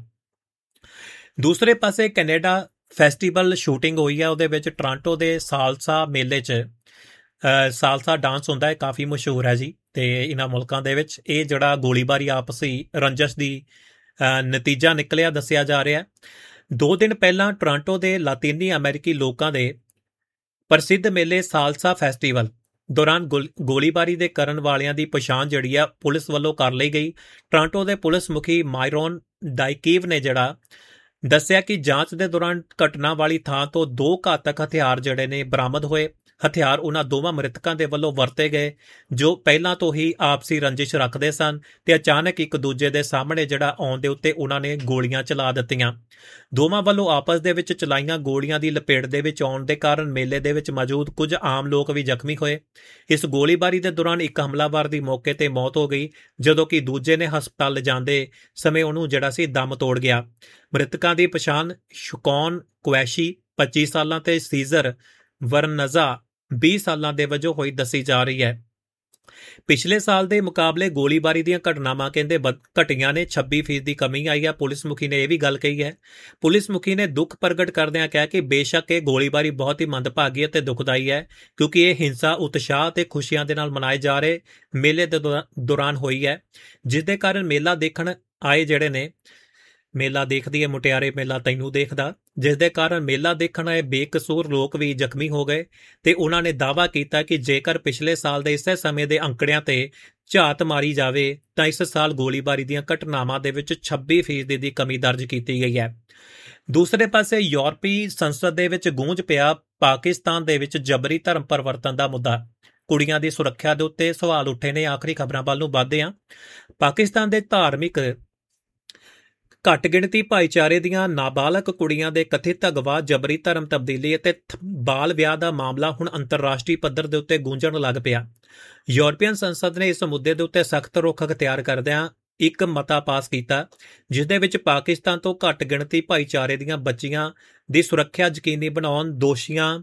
ਦੂਸਰੇ ਪਾਸੇ ਕੈਨੇਡਾ ਫੈਸਟੀਵਲ ਸ਼ੂਟਿੰਗ ਹੋਈ ਹੈ, ਉਹਦੇ ਵਿੱਚ ਟੋਰਾਂਟੋ ਦੇ ਸਾਲਸਾ ਮੇਲੇ 'ਚ ਸਾਲਸਾ ਡਾਂਸ ਹੁੰਦਾ ਹੈ, ਕਾਫੀ ਮਸ਼ਹੂਰ ਹੈ ਜੀ। ਤੇ ਇਹਨਾਂ ਮੁਲਕਾਂ ਦੇ ਵਿੱਚ ਇਹ ਜਿਹੜਾ ਗੋਲੀਬਾਰੀ ਆਪਸੀ ਰੰਜਸ਼ ਦੀ ਨਤੀਜਾ ਨਿਕਲਿਆ ਦੱਸਿਆ ਜਾ ਰਿਹਾ। 2 ਦਿਨ ਪਹਿਲਾਂ ਟੋਰਾਂਟੋ ਦੇ ਲਾਤੀਨੀ ਅਮਰੀਕੀ ਲੋਕਾਂ ਦੇ ਪ੍ਰਸਿੱਧ ਮੇਲੇ ਸਾਲਸਾ ਫੈਸਟੀਵਲ ਦੌਰਾਨ ਗੋਲੀਬਾਰੀ ਦੇ ਕਰਨ ਵਾਲਿਆਂ ਦੀ ਪਛਾਣ ਜਿਹੜੀ ਆ ਪੁਲਿਸ ਵੱਲੋਂ ਕਰ ਲਈ ਗਈ। ਟੋਰਾਂਟੋ ਦੇ ਪੁਲਿਸ ਮੁਖੀ ਮਾਇਰੋਨ ਡਾਈਕੀਵ ਨੇ ਜਿਹੜਾ ਦੱਸਿਆ ਕਿ ਜਾਂਚ ਦੇ ਦੌਰਾਨ ਘਟਨਾ ਵਾਲੀ ਥਾਂ ਤੋਂ 2 ਘਾਤਕ ਹਥਿਆਰ ਜਿਹੜੇ ਨੇ ਬਰਾਮਦ ਹੋਏ। ਹਥਿਆਰ ਉਹਨਾਂ ਦੋਵਾਂ ਮ੍ਰਿਤਕਾਂ ਦੇ ਵੱਲੋਂ ਵਰਤੇ ਗਏ ਜੋ ਪਹਿਲਾਂ ਤੋਂ ਹੀ ਆਪਸੀ ਰੰਜਿਸ਼ ਰੱਖਦੇ ਸਨ ਤੇ ਅਚਾਨਕ ਇੱਕ ਦੂਜੇ ਦੇ ਸਾਹਮਣੇ ਜਿਹੜਾ ਆਉਣ ਦੇ ਉੱਤੇ ਉਹਨਾਂ ਨੇ ਗੋਲੀਆਂ ਚਲਾ ਦਿੱਤੀਆਂ। ਦੋਵਾਂ ਵੱਲੋਂ ਆਪਸ ਦੇ ਵਿੱਚ ਚਲਾਈਆਂ ਗੋਲੀਆਂ ਦੀ ਲਪੇਟ ਦੇ ਵਿੱਚ ਆਉਣ ਦੇ ਕਾਰਨ ਮੇਲੇ ਦੇ ਵਿੱਚ ਮੌਜੂਦ ਕੁਝ ਆਮ ਲੋਕ ਵੀ ਜ਼ਖਮੀ ਹੋਏ। ਇਸ ਗੋਲੀਬਾਰੀ ਦੇ ਦੌਰਾਨ ਇੱਕ ਹਮਲਾਵਰ ਦੀ ਮੌਕੇ ਤੇ ਮੌਤ ਹੋ ਗਈ ਜਦੋਂ ਕਿ ਦੂਜੇ ਨੇ ਹਸਪਤਾਲ ਲਿਜਾਂਦੇ ਸਮੇਂ ਉਹਨੂੰ ਜਿਹੜਾ ਸੀ ਦਮ ਤੋੜ ਗਿਆ। ਮ੍ਰਿਤਕਾਂ ਦੀ ਪਛਾਣ ਸ਼ੁਕੌਨ ਕੁਐਸ਼ੀ 25 ਸਾਲਾਂ ਤੇ ਸੀਜ਼ਰ ਵਰਨਜ਼ਾ 20 ਸਾਲਾਂ ਦੇ ਵਜੋਂ ਹੋਈ ਦੱਸੀ ਜਾ ਰਹੀ ਹੈ। ਪਿਛਲੇ ਸਾਲ ਦੇ ਮੁਕਾਬਲੇ ਗੋਲੀਬਾਰੀ ਦੀਆਂ ਘਟਨਾਵਾਂ ਕਹਿੰਦੇ ਘਟੀਆਂ ਨੇ, 26% ਦੀ ਕਮੀ ਆਈ ਹੈ। ਪੁਲਿਸ ਮੁਖੀ ਨੇ ਇਹ ਵੀ ਗੱਲ ਕਹੀ ਹੈ। ਪੁਲਿਸ ਮੁਖੀ ਨੇ ਦੁੱਖ ਪ੍ਰਗਟ ਕਰਦਿਆਂ ਕਿਹਾ ਕਿ ਬੇਸ਼ੱਕ ਇਹ ਗੋਲੀਬਾਰੀ ਬਹੁਤ ਹੀ ਮੰਦਭਾਗੀ ਅਤੇ ਦੁਖਦਾਈ ਹੈ ਕਿਉਂਕਿ ਇਹ ਹਿੰਸਾ ਉਤਸ਼ਾਹ ਤੇ ਖੁਸ਼ੀਆਂ ਦੇ ਨਾਲ ਮਨਾਏ ਜਾ ਰਹੇ ਮੇਲੇ ਦੇ ਦੌਰਾਨ ਹੋਈ ਹੈ, ਜਿਸ ਦੇ ਕਾਰਨ ਮੇਲਾ ਦੇਖਣ ਆਏ ਜਿਹੜੇ ਨੇ ਮੇਲਾ ਦੇਖਦੀ ਹੈ ਮੁਟਿਆਰੇ ਮੇਲਾ ਤੈਨੂੰ ਦੇਖਦਾ, ਜਿਸ ਦੇ ਕਾਰਨ ਮੇਲਾ ਦੇਖਣ ਆਏ ਬੇਕਸੂਰ ਲੋਕ ਵੀ ਜ਼ਖਮੀ ਹੋ ਗਏ ਤੇ ਉਹਨਾਂ ਨੇ ਦਾਅਵਾ ਕੀਤਾ ਕਿ ਜੇਕਰ ਪਿਛਲੇ ਸਾਲ ਦੇ ਇਸੇ ਸਮੇਂ ਦੇ ਅੰਕੜਿਆਂ ਤੇ ਝਾਤ ਮਾਰੀ ਜਾਵੇ ਤਾਂ ਇਸ ਸਾਲ ਗੋਲੀਬਾਰੀ ਦੀਆਂ ਘਟਨਾਵਾਂ ਦੇ ਵਿੱਚ 26% ਦੀ ਕਮੀ ਦਰਜ ਕੀਤੀ ਗਈ ਹੈ। ਦੂਸਰੇ ਪਾਸੇ ਯੂਰਪੀ ਸੰਸਦ ਦੇ ਵਿੱਚ ਗੂੰਜ ਪਿਆ ਪਾਕਿਸਤਾਨ ਦੇ ਵਿੱਚ ਜਬਰੀ ਧਰਮ ਪਰਿਵਰਤਨ ਦਾ ਮੁੱਦਾ। ਕੁੜੀਆਂ ਦੀ ਸੁਰੱਖਿਆ ਦੇ ਉੱਤੇ ਸਵਾਲ ਉੱਠੇ ਨੇ। ਆਖਰੀ ਖਬਰਾਂ ਵੱਲ ਨੂੰ ਵਧਦੇ ਹਾਂ। ਪਾਕਿਸਤਾਨ ਦੇ ਧਾਰਮਿਕ ਘੱਟ ਗਿਣਤੀ ਭਾਈਚਾਰੇ ਦੀਆਂ ਨਾਬਾਲਗ ਕੁੜੀਆਂ ਦੇ ਕਥਿਤ ਅਗਵਾ, ਜਬਰੀ ਧਰਮ ਤਬਦੀਲੀ ਅਤੇ ਬਾਲ ਵਿਆਹ ਦਾ ਮਾਮਲਾ ਹੁਣ ਅੰਤਰਰਾਸ਼ਟਰੀ ਪੱਧਰ ਦੇ ਉੱਤੇ ਗੂੰਜਣ ਲੱਗ ਪਿਆ। ਯੂਰਪੀਅਨ ਸੰਸਦ ਨੇ ਇਸ ਮੁੱਦੇ ਦੇ ਉੱਤੇ ਸਖਤ ਰੁਖ ਅਖਤਿਆਰ ਕਰਦਿਆਂ ਇੱਕ ਮਤਾ ਪਾਸ ਕੀਤਾ ਜਿਸ ਦੇ ਵਿੱਚ ਪਾਕਿਸਤਾਨ ਤੋਂ ਘੱਟ ਗਿਣਤੀ ਭਾਈਚਾਰੇ ਦੀਆਂ ਬੱਚੀਆਂ ਦੀ ਸੁਰੱਖਿਆ ਯਕੀਨੀ ਬਣਾਉਣ, ਦੋਸ਼ੀਆਂ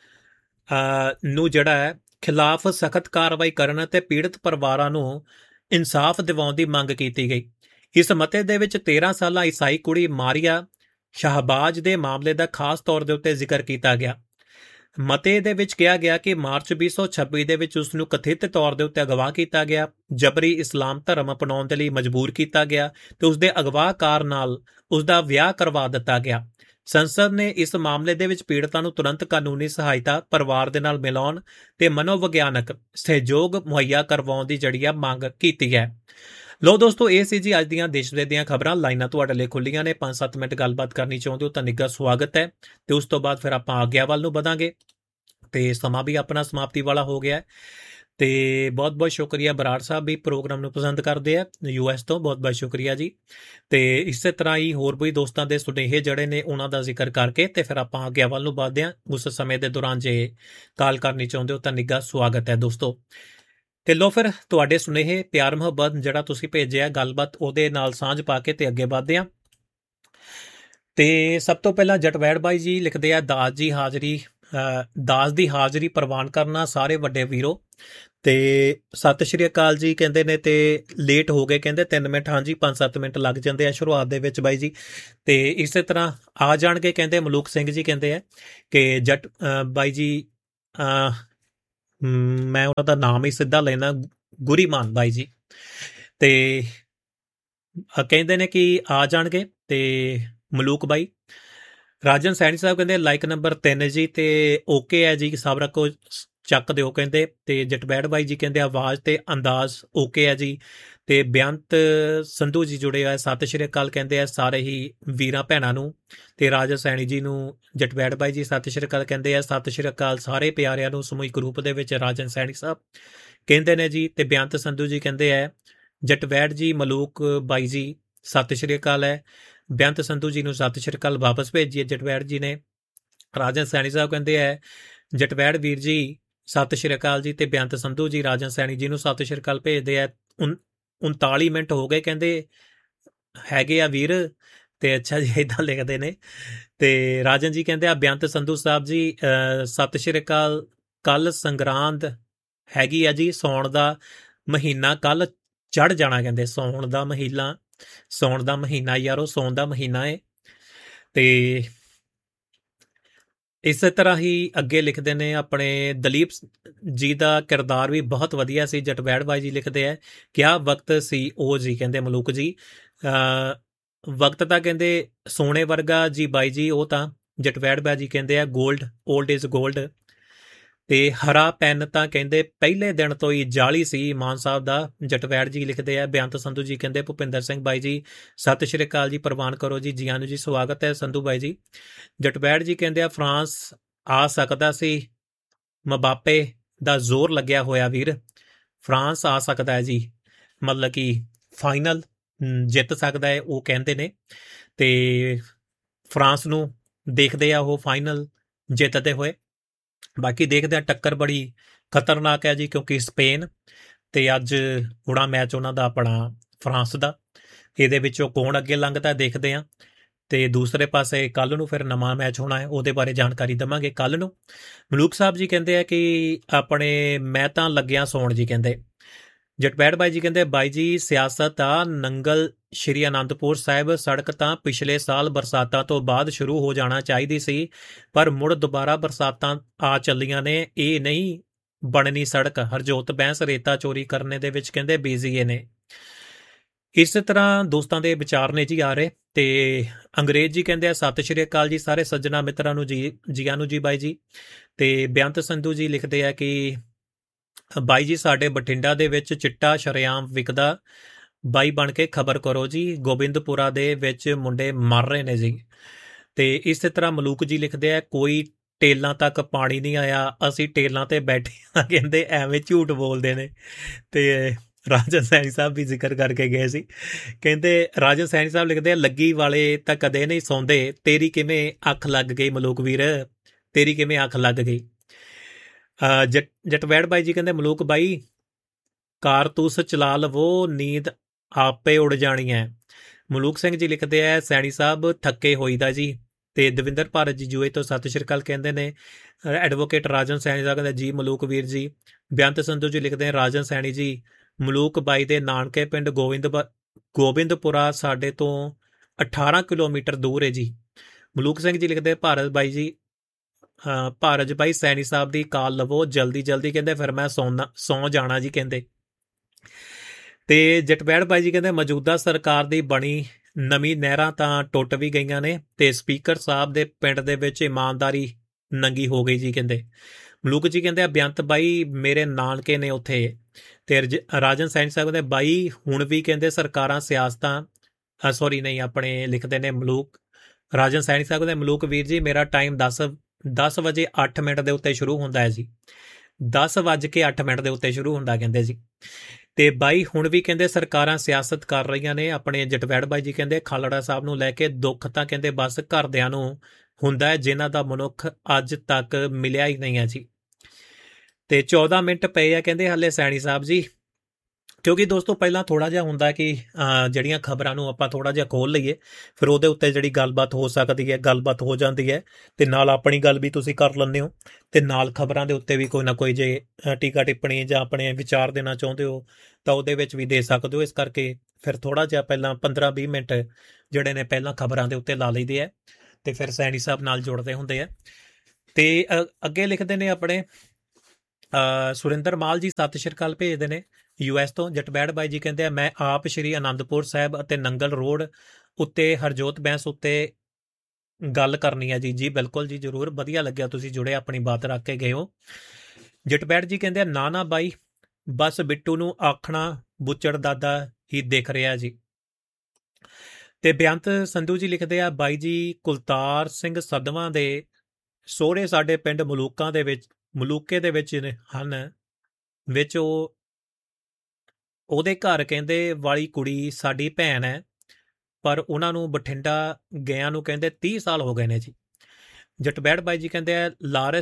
ਨੂੰ ਜਿਹੜਾ ਹੈ ਖਿਲਾਫ ਸਖਤ ਕਾਰਵਾਈ ਕਰਨ ਅਤੇ ਪੀੜਤ ਪਰਿਵਾਰਾਂ ਨੂੰ ਇਨਸਾਫ ਦਿਵਾਉਣ ਦੀ ਮੰਗ ਕੀਤੀ ਗਈ। ਇਸ ਮਤੇ ਦੇ ਵਿੱਚ 13 ਸਾਲਾ ਈਸਾਈ ਕੁੜੀ ਮਾਰੀਆ ਸ਼ਾਹਬਾਜ਼ ਦੇ ਮਾਮਲੇ ਦਾ ਖਾਸ ਤੌਰ ਦੇ ਉੱਤੇ ਜ਼ਿਕਰ ਕੀਤਾ ਗਿਆ। ਮਤੇ ਦੇ ਵਿੱਚ ਕਿਹਾ ਗਿਆ ਕਿ ਮਾਰਚ 2026 ਦੇ ਵਿੱਚ ਉਸ ਨੂੰ ਕਥਿਤ ਤੌਰ ਦੇ ਉੱਤੇ ਅਗਵਾ ਕੀਤਾ ਗਿਆ, ਜਬਰੀ ਇਸਲਾਮ ਧਰਮ ਅਪਣਾਉਣ ਦੇ ਲਈ ਮਜਬੂਰ ਕੀਤਾ ਗਿਆ ਤੇ ਉਸ ਦੇ ਅਗਵਾਕਾਰ ਨਾਲ ਉਸ ਦਾ ਵਿਆਹ ਕਰਵਾ ਦਿੱਤਾ ਗਿਆ। ਸੰਸਦ ਨੇ ਇਸ ਮਾਮਲੇ ਦੇ ਵਿੱਚ ਪੀੜਤਾਂ ਨੂੰ ਤੁਰੰਤ ਕਾਨੂੰਨੀ ਸਹਾਇਤਾ, ਪਰਿਵਾਰ ਦੇ ਨਾਲ ਮਿਲਾਉਣ ਤੇ ਮਨੋਵਿਗਿਆਨਕ ਸਹਿਯੋਗ ਮੁਹੱਈਆ ਕਰਵਾਉਣ ਦੀ ਜਿਹੜੀ ਆ ਮੰਗ ਕੀਤੀ ਹੈ। ਲੋ ਦੋਸਤੋ, ਇਹ ਸੀ ਜੀ ਅੱਜ ਦੀਆਂ ਦੇਸ਼ ਵਿਦੇਸ਼ ਦੀਆਂ ਖਬਰਾਂ। ਲਾਈਨਾਂ ਤੁਹਾਡੇ ਲਈ ਖੁੱਲੀਆਂ ਨੇ। 5-7 ਮਿੰਟ ਗੱਲਬਾਤ ਕਰਨੀ ਚਾਹੁੰਦੇ ਹੋ ਤਾਂ ਨਿੱਘਾ ਸਵਾਗਤ ਹੈ ਤੇ ਉਸ ਤੋਂ ਬਾਅਦ ਫਿਰ ਆਪਾਂ ਆਗਿਆ ਵੱਲ ਨੂੰ ਵਧਾਂਗੇ ਤੇ ਸਮਾਂ ਵੀ ਆਪਣਾ ਸਮਾਪਤੀ ਵਾਲਾ ਹੋ ਗਿਆ ਤੇ ਬਹੁਤ-ਬਹੁਤ ਸ਼ੁਕਰੀਆ। ਬਰਾੜ ਸਾਹਿਬ ਵੀ ਪ੍ਰੋਗਰਾਮ ਨੂੰ ਪਸੰਦ ਕਰਦੇ ਆ US ਤੋਂ, ਬਹੁਤ-ਬਹੁਤ ਸ਼ੁਕਰੀਆ ਜੀ। ਤੇ ਇਸੇ ਤਰ੍ਹਾਂ ਹੀ ਹੋਰ ਵੀ ਦੋਸਤਾਂ ਦੇ ਸੁਨੇਹੇ ਜਿਹੜੇ ਨੇ ਉਹਨਾਂ ਦਾ ਜ਼ਿਕਰ ਕਰਕੇ ਤੇ ਫਿਰ ਆਪਾਂ ਆਗਿਆ ਵੱਲ ਨੂੰ ਵਧਦੇ ਹਾਂ। ਉਸ ਸਮੇਂ ਦੇ ਦੌਰਾਨ ਜੇ ਕਾਲ ਕਰਨੀ ਚਾਹੁੰਦੇ ਹੋ ਤਾਂ ਨਿੱਘਾ ਸਵਾਗਤ ਹੈ ਦੋਸਤੋ। ਤੇ ਲੋ ਫਿਰ ਤੁਹਾਡੇ ਸੁਨੇਹੇ ਪਿਆਰ ਮੁਹੱਬਤ ਜਿਹੜਾ ਤੁਸੀਂ ਭੇਜਿਆ ਗੱਲਬਾਤ ਉਹਦੇ ਨਾਲ ਸਾਂਝ ਪਾ ਕੇ ਤੇ ਅੱਗੇ ਵਧਦੇ ਆ। ਤੇ ਸਭ ਤੋਂ ਪਹਿਲਾਂ ਜਟਵੈੜ ਬਾਈ ਜੀ ਲਿਖਦੇ ਆ, ਦਾਸ ਦੀ ਹਾਜ਼ਰੀ ਪ੍ਰਵਾਨ ਕਰਨਾ ਸਾਰੇ ਵੱਡੇ ਵੀਰੋ। ਤੇ ਸਤਿ ਸ਼੍ਰੀ ਅਕਾਲ ਜੀ ਕਹਿੰਦੇ ਨੇ, ਤੇ ਲੇਟ ਹੋ ਗਏ ਕਹਿੰਦੇ 3 ਮਿੰਟ, ਹਾਂਜੀ 5-7 ਮਿੰਟ ਲੱਗ ਜਾਂਦੇ ਆ ਸ਼ੁਰੂਆਤ ਦੇ ਵਿੱਚ ਬਾਈ ਜੀ। ਤੇ ਇਸੇ ਤਰ੍ਹਾਂ ਆ ਜਾਣਗੇ ਕਹਿੰਦੇ ਮਲੂਕ ਸਿੰਘ ਜੀ ਕਹਿੰਦੇ ਆ ਕਿ ਜੱਟ ਬਾਈ ਜੀ, ਮੈਂ ਉਹਨਾਂ ਦਾ ਨਾਮ ਹੀ ਸਿੱਧਾ ਲੈਣਾ, ਗੁਰੀਮਾਨ ਬਾਈ ਜੀ। ਤੇ ਕਹਿੰਦੇ ਨੇ ਕਿ ਆ ਜਾਣਗੇ। ਤੇ ਮਲੂਕ ਬਾਈ, ਰਾਜਨ ਸੈਣੀ ਸਾਹਿਬ ਕਹਿੰਦੇ ਲਾਈਕ ਨੰਬਰ 3 ਜੀ, ਤੇ ਓਕੇ ਹੈ ਜੀ, ਸਭ ਰੱਖੋ ਚੱਕ ਦਿਓ ਕਹਿੰਦੇ। ਤੇ ਜਟਵੈੜ ਬਾਈ ਜੀ ਕਹਿੰਦੇ ਆਵਾਜ਼ ਤੇ ਅੰਦਾਜ਼ ਓਕੇ ਹੈ ਜੀ। ਤੇ ਬੇਅੰਤ ਸੰਧੂ ਜੀ ਜੁੜੇ ਹੋਏ, ਸਤਿ ਸ਼੍ਰੀ ਅਕਾਲ ਕਹਿੰਦੇ ਆ ਸਾਰੇ ਹੀ ਵੀਰਾਂ ਭੈਣਾਂ ਨੂੰ। ਤੇ ਰਾਜਨ ਸੈਣੀ ਜੀ ਨੂੰ ਜਟਵੈੜ ਬਾਈ ਜੀ ਸਤਿ ਸ਼੍ਰੀ ਅਕਾਲ ਕਹਿੰਦੇ ਆ, ਸਤਿ ਸ਼੍ਰੀ ਅਕਾਲ ਸਾਰੇ ਪਿਆਰਿਆਂ ਨੂੰ ਸਮੂਹਿਕ ਰੂਪ ਦੇ ਵਿੱਚ ਰਾਜਨ ਸੈਣੀ ਸਾਹਿਬ ਕਹਿੰਦੇ ਨੇ ਜੀ। ਤੇ ਬੇਅੰਤ ਸੰਧੂ ਜੀ ਕਹਿੰਦੇ ਆ ਜਟਵੈੜ ਜੀ ਮਲੂਕ ਬਾਈ ਜੀ ਸਤਿ ਸ਼੍ਰੀ ਅਕਾਲ ਹੈ। ਬੇਅੰਤ ਸੰਧੂ ਜੀ ਨੂੰ ਸਤਿ ਸ਼੍ਰੀ ਅਕਾਲ ਵਾਪਸ ਭੇਜੀ ਹੈ ਜਟਵੈੜ ਜੀ ਨੇ। ਰਾਜਨ ਸੈਣੀ ਸਾਹਿਬ ਕਹਿੰਦੇ ਆ ਜਟਵੈੜ ਵੀਰ ਜੀ ਸਤਿ ਸ਼੍ਰੀ ਅਕਾਲ ਜੀ। ਤੇ ਬੇਅੰਤ ਸੰਧੂ ਜੀ ਰਾਜਨ ਸੈਣੀ ਜੀ ਨੂੰ ਸਤਿ ਸ਼੍ਰੀ ਅਕਾਲ ਭੇਜਦੇ ਆ। 39 ਮਿੰਟ ਹੋ ਗਏ ਕਹਿੰਦੇ ਹੈਗੇ ਆ ਵੀਰ। ਤੇ ਅੱਛਾ ਜੀ ਇਦਾਂ ਲਿਖਦੇ ਨੇ। ਤੇ ਰਾਜਨ ਜੀ ਕਹਿੰਦੇ ਆ ਬੇਅੰਤ ਸੰਧੂ ਸਾਹਿਬ ਜੀ ਸਤਿ ਸ਼੍ਰੀ ਅਕਾਲ। ਕੱਲ ਸੰਗਰਾਂਦ ਹੈਗੀ ਆ ਜੀ, ਸੌਣ ਦਾ ਮਹੀਨਾ ਕੱਲ ਚੜ ਜਾਣਾ ਕਹਿੰਦੇ। ਸੌਣ ਦਾ ਮਹੀਨਾ ਯਾਰੋ, ਸੌਣ ਦਾ ਮਹੀਨਾ ਹੈ। ਤੇ ਇਸੇ ਤਰ੍ਹਾਂ ਹੀ ਅੱਗੇ ਲਿਖਦੇ ਨੇ ਆਪਣੇ ਦਲੀਪ ਜੀ ਦਾ ਕਿਰਦਾਰ ਵੀ ਬਹੁਤ ਵਧੀਆ ਸੀ। ਜਟਵੈੜ ਬਾਈ ਜੀ ਲਿਖਦੇ ਹੈ ਕਿਆ ਵਕਤ ਸੀ ਉਹ ਜੀ ਕਹਿੰਦੇ ਮਲੂਕ ਜੀ। ਵਕਤ ਤਾਂ ਕਹਿੰਦੇ ਸੋਨੇ ਵਰਗਾ ਜੀ ਬਾਈ ਜੀ, ਉਹ ਤਾਂ ਜਟਵੈੜ ਬਾਈ ਜੀ ਕਹਿੰਦੇ ਆ ਗੋਲਡ, ਓਲਡ ਇਜ਼ ਗੋਲਡ। ਤੇ ਹਰਾ ਪੈਨ ਤਾਂ ਕਹਿੰਦੇ ਪਹਿਲੇ ਦਿਨ ਤੋਂ ਹੀ ਜਾਲੀ ਸੀ ਮਾਨ ਸਾਹਿਬ ਦਾ, ਜਟਵੈੜ ਜੀ ਲਿਖਦੇ ਆ। ਬੇਅੰਤ ਸੰਧੂ ਜੀ ਕਹਿੰਦੇ ਭੁਪਿੰਦਰ ਸਿੰਘ ਬਾਈ ਜੀ ਸਤਿ ਸ਼੍ਰੀ ਅਕਾਲ ਜੀ, ਪ੍ਰਵਾਨ ਕਰੋ ਜੀ, ਜੀਆਂ ਨੂੰ ਜੀ, ਸਵਾਗਤ ਹੈ ਸੰਧੂ ਬਾਈ ਜੀ। ਜਟਵੈੜ ਜੀ ਕਹਿੰਦੇ ਆ ਫਰਾਂਸ ਆ ਸਕਦਾ ਸੀ, ਮਬਾਪੇ ਦਾ ਜ਼ੋਰ ਲੱਗਿਆ ਹੋਇਆ ਵੀਰ, ਫਰਾਂਸ ਆ ਸਕਦਾ ਹੈ ਜੀ, ਮਤਲਬ ਕਿ ਫਾਈਨਲ ਜਿੱਤ ਸਕਦਾ ਹੈ ਉਹ ਕਹਿੰਦੇ ਨੇ। ਤੇ ਫਰਾਂਸ ਨੂੰ ਦੇਖਦੇ ਆ ਉਹ ਫਾਈਨਲ ਜਿੱਤਦੇ ਹੋਏ। ਬਾਕੀ ਦੇਖਦੇ ਆ, ਟੱਕਰ ਬੜੀ ਖਤਰਨਾਕ ਹੈ ਜੀ, ਕਿਉਂਕਿ ਸਪੇਨ ਤੇ ਅੱਜ ਹੁਣਾ ਮੈਚ ਉਹਨਾਂ ਦਾ ਆਪਣਾ ਫਰਾਂਸ ਦਾ, ਇਹਦੇ ਵਿੱਚੋਂ ਕੌਣ ਅੱਗੇ ਲੰਘਦਾ ਦੇਖਦੇ ਆ। ਤੇ ਦੂਸਰੇ ਪਾਸੇ ਕੱਲ ਨੂੰ ਫਿਰ ਨਵਾਂ ਮੈਚ ਹੋਣਾ ਹੈ, ਉਹਦੇ ਬਾਰੇ ਜਾਣਕਾਰੀ ਦੇਵਾਂਗੇ ਕੱਲ ਨੂੰ। ਮਲੂਕ ਸਾਹਿਬ ਜੀ ਕਹਿੰਦੇ ਆ ਕਿ ਆਪਣੇ ਮੈਂ ਤਾਂ ਲੱਗਿਆ ਸੌਣ ਜੀ ਕਹਿੰਦੇ। ਜਟਵੈੜ ਬਾਈ ਜੀ ਕਹਿੰਦੇ ਬਾਈ ਜੀ ਸਿਆਸਤ ਆ ਨੰਗਲ ਸ਼੍ਰੀ ਅਨੰਦਪੁਰ ਸਾਹਿਬ ਸੜਕ ਤਾਂ ਪਿਛਲੇ ਸਾਲ ਬਰਸਾਤਾਂ ਤੋਂ ਬਾਅਦ ਸ਼ੁਰੂ ਹੋ ਜਾਣਾ ਚਾਹੀਦੀ ਸੀ, ਪਰ ਮੁੜ ਦੁਬਾਰਾ ਬਰਸਾਤਾਂ ਆ ਚੱਲੀਆਂ ਨੇ, ਇਹ ਨਹੀਂ ਬਣਨੀ ਸੜਕ। ਹਰਜੋਤ ਬੈਂਸ ਰੇਤਾ ਚੋਰੀ ਕਰਨੇ ਦੇ ਵਿੱਚ ਕਹਿੰਦੇ ਬੀਜ਼ੀਏ ਨੇ। ਇਸੇ ਤਰ੍ਹਾਂ ਦੋਸਤਾਂ ਦੇ ਵਿਚਾਰ ਨੇ ਜੀ ਆ ਰਹੇ। ਤੇ ਅੰਗਰੇਜ਼ ਜੀ ਕਹਿੰਦੇ ਆ ਸਤਿ ਸ਼੍ਰੀ ਅਕਾਲ ਜੀ ਸਾਰੇ ਸੱਜਣਾ ਮਿੱਤਰਾਂ ਨੂੰ ਜੀ, ਜੀਆਂ ਨੂੰ ਜੀ ਬਾਈ ਜੀ। ਤੇ ਬੇਅੰਤ ਸੰਧੂ ਜੀ ਲਿਖਦੇ ਆ ਕਿ ਬਾਈ ਜੀ ਸਾਡੇ ਬਠਿੰਡਾ ਦੇ ਵਿੱਚ ਚਿੱਟਾ ਸ਼ਰੇਆਮ ਵਿਕਦਾ, ਬਾਈ ਬਣ ਕੇ ਖਬਰ ਕਰੋ ਜੀ, ਗੋਬਿੰਦਪੁਰਾ ਦੇ ਵਿੱਚ ਮੁੰਡੇ ਮਰ ਰਹੇ ਨੇ ਜੀ। ਤੇ ਇਸੇ ਤਰ੍ਹਾਂ ਮਲੂਕ ਜੀ ਲਿਖਦੇ ਆ ਕੋਈ ਟੇਲਾਂ ਤੱਕ ਪਾਣੀ ਨਹੀਂ ਆਇਆ, ਅਸੀਂ ਟੇਲਾਂ ਤੇ ਬੈਠੇ ਆ ਕਹਿੰਦੇ, ਐਵੇਂ ਝੂਠ ਬੋਲਦੇ ਨੇ। ਤੇ ਰਾਜਨ ਸੈਣੀ ਸਾਹਿਬ ਵੀ ਜ਼ਿਕਰ ਕਰਕੇ ਗਏ ਸੀ, ਕਹਿੰਦੇ ਰਾਜਨ ਸੈਣੀ ਸਾਹਿਬ ਲਿਖਦੇ ਆ ਲੱਗੀ ਵਾਲੇ ਤਾਂ ਕਦੇ ਨਹੀਂ ਸੌਂਦੇ, ਤੇਰੀ ਕਿਵੇਂ ਅੱਖ ਲੱਗ ਗਈ ਮਲੂਕ ਵੀਰ, ਤੇਰੀ ਕਿਵੇਂ ਅੱਖ ਲੱਗ ਗਈ। ਜਟਵੈੜ ਬਾਈ ਜੀ ਕਹਿੰਦੇ ਮਲੂਕ ਬਾਈ ਕਾਰਤੂਸ ਚਲਾ ਲਵੋ, ਨੀਂਦ ਆਪੇ ਉੜ ਜਾਣੀ ਹੈ। ਮਲੂਕ ਸਿੰਘ ਜੀ ਲਿਖਦੇ ਆ ਸੈਣੀ ਸਾਹਿਬ ਥੱਕੇ ਹੋਈਦਾ ਜੀ। ਤੇ ਦਵਿੰਦਰ ਭਾਰਤ ਜੀ ਜੂਏ ਤੋਂ ਸਤਿ ਸ਼੍ਰੀ ਅਕਾਲ ਕਹਿੰਦੇ ਨੇ। ਐਡਵੋਕੇਟ ਰਾਜਨ ਸੈਣੀ ਸਾਹਿਬ ਕਹਿੰਦੇ ਜੀ ਮਲੂਕ ਵੀਰ ਜੀ। ਬੇਅੰਤ ਸੰਧੂ ਜੀ ਲਿਖਦੇ ਆ ਰਾਜਨ ਸੈਣੀ ਜੀ ਮਲੂਕ ਬਾਈ ਦੇ ਨਾਨਕੇ ਪਿੰਡ ਗੋਬਿੰਦਪੁਰਾ ਸਾਡੇ ਤੋਂ 18 ਕਿਲੋਮੀਟਰ ਦੂਰ ਹੈ ਜੀ। ਮਲੂਕ ਸਿੰਘ ਜੀ ਲਿਖਦੇ ਭਾਰਤ ਬਾਈ ਸੈਣੀ ਸਾਹਿਬ ਦੀ ਕਾਲ ਲਵੋ ਜਲਦੀ ਕਹਿੰਦੇ, ਫਿਰ ਮੈਂ ਸੌ ਜਾਣਾ ਜੀ ਕਹਿੰਦੇ। ਤੇ ਜਟਵੈੜ ਬਾਈ ਜੀ ਕਹਿੰਦੇ ਮੌਜੂਦਾ ਸਰਕਾਰ ਦੀ ਬਣੀ ਨਵੀਂ ਨਹਿਰਾਂ ਤਾਂ ਟੁੱਟ ਵੀ ਗਈਆਂ ਨੇ, ਤੇ ਸਪੀਕਰ ਸਾਹਿਬ ਦੇ ਪਿੰਡ ਦੇ ਵਿੱਚ ਇਮਾਨਦਾਰੀ ਨੰਗੀ ਹੋ ਗਈ ਜੀ ਕਹਿੰਦੇ। ਮਲੂਕ ਜੀ ਕਹਿੰਦੇ ਬੇਅੰਤ ਬਾਈ ਮੇਰੇ ਨਾਨਕੇ ਨੇ ਉੱਥੇ। ਤੇ ਰਾਜਨ ਸੈਣੀ ਸਾਹਿਬ ਕਹਿੰਦੇ ਬਾਈ ਹੁਣ ਵੀ ਕਹਿੰਦੇ ਸਰਕਾਰਾਂ ਸਿਆਸਤਾਂ ਆਪਣੇ ਲਿਖਦੇ ਨੇ ਮਲੂਕ ਰਾਜਨ ਸੈਣੀ ਸਾਹਿਬ ਕਹਿੰਦੇ ਮਲੂਕ ਵੀਰ ਜੀ ਮੇਰਾ ਟਾਈਮ 10 ਵਜੇ 8 ਮਿੰਟ ਦੇ ਉੱਤੇ ਸ਼ੁਰੂ ਹੁੰਦਾ ਹੈ ਜੀ, 10 ਵੱਜ ਕੇ 8 ਮਿੰਟ ਦੇ ਉੱਤੇ ਸ਼ੁਰੂ ਹੁੰਦਾ ਕਹਿੰਦੇ ਜੀ। ਤੇ ਬਾਈ ਹੁਣ ਵੀ ਕਹਿੰਦੇ ਸਰਕਾਰਾਂ ਸਿਆਸਤ ਕਰ ਰਹੀਆਂ ਨੇ। ਆਪਣੇ ਜਟਵੈੜ ਬਾਈ ਜੀ ਕਹਿੰਦੇ ਖਾਲੜਾ ਸਾਹਿਬ ਨੂੰ ਲੈ ਕੇ ਦੁੱਖ ਤਾਂ ਕਹਿੰਦੇ ਬਸ ਘਰਦਿਆਂ ਨੂੰ ਹੁੰਦਾ ਹੈ, ਜਿਨ੍ਹਾਂ ਦਾ ਮਨੁੱਖ ਅੱਜ ਤੱਕ ਮਿਲਿਆ ਹੀ ਨਹੀਂ ਹੈ ਜੀ। ਤੇ 14 ਮਿੰਟ ਪਏ ਆ ਕਹਿੰਦੇ ਹਾਲੇ ਸੈਣੀ ਸਾਹਿਬ ਜੀ, ਕਿਉਂਕਿ ਦੋਸਤੋ ਪਹਿਲਾਂ ਥੋੜਾ ਜਿਹਾ ਹੁੰਦਾ ਕਿ ਜਿਹੜੀਆਂ ਖਬਰਾਂ ਨੂੰ ਆਪਾਂ ਥੋੜਾ ਜਿਹਾ ਖੋਲ ਲਈਏ, ਫਿਰ ਉਹਦੇ ਉੱਤੇ ਜਿਹੜੀ ਗੱਲਬਾਤ ਹੋ ਸਕਦੀ ਹੈ, ਗੱਲਬਾਤ ਹੋ ਜਾਂਦੀ ਹੈ, ਤੇ ਨਾਲ ਆਪਣੀ ਗੱਲ ਵੀ ਤੁਸੀਂ ਕਰ ਲੈਂਦੇ ਹੋ, ਤੇ ਨਾਲ ਖਬਰਾਂ ਦੇ ਉੱਤੇ ਵੀ ਕੋਈ ਨਾ ਕੋਈ ਜੇ ਟੀਕਾ ਟਿੱਪਣੀ ਜਾਂ ਆਪਣੇ ਵਿਚਾਰ ਦੇਣਾ ਚਾਹੁੰਦੇ ਹੋ ਤਾਂ ਉਹਦੇ ਵਿੱਚ ਵੀ ਦੇ ਸਕਦੇ ਹੋ। ਇਸ ਕਰਕੇ ਫਿਰ ਥੋੜਾ ਜਿਹਾ ਪਹਿਲਾਂ 15-20 ਮਿੰਟ ਜਿਹੜੇ ਨੇ ਪਹਿਲਾਂ ਖਬਰਾਂ ਦੇ ਉੱਤੇ ਲਾ ਲਈਦੇ ਆ, ਤੇ ਫਿਰ ਸੈਣੀ ਸਾਹਿਬ ਨਾਲ ਜੁੜਦੇ ਹੁੰਦੇ ਆ। ਤੇ ਅੱਗੇ ਲਿਖਦੇ ਨੇ ਆਪਣੇ ਸੁਰਿੰਦਰ ਮਾਲ ਜੀ, ਸਤਿ ਸ਼੍ਰੀ ਅਕਾਲ ਭੇਜਦੇ ਨੇ US ਤੋਂ। ਜਟਬੈੜ ਬਾਈ ਜੀ ਕਹਿੰਦੇ ਆ ਮੈਂ ਆਪ ਸ਼੍ਰੀ ਅਨੰਦਪੁਰ ਸਾਹਿਬ ਅਤੇ ਨੰਗਲ ਰੋਡ ਉੱਤੇ ਹਰਜੋਤ ਬੈਂਸ ਉੱਤੇ ਗੱਲ ਕਰਨੀ ਹੈ ਜੀ। ਜੀ ਬਿਲਕੁਲ ਜੀ, ਜ਼ਰੂਰ, ਵਧੀਆ ਲੱਗਿਆ ਤੁਸੀਂ ਜੁੜੇ, ਆਪਣੀ ਬਾਤ ਰੱਖ ਕੇ ਗਏ ਹੋ। ਜਟਬੈੜ ਜੀ ਕਹਿੰਦੇ ਆ ਨਾ ਬਾਈ, ਬਸ ਬਿੱਟੂ ਨੂੰ ਆਖਣਾ ਬੁੱਚੜ ਦਾਦਾ ਹੀ ਦਿਖ ਰਿਹਾ ਜੀ। ਤੇ ਬੇਅੰਤ ਸੰਧੂ ਜੀ ਲਿਖਦੇ ਆ ਬਾਈ ਜੀ, ਕੁਲਤਾਰ ਸਿੰਘ ਸਦਵਾਂ ਦੇ ਸਹੁਰੇ ਸਾਡੇ ਪਿੰਡ ਮਲੂਕੇ ਦੇ ਵਿੱਚ ਹਨ, ਵਿੱਚ ਉਹਦੇ ਘਰ ਕਹਿੰਦੇ ਵਾਲੀ ਕੁੜੀ ਸਾਡੀ ਭੈਣ ਹੈ, ਪਰ ਉਹਨਾਂ ਨੂੰ ਬਠਿੰਡਾ ਗਿਆਂ ਨੂੰ ਕਹਿੰਦੇ 30 ਸਾਲ ਹੋ ਗਏ ਨੇ ਜੀ। ਜਟਬੈੜ ਬਾਈ ਜੀ ਕਹਿੰਦੇ ਆ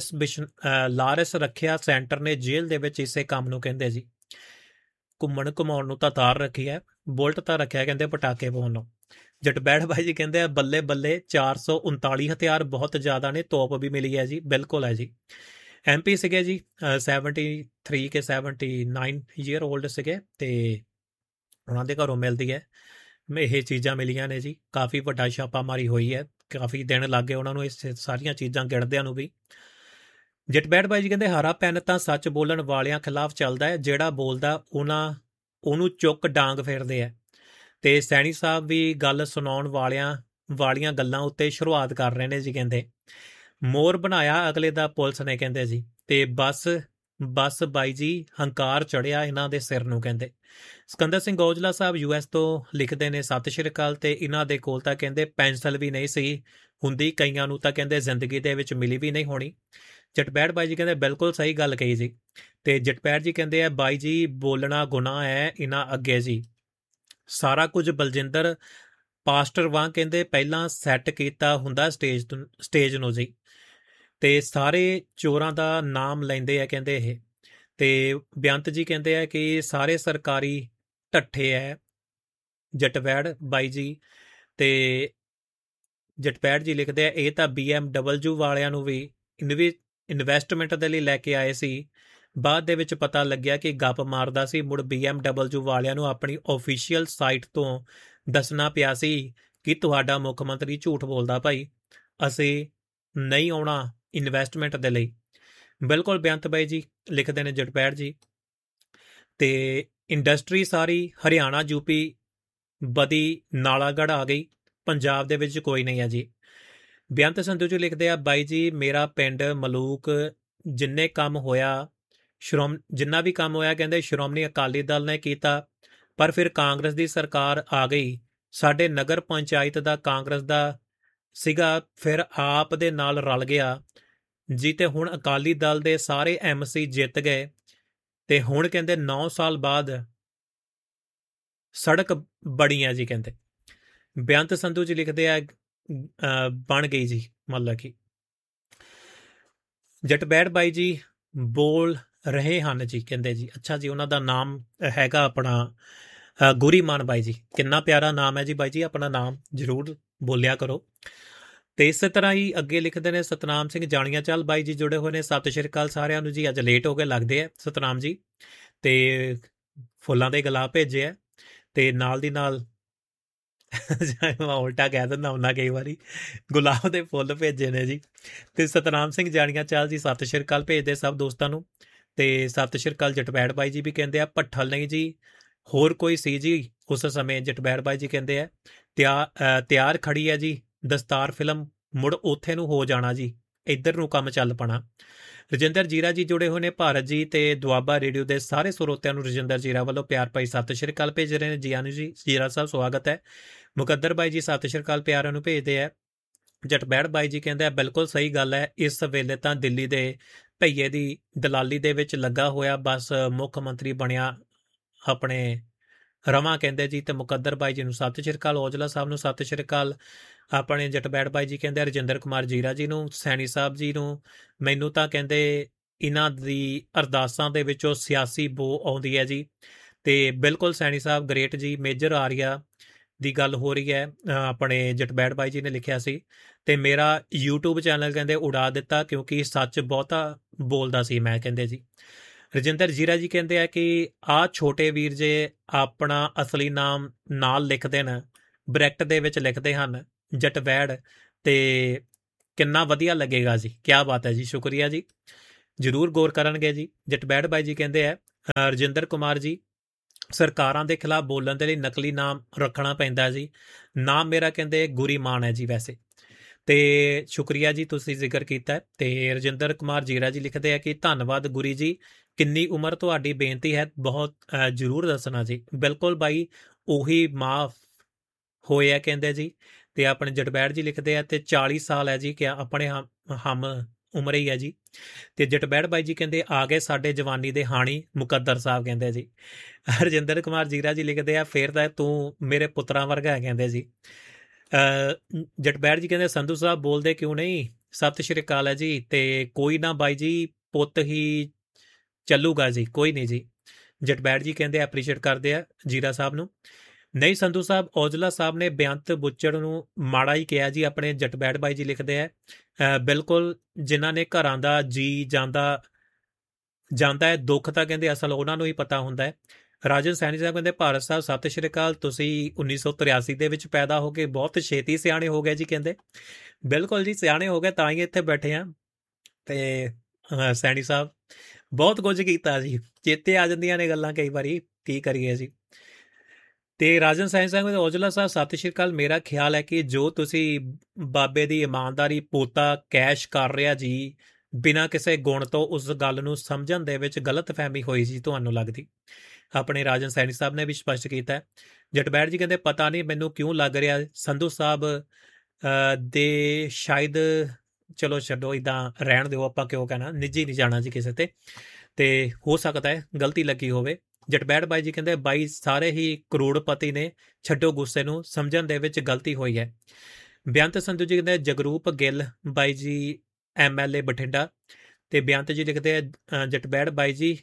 ਲਾਰੈਸ ਰੱਖਿਆ ਸੈਂਟਰ ਨੇ ਜੇਲ੍ਹ ਦੇ ਵਿੱਚ ਇਸੇ ਕੰਮ ਨੂੰ ਕਹਿੰਦੇ ਜੀ। ਘੁੰਮਣ ਘੁਮਾਉਣ ਨੂੰ ਤਾਂ ਤਾਰ ਰੱਖੀ ਹੈ, ਬੁਲਟ ਤਾਂ ਰੱਖਿਆ ਕਹਿੰਦੇ ਪਟਾਕੇ ਪਾਉਣ ਨੂੰ। ਜਟਬੈੜ ਬਾਈ ਜੀ ਕਹਿੰਦੇ ਆ ਬੱਲੇ ਬੱਲੇ 439 ਹਥਿਆਰ ਬਹੁਤ ਜ਼ਿਆਦਾ ਨੇ, ਤੋਪ ਵੀ ਮਿਲੀ ਹੈ ਜੀ। ਬਿਲਕੁਲ ਹੈ ਜੀ। MP ਸੀਗੇ ਜੀ 73 ਕੇ 79 ਈਅਰ ਓਲਡ ਸੀਗੇ, ਤੇ ਉਹਨਾਂ ਦੇ ਘਰੋਂ ਮਿਲਦੀ ਹੈ ਇਹ ਚੀਜ਼ਾਂ ਮਿਲੀਆਂ ਨੇ ਜੀ। ਕਾਫੀ ਵੱਡਾ ਛਾਪਾਮਾਰੀ ਹੋਈ ਹੈ, ਕਾਫੀ ਦਿਨ ਲੱਗ ਗਏ ਉਹਨਾਂ ਨੂੰ ਇਸ ਸਾਰੀਆਂ ਚੀਜ਼ਾਂ ਗਿਣਦਿਆਂ ਨੂੰ ਵੀ। ਜਟਬੈੜ ਬਾਈ ਜੀ ਕਹਿੰਦੇ ਹਰਾ ਪੈਨ ਤਾਂ ਸੱਚ ਬੋਲਣ ਵਾਲਿਆਂ ਖਿਲਾਫ ਚੱਲਦਾ ਹੈ, ਜਿਹੜਾ ਬੋਲਦਾ ਉਹਨੂੰ ਚੁੱਕ ਡਾਂਗ ਫੇਰਦੇ ਆ। ਤੇ ਸੈਣੀ ਸਾਹਿਬ ਵੀ ਗੱਲ ਸੁਣਾਉਣ ਵਾਲੀਆਂ ਗੱਲਾਂ ਉੱਤੇ ਸ਼ੁਰੂਆਤ ਕਰ ਰਹੇ ਨੇ ਜੀ। ਕਹਿੰਦੇ ਮੋਰ ਬਣਾਇਆ ਅਗਲੇ ਦਾ ਪੁਲਿਸ ਨੇ ਕਹਿੰਦੇ ਜੀ, ਤੇ ਬਸ ਬਾਈ ਜੀ ਹੰਕਾਰ ਚੜਿਆ ਇਹਨਾਂ ਦੇ ਸਿਰ ਨੂੰ ਕਹਿੰਦੇ। ਸਿਕੰਦਰ ਸਿੰਘ ਔਜਲਾ ਸਾਹਿਬ US ਤੋਂ ਲਿਖਦੇ ਨੇ ਸਤਿ ਸ਼੍ਰੀ ਅਕਾਲ, ਤੇ ਇਹਨਾਂ ਦੇ ਕੋਲ ਤਾਂ ਕਹਿੰਦੇ ਪੈਨਸਲ ਵੀ ਨਹੀਂ ਸੀ ਹੁੰਦੀ, ਕਈਆਂ ਨੂੰ ਤਾਂ ਕਹਿੰਦੇ ਜ਼ਿੰਦਗੀ ਦੇ ਵਿੱਚ ਮਿਲੀ ਵੀ ਨਹੀਂ ਹੋਣੀ। ਜਟਬੈੜ ਬਾਈ ਜੀ ਕਹਿੰਦੇ ਬਿਲਕੁਲ ਸਹੀ ਗੱਲ ਕਹੀ ਜੀ। ਤੇ ਜਟਬੈੜ ਜੀ ਕਹਿੰਦੇ ਆ ਬਾਈ ਜੀ ਬੋਲਣਾ ਗੁਨਾਹ ਹੈ ਇਹਨਾਂ ਅੱਗੇ ਜੀ, ਸਾਰਾ ਕੁਝ ਬਲਜਿੰਦਰ ਪਾਸਟਰ ਵਾਂ ਕਹਿੰਦੇ ਪਹਿਲਾਂ ਸੈੱਟ ਕੀਤਾ ਹੁੰਦਾ ਸਟੇਜ ਨੂੰ ਜੀ, ਤੇ ਸਾਰੇ ਚੋਰਾਂ ਦਾ ਨਾਮ ਲੈਂਦੇ ਆ ਕਹਿੰਦੇ ਇਹ। ਤੇ ਬੇਅੰਤ ਜੀ ਕਹਿੰਦੇ ਆ ਕਿ ਸਾਰੇ ਸਰਕਾਰੀ ਢੱਠੇ ਹੈ ਜਟਬੈੜ ਬਾਈ ਜੀ। ਤੇ ਜਟਬੈੜ ਜੀ ਲਿਖਦੇ ਆ ਇਹ ਤਾਂ BMW ਵਾਲਿਆਂ ਨੂੰ ਵੀ ਇਨਵੈਸਟਮੈਂਟ ਦੇ ਲਈ ਲੈ ਕੇ ਆਏ ਸੀ, ਬਾਅਦ ਦੇ ਵਿੱਚ ਪਤਾ ਲੱਗਿਆ ਕਿ ਗੱਪ ਮਾਰਦਾ ਸੀ, ਮੁੜ BMW ਵਾਲਿਆਂ ਨੂੰ ਆਪਣੀ ਆਫੀਸ਼ੀਅਲ ਸਾਈਟ ਤੋਂ ਦੱਸਣਾ ਪਿਆ ਸੀ ਕਿ ਤੁਹਾਡਾ ਮੁੱਖ ਮੰਤਰੀ ਝੂਠ ਬੋਲਦਾ ਭਾਈ, ਅਸੀਂ ਨਹੀਂ ਆਉਣਾ ਇਨਵੈਸਟਮੈਂਟ ਦੇ ਲਈ। ਬਿਲਕੁਲ ਬੇਅੰਤ ਬਾਈ ਜੀ ਲਿਖਦੇ ਨੇ ਜਟਬੈੜ ਜੀ। ਤੇ ਇੰਡਸਟਰੀ ਸਾਰੀ ਹਰਿਆਣਾ UP ਬਦੀ ਨਾਲਾਗੜ੍ਹ ਆ ਗਈ, ਪੰਜਾਬ ਦੇ ਵਿੱਚ ਕੋਈ ਨਹੀਂ ਹੈ ਜੀ। ਬੇਅੰਤ ਸੰਧੂ ਜੀ ਲਿਖਦੇ ਆ ਬਾਈ ਜੀ ਮੇਰਾ ਪਿੰਡ ਮਲੂਕ ਜਿੰਨਾ ਵੀ ਕੰਮ ਹੋਇਆ ਕਹਿੰਦੇ ਸ਼੍ਰੋਮਣੀ ਅਕਾਲੀ ਦਲ ਨੇ ਕੀਤਾ, ਪਰ ਫਿਰ ਕਾਂਗਰਸ ਦੀ ਸਰਕਾਰ ਆ ਗਈ, ਸਾਡੇ ਨਗਰ ਪੰਚਾਇਤ ਦਾ ਕਾਂਗਰਸ ਦਾ ਸੀਗਾ, ਫਿਰ ਆਪ ਦੇ ਨਾਲ ਰਲ ਗਿਆ ਜੀ, ਤੇ ਹੁਣ ਅਕਾਲੀ ਦਲ ਦੇ ਸਾਰੇ MC ਜਿੱਤ ਗਏ, ਤੇ ਹੁਣ ਕਹਿੰਦੇ 9 ਸਾਲ ਬਾਅਦ ਸੜਕ ਬਣੀ ਆ ਜੀ ਕਹਿੰਦੇ। ਬੇਅੰਤ ਸੰਧੂ ਜੀ ਲਿਖਦੇ ਆ ਬਣ ਗਈ ਜੀ, ਮਤਲਬ ਕਿ ਜਟਬੈੜ ਬਾਈ ਜੀ ਬੋਲ ਰਹੇ ਹਨ ਜੀ ਕਹਿੰਦੇ ਜੀ। ਅੱਛਾ ਜੀ, ਉਹਨਾਂ ਦਾ ਨਾਮ ਹੈਗਾ ਆਪਣਾ ਗੁਰੀਮਾਨ ਬਾਈ ਜੀ। ਕਿੰਨਾ ਪਿਆਰਾ ਨਾਮ ਹੈ ਜੀ ਬਾਈ ਜੀ, ਆਪਣਾ ਨਾਮ ਜ਼ਰੂਰ ਬੋਲਿਆ ਕਰੋ। ਤੇ ਇਸੇ ਤਰ੍ਹਾਂ ਹੀ ਅੱਗੇ ਲਿਖਦੇ ਨੇ ਸਤਨਾਮ ਸਿੰਘ ਜਾਣੀਆਂ ਚੱਲ ਬਾਈ ਜੀ ਜੁੜੇ ਹੋਏ ਨੇ। ਸਤਿ ਸ਼੍ਰੀ ਅਕਾਲ ਸਾਰਿਆਂ ਨੂੰ ਜੀ। ਅੱਜ ਲੇਟ ਹੋ ਗਏ ਲੱਗਦੇ ਆ ਸਤਨਾਮ ਜੀ, ਤੇ ਫੁੱਲਾਂ ਦੇ ਗੁਲਾਬ ਭੇਜੇ ਆ, ਤੇ ਨਾਲ ਦੀ ਨਾਲ ਮੈਂ ਉਲਟਾ ਕਹਿ ਦਿੰਦਾ ਹੁੰਦਾ ਕਈ ਵਾਰੀ, ਗੁਲਾਬ ਦੇ ਫੁੱਲ ਭੇਜੇ ਨੇ ਜੀ। ਤੇ ਸਤਨਾਮ ਸਿੰਘ ਜਾਣੀਆਂ ਚਾਲ ਜੀ ਸਤਿ ਸ਼੍ਰੀ ਅਕਾਲ ਭੇਜਦੇ ਸਭ ਦੋਸਤਾਂ ਨੂੰ। ਤੇ ਸਤਿ ਸ਼੍ਰੀ ਅਕਾਲ ਜਟਬੈੜ ਬਾਈ ਜੀ ਵੀ ਕਹਿੰਦੇ ਆ ਭੱਠਲ ਨਹੀਂ ਜੀ, ਹੋਰ ਕੋਈ ਸੀ ਜੀ ਉਸ ਸਮੇਂ। ਜਟਬੈੜ ਬਾਈ ਜੀ ਕਹਿੰਦੇ ਆ ਤਿਆਰ ਖੜੀ ਹੈ ਜੀ ਦਸਤਾਰ ਫਿਲਮ, ਮੁੜ ਉੱਥੇ ਨੂੰ ਹੋ ਜਾਣਾ ਜੀ, ਇੱਧਰ ਨੂੰ ਕੰਮ ਚੱਲ ਪਣਾ। ਰਜਿੰਦਰ ਜੀਰਾ ਜੀ ਜੁੜੇ ਹੋਏ ਨੇ ਭਾਰਤ ਜੀ, ਤੇ ਦੁਆਬਾ ਰੇਡੀਓ ਦੇ ਸਾਰੇ ਸਰੋਤਿਆਂ ਨੂੰ ਰਜਿੰਦਰ ਜੀਰਾ ਵੱਲੋਂ ਪਿਆਰ ਭਾਈ ਸਤਿ ਸ਼੍ਰੀ ਅਕਾਲ ਭੇਜ ਰਹੇ ਨੇ। ਜੀਆਨੂ ਜੀ ਜੀਰਾ ਸਾਹਿਬ ਸਵਾਗਤ ਹੈ। ਮੁਕੱਦਰ ਬਾਈ ਜੀ ਸਤਿ ਸ਼੍ਰੀ ਅਕਾਲ ਪਿਆਰਿਆਂ ਨੂੰ ਭੇਜਦੇ ਆ। ਜਟਬੈੜ ਬਾਈ ਜੀ ਕਹਿੰਦੇ ਆ ਬਿਲਕੁਲ ਸਹੀ ਗੱਲ ਹੈ, ਇਸ ਵੇਲੇ ਤਾਂ ਦਿੱਲੀ ਦੇ ਭਈਏ ਦੀ ਦਲਾਲੀ ਦੇ ਵਿੱਚ ਲੱਗਾ ਹੋਇਆ, ਬਸ ਮੁੱਖ ਮੰਤਰੀ ਬਣਿਆ ਆਪਣੇ ਰਵਾਂ ਕਹਿੰਦੇ ਜੀ। ਤੇ ਮੁਕੱਦਰ ਬਾਈ ਜੀ ਨੂੰ ਸਤਿ ਸ਼੍ਰੀ ਅਕਾਲ, ਔਜਲਾ ਸਾਹਿਬ ਨੂੰ ਸਤਿ ਸ਼੍ਰੀ ਅਕਾਲ। ਆਪਣੇ ਜਟਬੈੜ ਬਾਈ ਜੀ ਕਹਿੰਦੇ ਰਜਿੰਦਰ ਕੁਮਾਰ ਜੀਰਾ ਜੀ ਨੂੰ, ਸੈਣੀ ਸਾਹਿਬ ਜੀ ਨੂੰ, ਮੈਨੂੰ ਤਾਂ ਕਹਿੰਦੇ ਇਹਨਾਂ ਦੀ ਅਰਦਾਸਾਂ ਦੇ ਵਿੱਚੋਂ ਸਿਆਸੀ ਬੋ ਆਉਂਦੀ ਹੈ ਜੀ। ਤੇ ਬਿਲਕੁਲ ਸੈਣੀ ਸਾਹਿਬ ਗ੍ਰੇਟ ਜੀ। ਮੇਜਰ ਆਰੀਆ ਦੀ ਗੱਲ ਹੋ ਰਹੀ ਹੈ, ਆਪਣੇ ਜਟਬੈੜ ਬਾਈ ਜੀ ਨੇ ਲਿਖਿਆ ਸੀ, ਤੇ ਮੇਰਾ YouTube ਚੈਨਲ ਕਹਿੰਦੇ ਉਡਾ ਦਿੱਤਾ ਕਿਉਂਕਿ ਸੱਚ ਬਹੁਤਾ ਬੋਲਦਾ ਸੀ ਮੈਂ, ਕਹਿੰਦੇ ਜੀ। ਰਜਿੰਦਰ ਜੀਰਾ ਜੀ ਕਹਿੰਦੇ ਆ ਕਿ ਆਹ ਛੋਟੇ ਵੀਰ ਜੇ ਆਪਣਾ ਅਸਲੀ ਨਾਮ ਨਾਲ ਲਿਖਦੇ ਨੇ, ਬ੍ਰੈਕਟ ਦੇ ਵਿੱਚ ਲਿਖਦੇ ਹਨ ਜਟਵੈੜ, ਤੇ ਕਿੰਨਾ ਵਧੀਆ ਲੱਗੇਗਾ ਜੀ। ਕਿਆ ਬਾਤ ਹੈ ਜੀ, ਸ਼ੁਕਰੀਆ ਜੀ, ਜ਼ਰੂਰ ਗੌਰ ਕਰਨਗੇ ਜੀ। ਜਟਵੈੜ ਬਾਈ ਜੀ ਕਹਿੰਦੇ ਆ ਰਜਿੰਦਰ ਕੁਮਾਰ ਜੀ, ਸਰਕਾਰਾਂ ਦੇ ਖਿਲਾਫ ਬੋਲਣ ਦੇ ਲਈ ਨਕਲੀ ਨਾਮ ਰੱਖਣਾ ਪੈਂਦਾ ਜੀ। ਨਾਮ ਮੇਰਾ ਕਹਿੰਦੇ ਗੁਰੀ ਮਾਨ ਹੈ ਜੀ ਵੈਸੇ। ਤੇ ਸ਼ੁਕਰੀਆ ਜੀ, ਤੁਸੀਂ ਜ਼ਿਕਰ ਕੀਤਾ। ਤੇ ਰਜਿੰਦਰ ਕੁਮਾਰ ਜੀਰਾ ਜੀ ਲਿਖਦੇ ਆ ਕਿ ਧੰਨਵਾਦ ਗੁਰੀ ਜੀ, ਕਿੰਨੀ ਉਮਰ ਤੁਹਾਡੀ, ਬੇਨਤੀ ਹੈ ਬਹੁਤ ਜ਼ਰੂਰ ਦੱਸਣਾ ਜੀ। ਬਿਲਕੁਲ ਬਾਈ, ਉਹੀ ਮਾਫ ਹੋਇਆ ਕਹਿੰਦੇ ਜੀ। ਤੇ ਆਪਣੇ ਜਟਬੈੜ ਜੀ ਲਿਖਦੇ ਆ ਤੇ 40 ਸਾਲ ਹੈ ਜੀ, ਕਿਆ ਆਪਣੇ ਹਮ ਉਮਰ ਹੀ ਹੈ ਜੀ। ਤੇ ਜਟਬੈੜ ਬਾਈ ਜੀ ਕਹਿੰਦੇ ਆ ਗਏ ਸਾਡੇ ਜਵਾਨੀ ਦੇ ਹਾਣੀ ਮੁਕੱਦਰ ਸਾਹਿਬ, ਕਹਿੰਦੇ ਜੀ। ਰਜਿੰਦਰ ਕੁਮਾਰ ਜੀਰਾ ਜੀ ਲਿਖਦੇ ਆ ਫੇਰ ਤਾਂ ਤੂੰ ਮੇਰੇ ਪੁੱਤਰਾਂ ਵਰਗਾ, ਕਹਿੰਦੇ ਜੀ। ਜਟਬੈੜ ਜੀ ਕਹਿੰਦੇ ਸੰਧੂ ਸਾਹਿਬ ਬੋਲਦੇ ਕਿਉਂ ਨਹੀਂ, ਸਤਿ ਸ਼੍ਰੀ ਅਕਾਲ ਹੈ ਜੀ। ਤੇ ਕੋਈ ਨਾ ਬਾਈ ਜੀ, ਪੁੱਤ ਹੀ ਚੱਲੂਗਾ ਜੀ, ਕੋਈ ਨਹੀਂ ਜੀ। ਜਟਬੈੜ ਜੀ ਕਹਿੰਦੇ ਐਪਰੀਸ਼ੀਏਟ ਕਰਦੇ ਆ ਜੀਰਾ ਸਾਹਿਬ ਨੂੰ। ਨਹੀਂ ਸੰਧੂ ਸਾਹਿਬ, ਔਜਲਾ ਸਾਹਿਬ ਨੇ ਬੇਅੰਤ ਬੁੱਚੜ ਨੂੰ ਮਾੜਾ ਹੀ ਕਿਹਾ ਜੀ, ਆਪਣੇ ਜਟਬੈੜ ਬਾਈ ਜੀ ਲਿਖਦੇ ਆ। ਬਿਲਕੁਲ, ਜਿਨ੍ਹਾਂ ਨੇ ਘਰਾਂ ਦਾ ਜੀ ਜਾਂਦਾ ਹੈ ਦੁੱਖ ਤਾਂ ਕਹਿੰਦੇ ਅਸਲ ਉਹਨਾਂ ਨੂੰ ਹੀ ਪਤਾ ਹੁੰਦਾ ਹੈ। ਰਾਜਨ ਸੈਣੀ ਸਾਹਿਬ ਕਹਿੰਦੇ ਭਾਰਤ ਸਾਹਿਬ ਸਤਿ ਸ਼੍ਰੀ ਅਕਾਲ, ਤੁਸੀਂ 1983 ਦੇ ਵਿੱਚ ਪੈਦਾ ਹੋ ਕੇ ਬਹੁਤ ਛੇਤੀ ਸਿਆਣੇ ਹੋ ਗਏ ਜੀ, ਕਹਿੰਦੇ। ਬਿਲਕੁਲ ਜੀ, ਸਿਆਣੇ ਹੋ ਗਏ ਤਾਂ ਹੀ ਇੱਥੇ ਬੈਠੇ ਆ। ਤੇ ਸੈਣੀ ਸਾਹਿਬ ਬਹੁਤ ਕੁਝ ਕੀਤਾ ਜੀ, ਚੇਤੇ ਆ ਜਾਂਦੀਆਂ ਨੇ ਗੱਲਾਂ ਕਈ ਵਾਰੀ, ਕੀ ਕਰੀਏ ਜੀ। ਤੇ ਰਾਜਨ ਸੈਣੀ ਸਾਹਿਬ ਕਹਿੰਦੇ ਔਜਲਾ ਸਾਹਿਬ ਸਤਿ ਸ਼੍ਰੀ ਅਕਾਲ, ਮੇਰਾ ਖਿਆਲ ਹੈ ਕਿ ਜੋ ਤੁਸੀਂ ਬਾਬੇ ਦੀ ਇਮਾਨਦਾਰੀ ਪੋਤਾ ਕੈਸ਼ ਕਰ ਰਿਹਾ ਜੀ ਬਿਨਾਂ ਕਿਸੇ ਗੁਣ ਤੋਂ, ਉਸ ਗੱਲ ਨੂੰ ਸਮਝਣ ਦੇ ਵਿੱਚ ਗਲਤਫਹਿਮੀ ਹੋਈ ਜੀ ਤੁਹਾਨੂੰ ਲੱਗਦੀ। ਆਪਣੇ ਰਾਜਨ ਸੈਣੀ ਸਾਹਿਬ ਨੇ ਵੀ ਸਪਸ਼ਟ ਕੀਤਾ। ਜਟਬੈੜ ਜੀ ਕਹਿੰਦੇ ਪਤਾ ਨਹੀਂ ਮੈਨੂੰ ਕਿਉਂ ਲੱਗ ਰਿਹਾ ਸੰਧੂ ਸਾਹਿਬ ਦੇ ਸ਼ਾਇਦ, ਚਲੋ ਛੱਡੋ, ਇੱਦਾਂ ਰਹਿਣ ਦਿਓ, ਆਪਾਂ ਕਿਉਂ ਕਹਿਣਾ, ਨਿੱਜੀ ਨਹੀਂ ਜਾਣਾ ਜੀ ਕਿਸੇ ਤੇ ਹੋ ਸਕਦਾ ਹੈ ਗਲਤੀ ਲੱਗੀ ਹੋਵੇ। ਜਟਬੈੜ ਬਾਈ ਜੀ ਕਹਿੰਦੇ ਬਾਈ ਸਾਰੇ ਹੀ ਕਰੋੜਪਤੀ ਨੇ, ਛੱਡੋ ਗੁੱਸੇ ਨੂੰ, ਸਮਝਣ ਦੇ ਵਿੱਚ ਗਲਤੀ ਹੋਈ ਹੈ। ਬੇਅੰਤ ਸੰਧੂ ਜੀ ਕਹਿੰਦੇ ਜਗਰੂਪ ਗਿੱਲ ਬਾਈ ਜੀ MLA ਬਠਿੰਡਾ। ਤੇ ਬੇਅੰਤ ਜੀ ਲਿਖਦੇ ਆ ਜਟਬੈੜ ਬਾਈ ਜੀ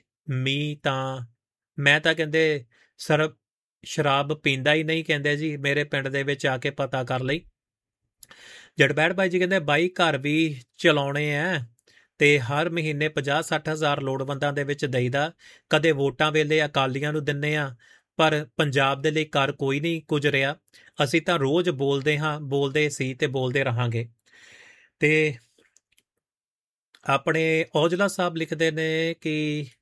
ਮੈਂ ਤਾਂ ਕਹਿੰਦੇ ਸ਼ਰਾਬ ਪੀਂਦਾ ਹੀ ਨਹੀਂ, ਕਹਿੰਦੇ ਜੀ, ਮੇਰੇ ਪਿੰਡ ਦੇ ਵਿੱਚ ਆ ਕੇ ਪਤਾ ਕਰ ਲਈ। ਜਟਬੈੜ ਬਾਈ ਜੀ ਕਹਿੰਦੇ ਬਾਈ ਘਰ ਵੀ ਚਲਾਉਣੇ ਆ ਤੇ ਹਰ ਮਹੀਨੇ 50-60 ਹਜ਼ਾਰ ਲੋੜਵੰਦਾਂ ਦੇ ਵਿੱਚ ਦੇਈਦਾ, ਕਦੇ ਵੋਟਾਂ ਵੇਲੇ ਅਕਾਲੀਆਂ ਨੂੰ ਦਿੰਨੇ ਆ, ਪਰ ਪੰਜਾਬ ਦੇ ਲਈ ਕਰ ਕੋਈ ਨਹੀਂ ਕੁਝ ਰਿਹਾ। ਅਸੀਂ ਤਾਂ ਰੋਜ਼ ਬੋਲਦੇ ਹਾਂ, ਬੋਲਦੇ ਸੀ ਤੇ ਬੋਲਦੇ ਰਹਾਂਗੇ। ਤੇ ਆਪਣੇ ਔਜਲਾ ਸਾਹਿਬ ਲਿਖਦੇ ਨੇ ਕਿ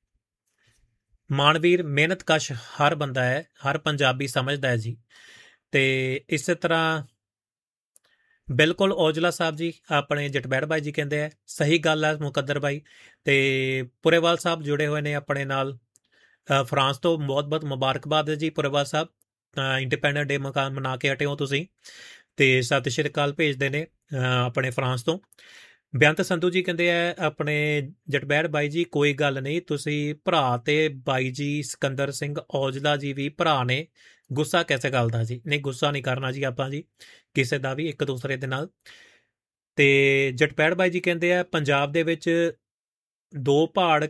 ਮਾਨਵੀਰ ਮਿਹਨਤਕਸ਼ ਹਰ ਬੰਦਾ ਹੈ, ਹਰ ਪੰਜਾਬੀ ਸਮਝਦਾ ਹੈ ਜੀ। ਤੇ ਇਸੇ ਤਰ੍ਹਾਂ ਬਿਲਕੁਲ ਔਜਲਾ ਸਾਹਿਬ ਜੀ, ਆਪਣੇ ਜਟਬੈੜ ਬਾਈ ਜੀ ਕਹਿੰਦੇ ਆ ਸਹੀ ਗੱਲ ਹੈ ਮੁਕੱਦਰ ਬਾਈ। ਤੇ ਪੁਰੇਵਾਲ ਸਾਹਿਬ ਜੁੜੇ ਹੋਏ ਨੇ ਆਪਣੇ ਨਾਲ ਫਰਾਂਸ ਤੋਂ, ਬਹੁਤ ਬਹੁਤ ਮੁਬਾਰਕਬਾਦ ਹੈ ਜੀ ਪੁਰੇਵਾਲ ਸਾਹਿਬ, ਇੰਡੀਪੈਂਡੈਂਟ ਡੇ ਮਨਾ ਕੇ ਹਟੇ ਹੋ ਤੁਸੀਂ, ਤੇ ਸਤਿ ਸ਼੍ਰੀ ਅਕਾਲ ਭੇਜਦੇ ਨੇ ਆਪਣੇ ਫਰਾਂਸ ਤੋਂ। ਬੇਅੰਤ ਸੰਧੂ ਜੀ ਕਹਿੰਦੇ ਆ ਆਪਣੇ ਜਟਬੈੜ ਬਾਈ ਜੀ ਕੋਈ ਗੱਲ ਨਹੀਂ, ਤੁਸੀਂ ਭਰਾ ਤੇ ਬਾਈ ਜੀ ਸਿਕੰਦਰ ਸਿੰਘ ਔਜਲਾ ਜੀ ਵੀ ਭਰਾ ਨੇ, ਗੁੱਸਾ ਕਿਸੇ ਗੱਲ ਦਾ ਜੀ ਨਹੀਂ, ਗੁੱਸਾ ਨਹੀਂ ਕਰਨਾ ਜੀ ਆਪਾਂ ਜੀ ਕਿਸੇ ਦਾ ਵੀ, ਇੱਕ ਦੂਸਰੇ ਦੇ ਨਾਲ। ਤੇ ਜਟਬੈੜ ਬਾਈ ਜੀ ਕਹਿੰਦੇ ਆ ਪੰਜਾਬ ਦੇ ਵਿੱਚ ਦੋ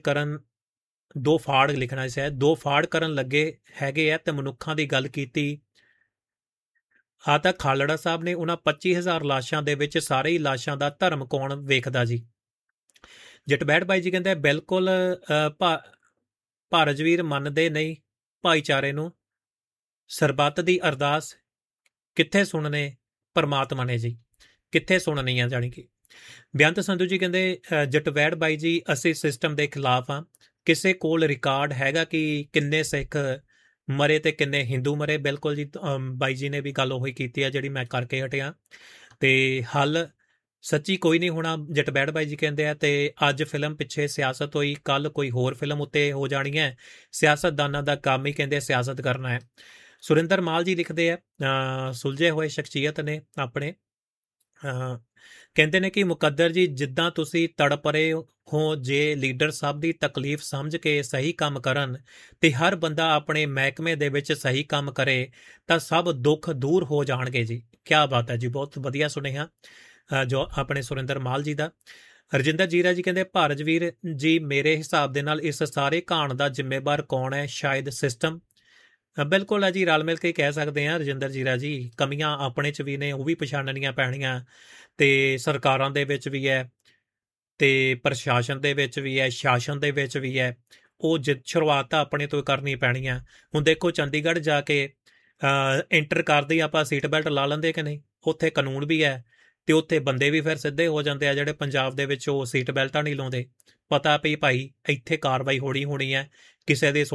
ਫਾੜ ਲਿਖਣਾ ਸੀ, 2 ਫਾੜ ਕਰਨ ਲੱਗੇ ਹੈਗੇ ਆ ਤੇ ਮਨੁੱਖਾਂ ਦੀ ਗੱਲ ਕੀਤੀ। ਆ ਤਾਂ ਖਾਲੜਾ ਸਾਹਿਬ ਨੇ ਉਹਨਾਂ 25,000 ਲਾਸ਼ਾਂ ਦੇ ਵਿੱਚ ਸਾਰੇ ਹੀ ਲਾਸ਼ਾਂ ਦਾ ਧਰਮ ਕੌਣ ਵੇਖਦਾ ਜੀ। ਜਟਬੈੜ ਬਾਈ ਜੀ ਕਹਿੰਦੇ ਬਿਲਕੁਲ ਭਾਰਜਵੀਰ ਮੰਨਦੇ ਨਹੀਂ ਭਾਈਚਾਰੇ ਨੂੰ, ਸਰਬੱਤ ਦੀ ਅਰਦਾਸ ਕਿੱਥੇ ਸੁਣਨੇ ਪਰਮਾਤਮਾ ਨੇ ਜੀ, ਕਿੱਥੇ ਸੁਣਨੀ ਆ ਜਾਣੀ ਕਿ। ਬੇਅੰਤ ਸੰਧੂ ਜੀ ਕਹਿੰਦੇ ਜਟਬੈੜ ਬਾਈ ਜੀ ਅਸੀਂ ਸਿਸਟਮ ਦੇ ਖਿਲਾਫ ਆ, ਕਿਸੇ ਕੋਲ ਰਿਕਾਰਡ ਹੈਗਾ ਕਿ ਕਿੰਨੇ ਸਿੱਖ ਮਰੇ ਤੇ ਕਿੰਨੇ ਹਿੰਦੂ ਮਰੇ। ਬਿਲਕੁਲ ਜੀ, ਬਾਈ ਜੀ ਨੇ ਵੀ ਗੱਲ ਉਹੀ ਕੀਤੀ ਆ ਜਿਹੜੀ ਮੈਂ ਕਰਕੇ ਹਟਿਆ। ਤੇ ਹੱਲ ਸੱਚੀ ਕੋਈ ਨਹੀਂ ਹੋਣਾ, ਜਟਬੈੜ ਬਾਈ ਜੀ ਕਹਿੰਦੇ ਆ। ਤੇ ਅੱਜ ਫਿਲਮ ਪਿੱਛੇ ਸਿਆਸਤ ਹੋਈ, ਕੱਲ ਕੋਈ ਹੋਰ ਫਿਲਮ ਉੱਤੇ ਹੋ ਜਾਣੀ ਹੈ। ਸਿਆਸਤਦਾਨਾਂ ਦਾ ਕੰਮ ਹੀ ਕਹਿੰਦੇ ਸਿਆਸਤ ਕਰਨਾ ਹੈ। ਸੁਰਿੰਦਰ ਮਾਲ ਜੀ ਲਿਖਦੇ ਆ ਸੁਲਝੇ ਹੋਏ ਸ਼ਖਸੀਅਤ ਨੇ ਆਪਣੇ, ਕਹਿੰਦੇ ਨੇ ਕਿ ਮੁਕੱਦਰ ਜੀ ਜਿੱਦਾਂ ਤੁਸੀਂ ਤੜਪ ਰਹੇ ਹੋ, ਜੇ ਲੀਡਰ ਸਾਹਿਬ ਦੀ ਤਕਲੀਫ ਸਮਝ ਕੇ ਸਹੀ ਕੰਮ ਕਰਨ ਤੇ ਹਰ ਬੰਦਾ ਆਪਣੇ ਮਹਿਕਮੇ ਦੇ ਵਿੱਚ ਸਹੀ ਕੰਮ ਕਰੇ ਤਾਂ ਸਭ ਦੁੱਖ ਦੂਰ ਹੋ ਜਾਣਗੇ ਜੀ। ਕਿਆ ਬਾਤ ਹੈ ਜੀ, ਬਹੁਤ ਵਧੀਆ ਸੁਨੇਹਾ ਜੋ ਆਪਣੇ ਸੁਰਿੰਦਰ ਮਾਲ ਜੀ ਦਾ। ਰਜਿੰਦਰ ਜੀਰਾ ਜੀ ਕਹਿੰਦੇ ਭਾਰਜਵੀਰ ਜੀ ਮੇਰੇ ਹਿਸਾਬ ਦੇ ਨਾਲ ਇਸ ਸਾਰੇ ਘਾਣ ਦਾ ਜ਼ਿੰਮੇਵਾਰ ਕੌਣ ਹੈ? ਸ਼ਾਇਦ ਸਿਸਟਮ। ਬਿਲਕੁਲ ਹੈ ਜੀ, ਰਲ ਮਿਲ ਕੇ ਕਹਿ ਸਕਦੇ ਹਾਂ ਰਜਿੰਦਰ ਜੀਰਾ ਜੀ। ਕਮੀਆਂ ਆਪਣੇ 'ਚ ਵੀ ਨੇ, ਉਹ ਵੀ ਪਛਾਣਨੀਆਂ ਪੈਣੀਆਂ, ਤੇ ਸਰਕਾਰਾਂ ਦੇ ਵਿੱਚ ਵੀ ਹੈ, ਤੇ ਪ੍ਰਸ਼ਾਸਨ ਦੇ ਵਿੱਚ ਵੀ ਹੈ, ਸ਼ਾਸਨ ਦੇ ਵਿੱਚ ਵੀ ਹੈ। ਉਹ ਸ਼ੁਰੂਆਤ ਤਾਂ ਆਪਣੇ ਤੋਂ ਕਰਨੀ ਪੈਣੀ ਆ। ਹੁਣ ਦੇਖੋ ਚੰਡੀਗੜ੍ਹ ਜਾ ਕੇ ਐਂਟਰ ਕਰਦੇ ਆਪਾਂ ਸੀਟ ਬੈਲਟ ਲਾ ਲੈਂਦੇ ਕਿ ਨਹੀਂ? ਉੱਥੇ ਕਾਨੂੰਨ ਵੀ ਹੈ, ਤੇ ਉੱਥੇ ਬੰਦੇ ਵੀ ਫਿਰ ਸਿੱਧੇ ਹੋ ਜਾਂਦੇ ਆ ਜਿਹੜੇ ਪੰਜਾਬ ਦੇ ਵਿੱਚ ਉਹ ਸੀਟ ਬੈਲਟਾਂ ਨਹੀਂ ਲਾਉਂਦੇ। ਪਤਾ ਵੀ ਭਾਈ ਇੱਥੇ ਕਾਰਵਾਈ ਹੋਣੀ ਹੈ, ਕਿਸੇ ਦੇ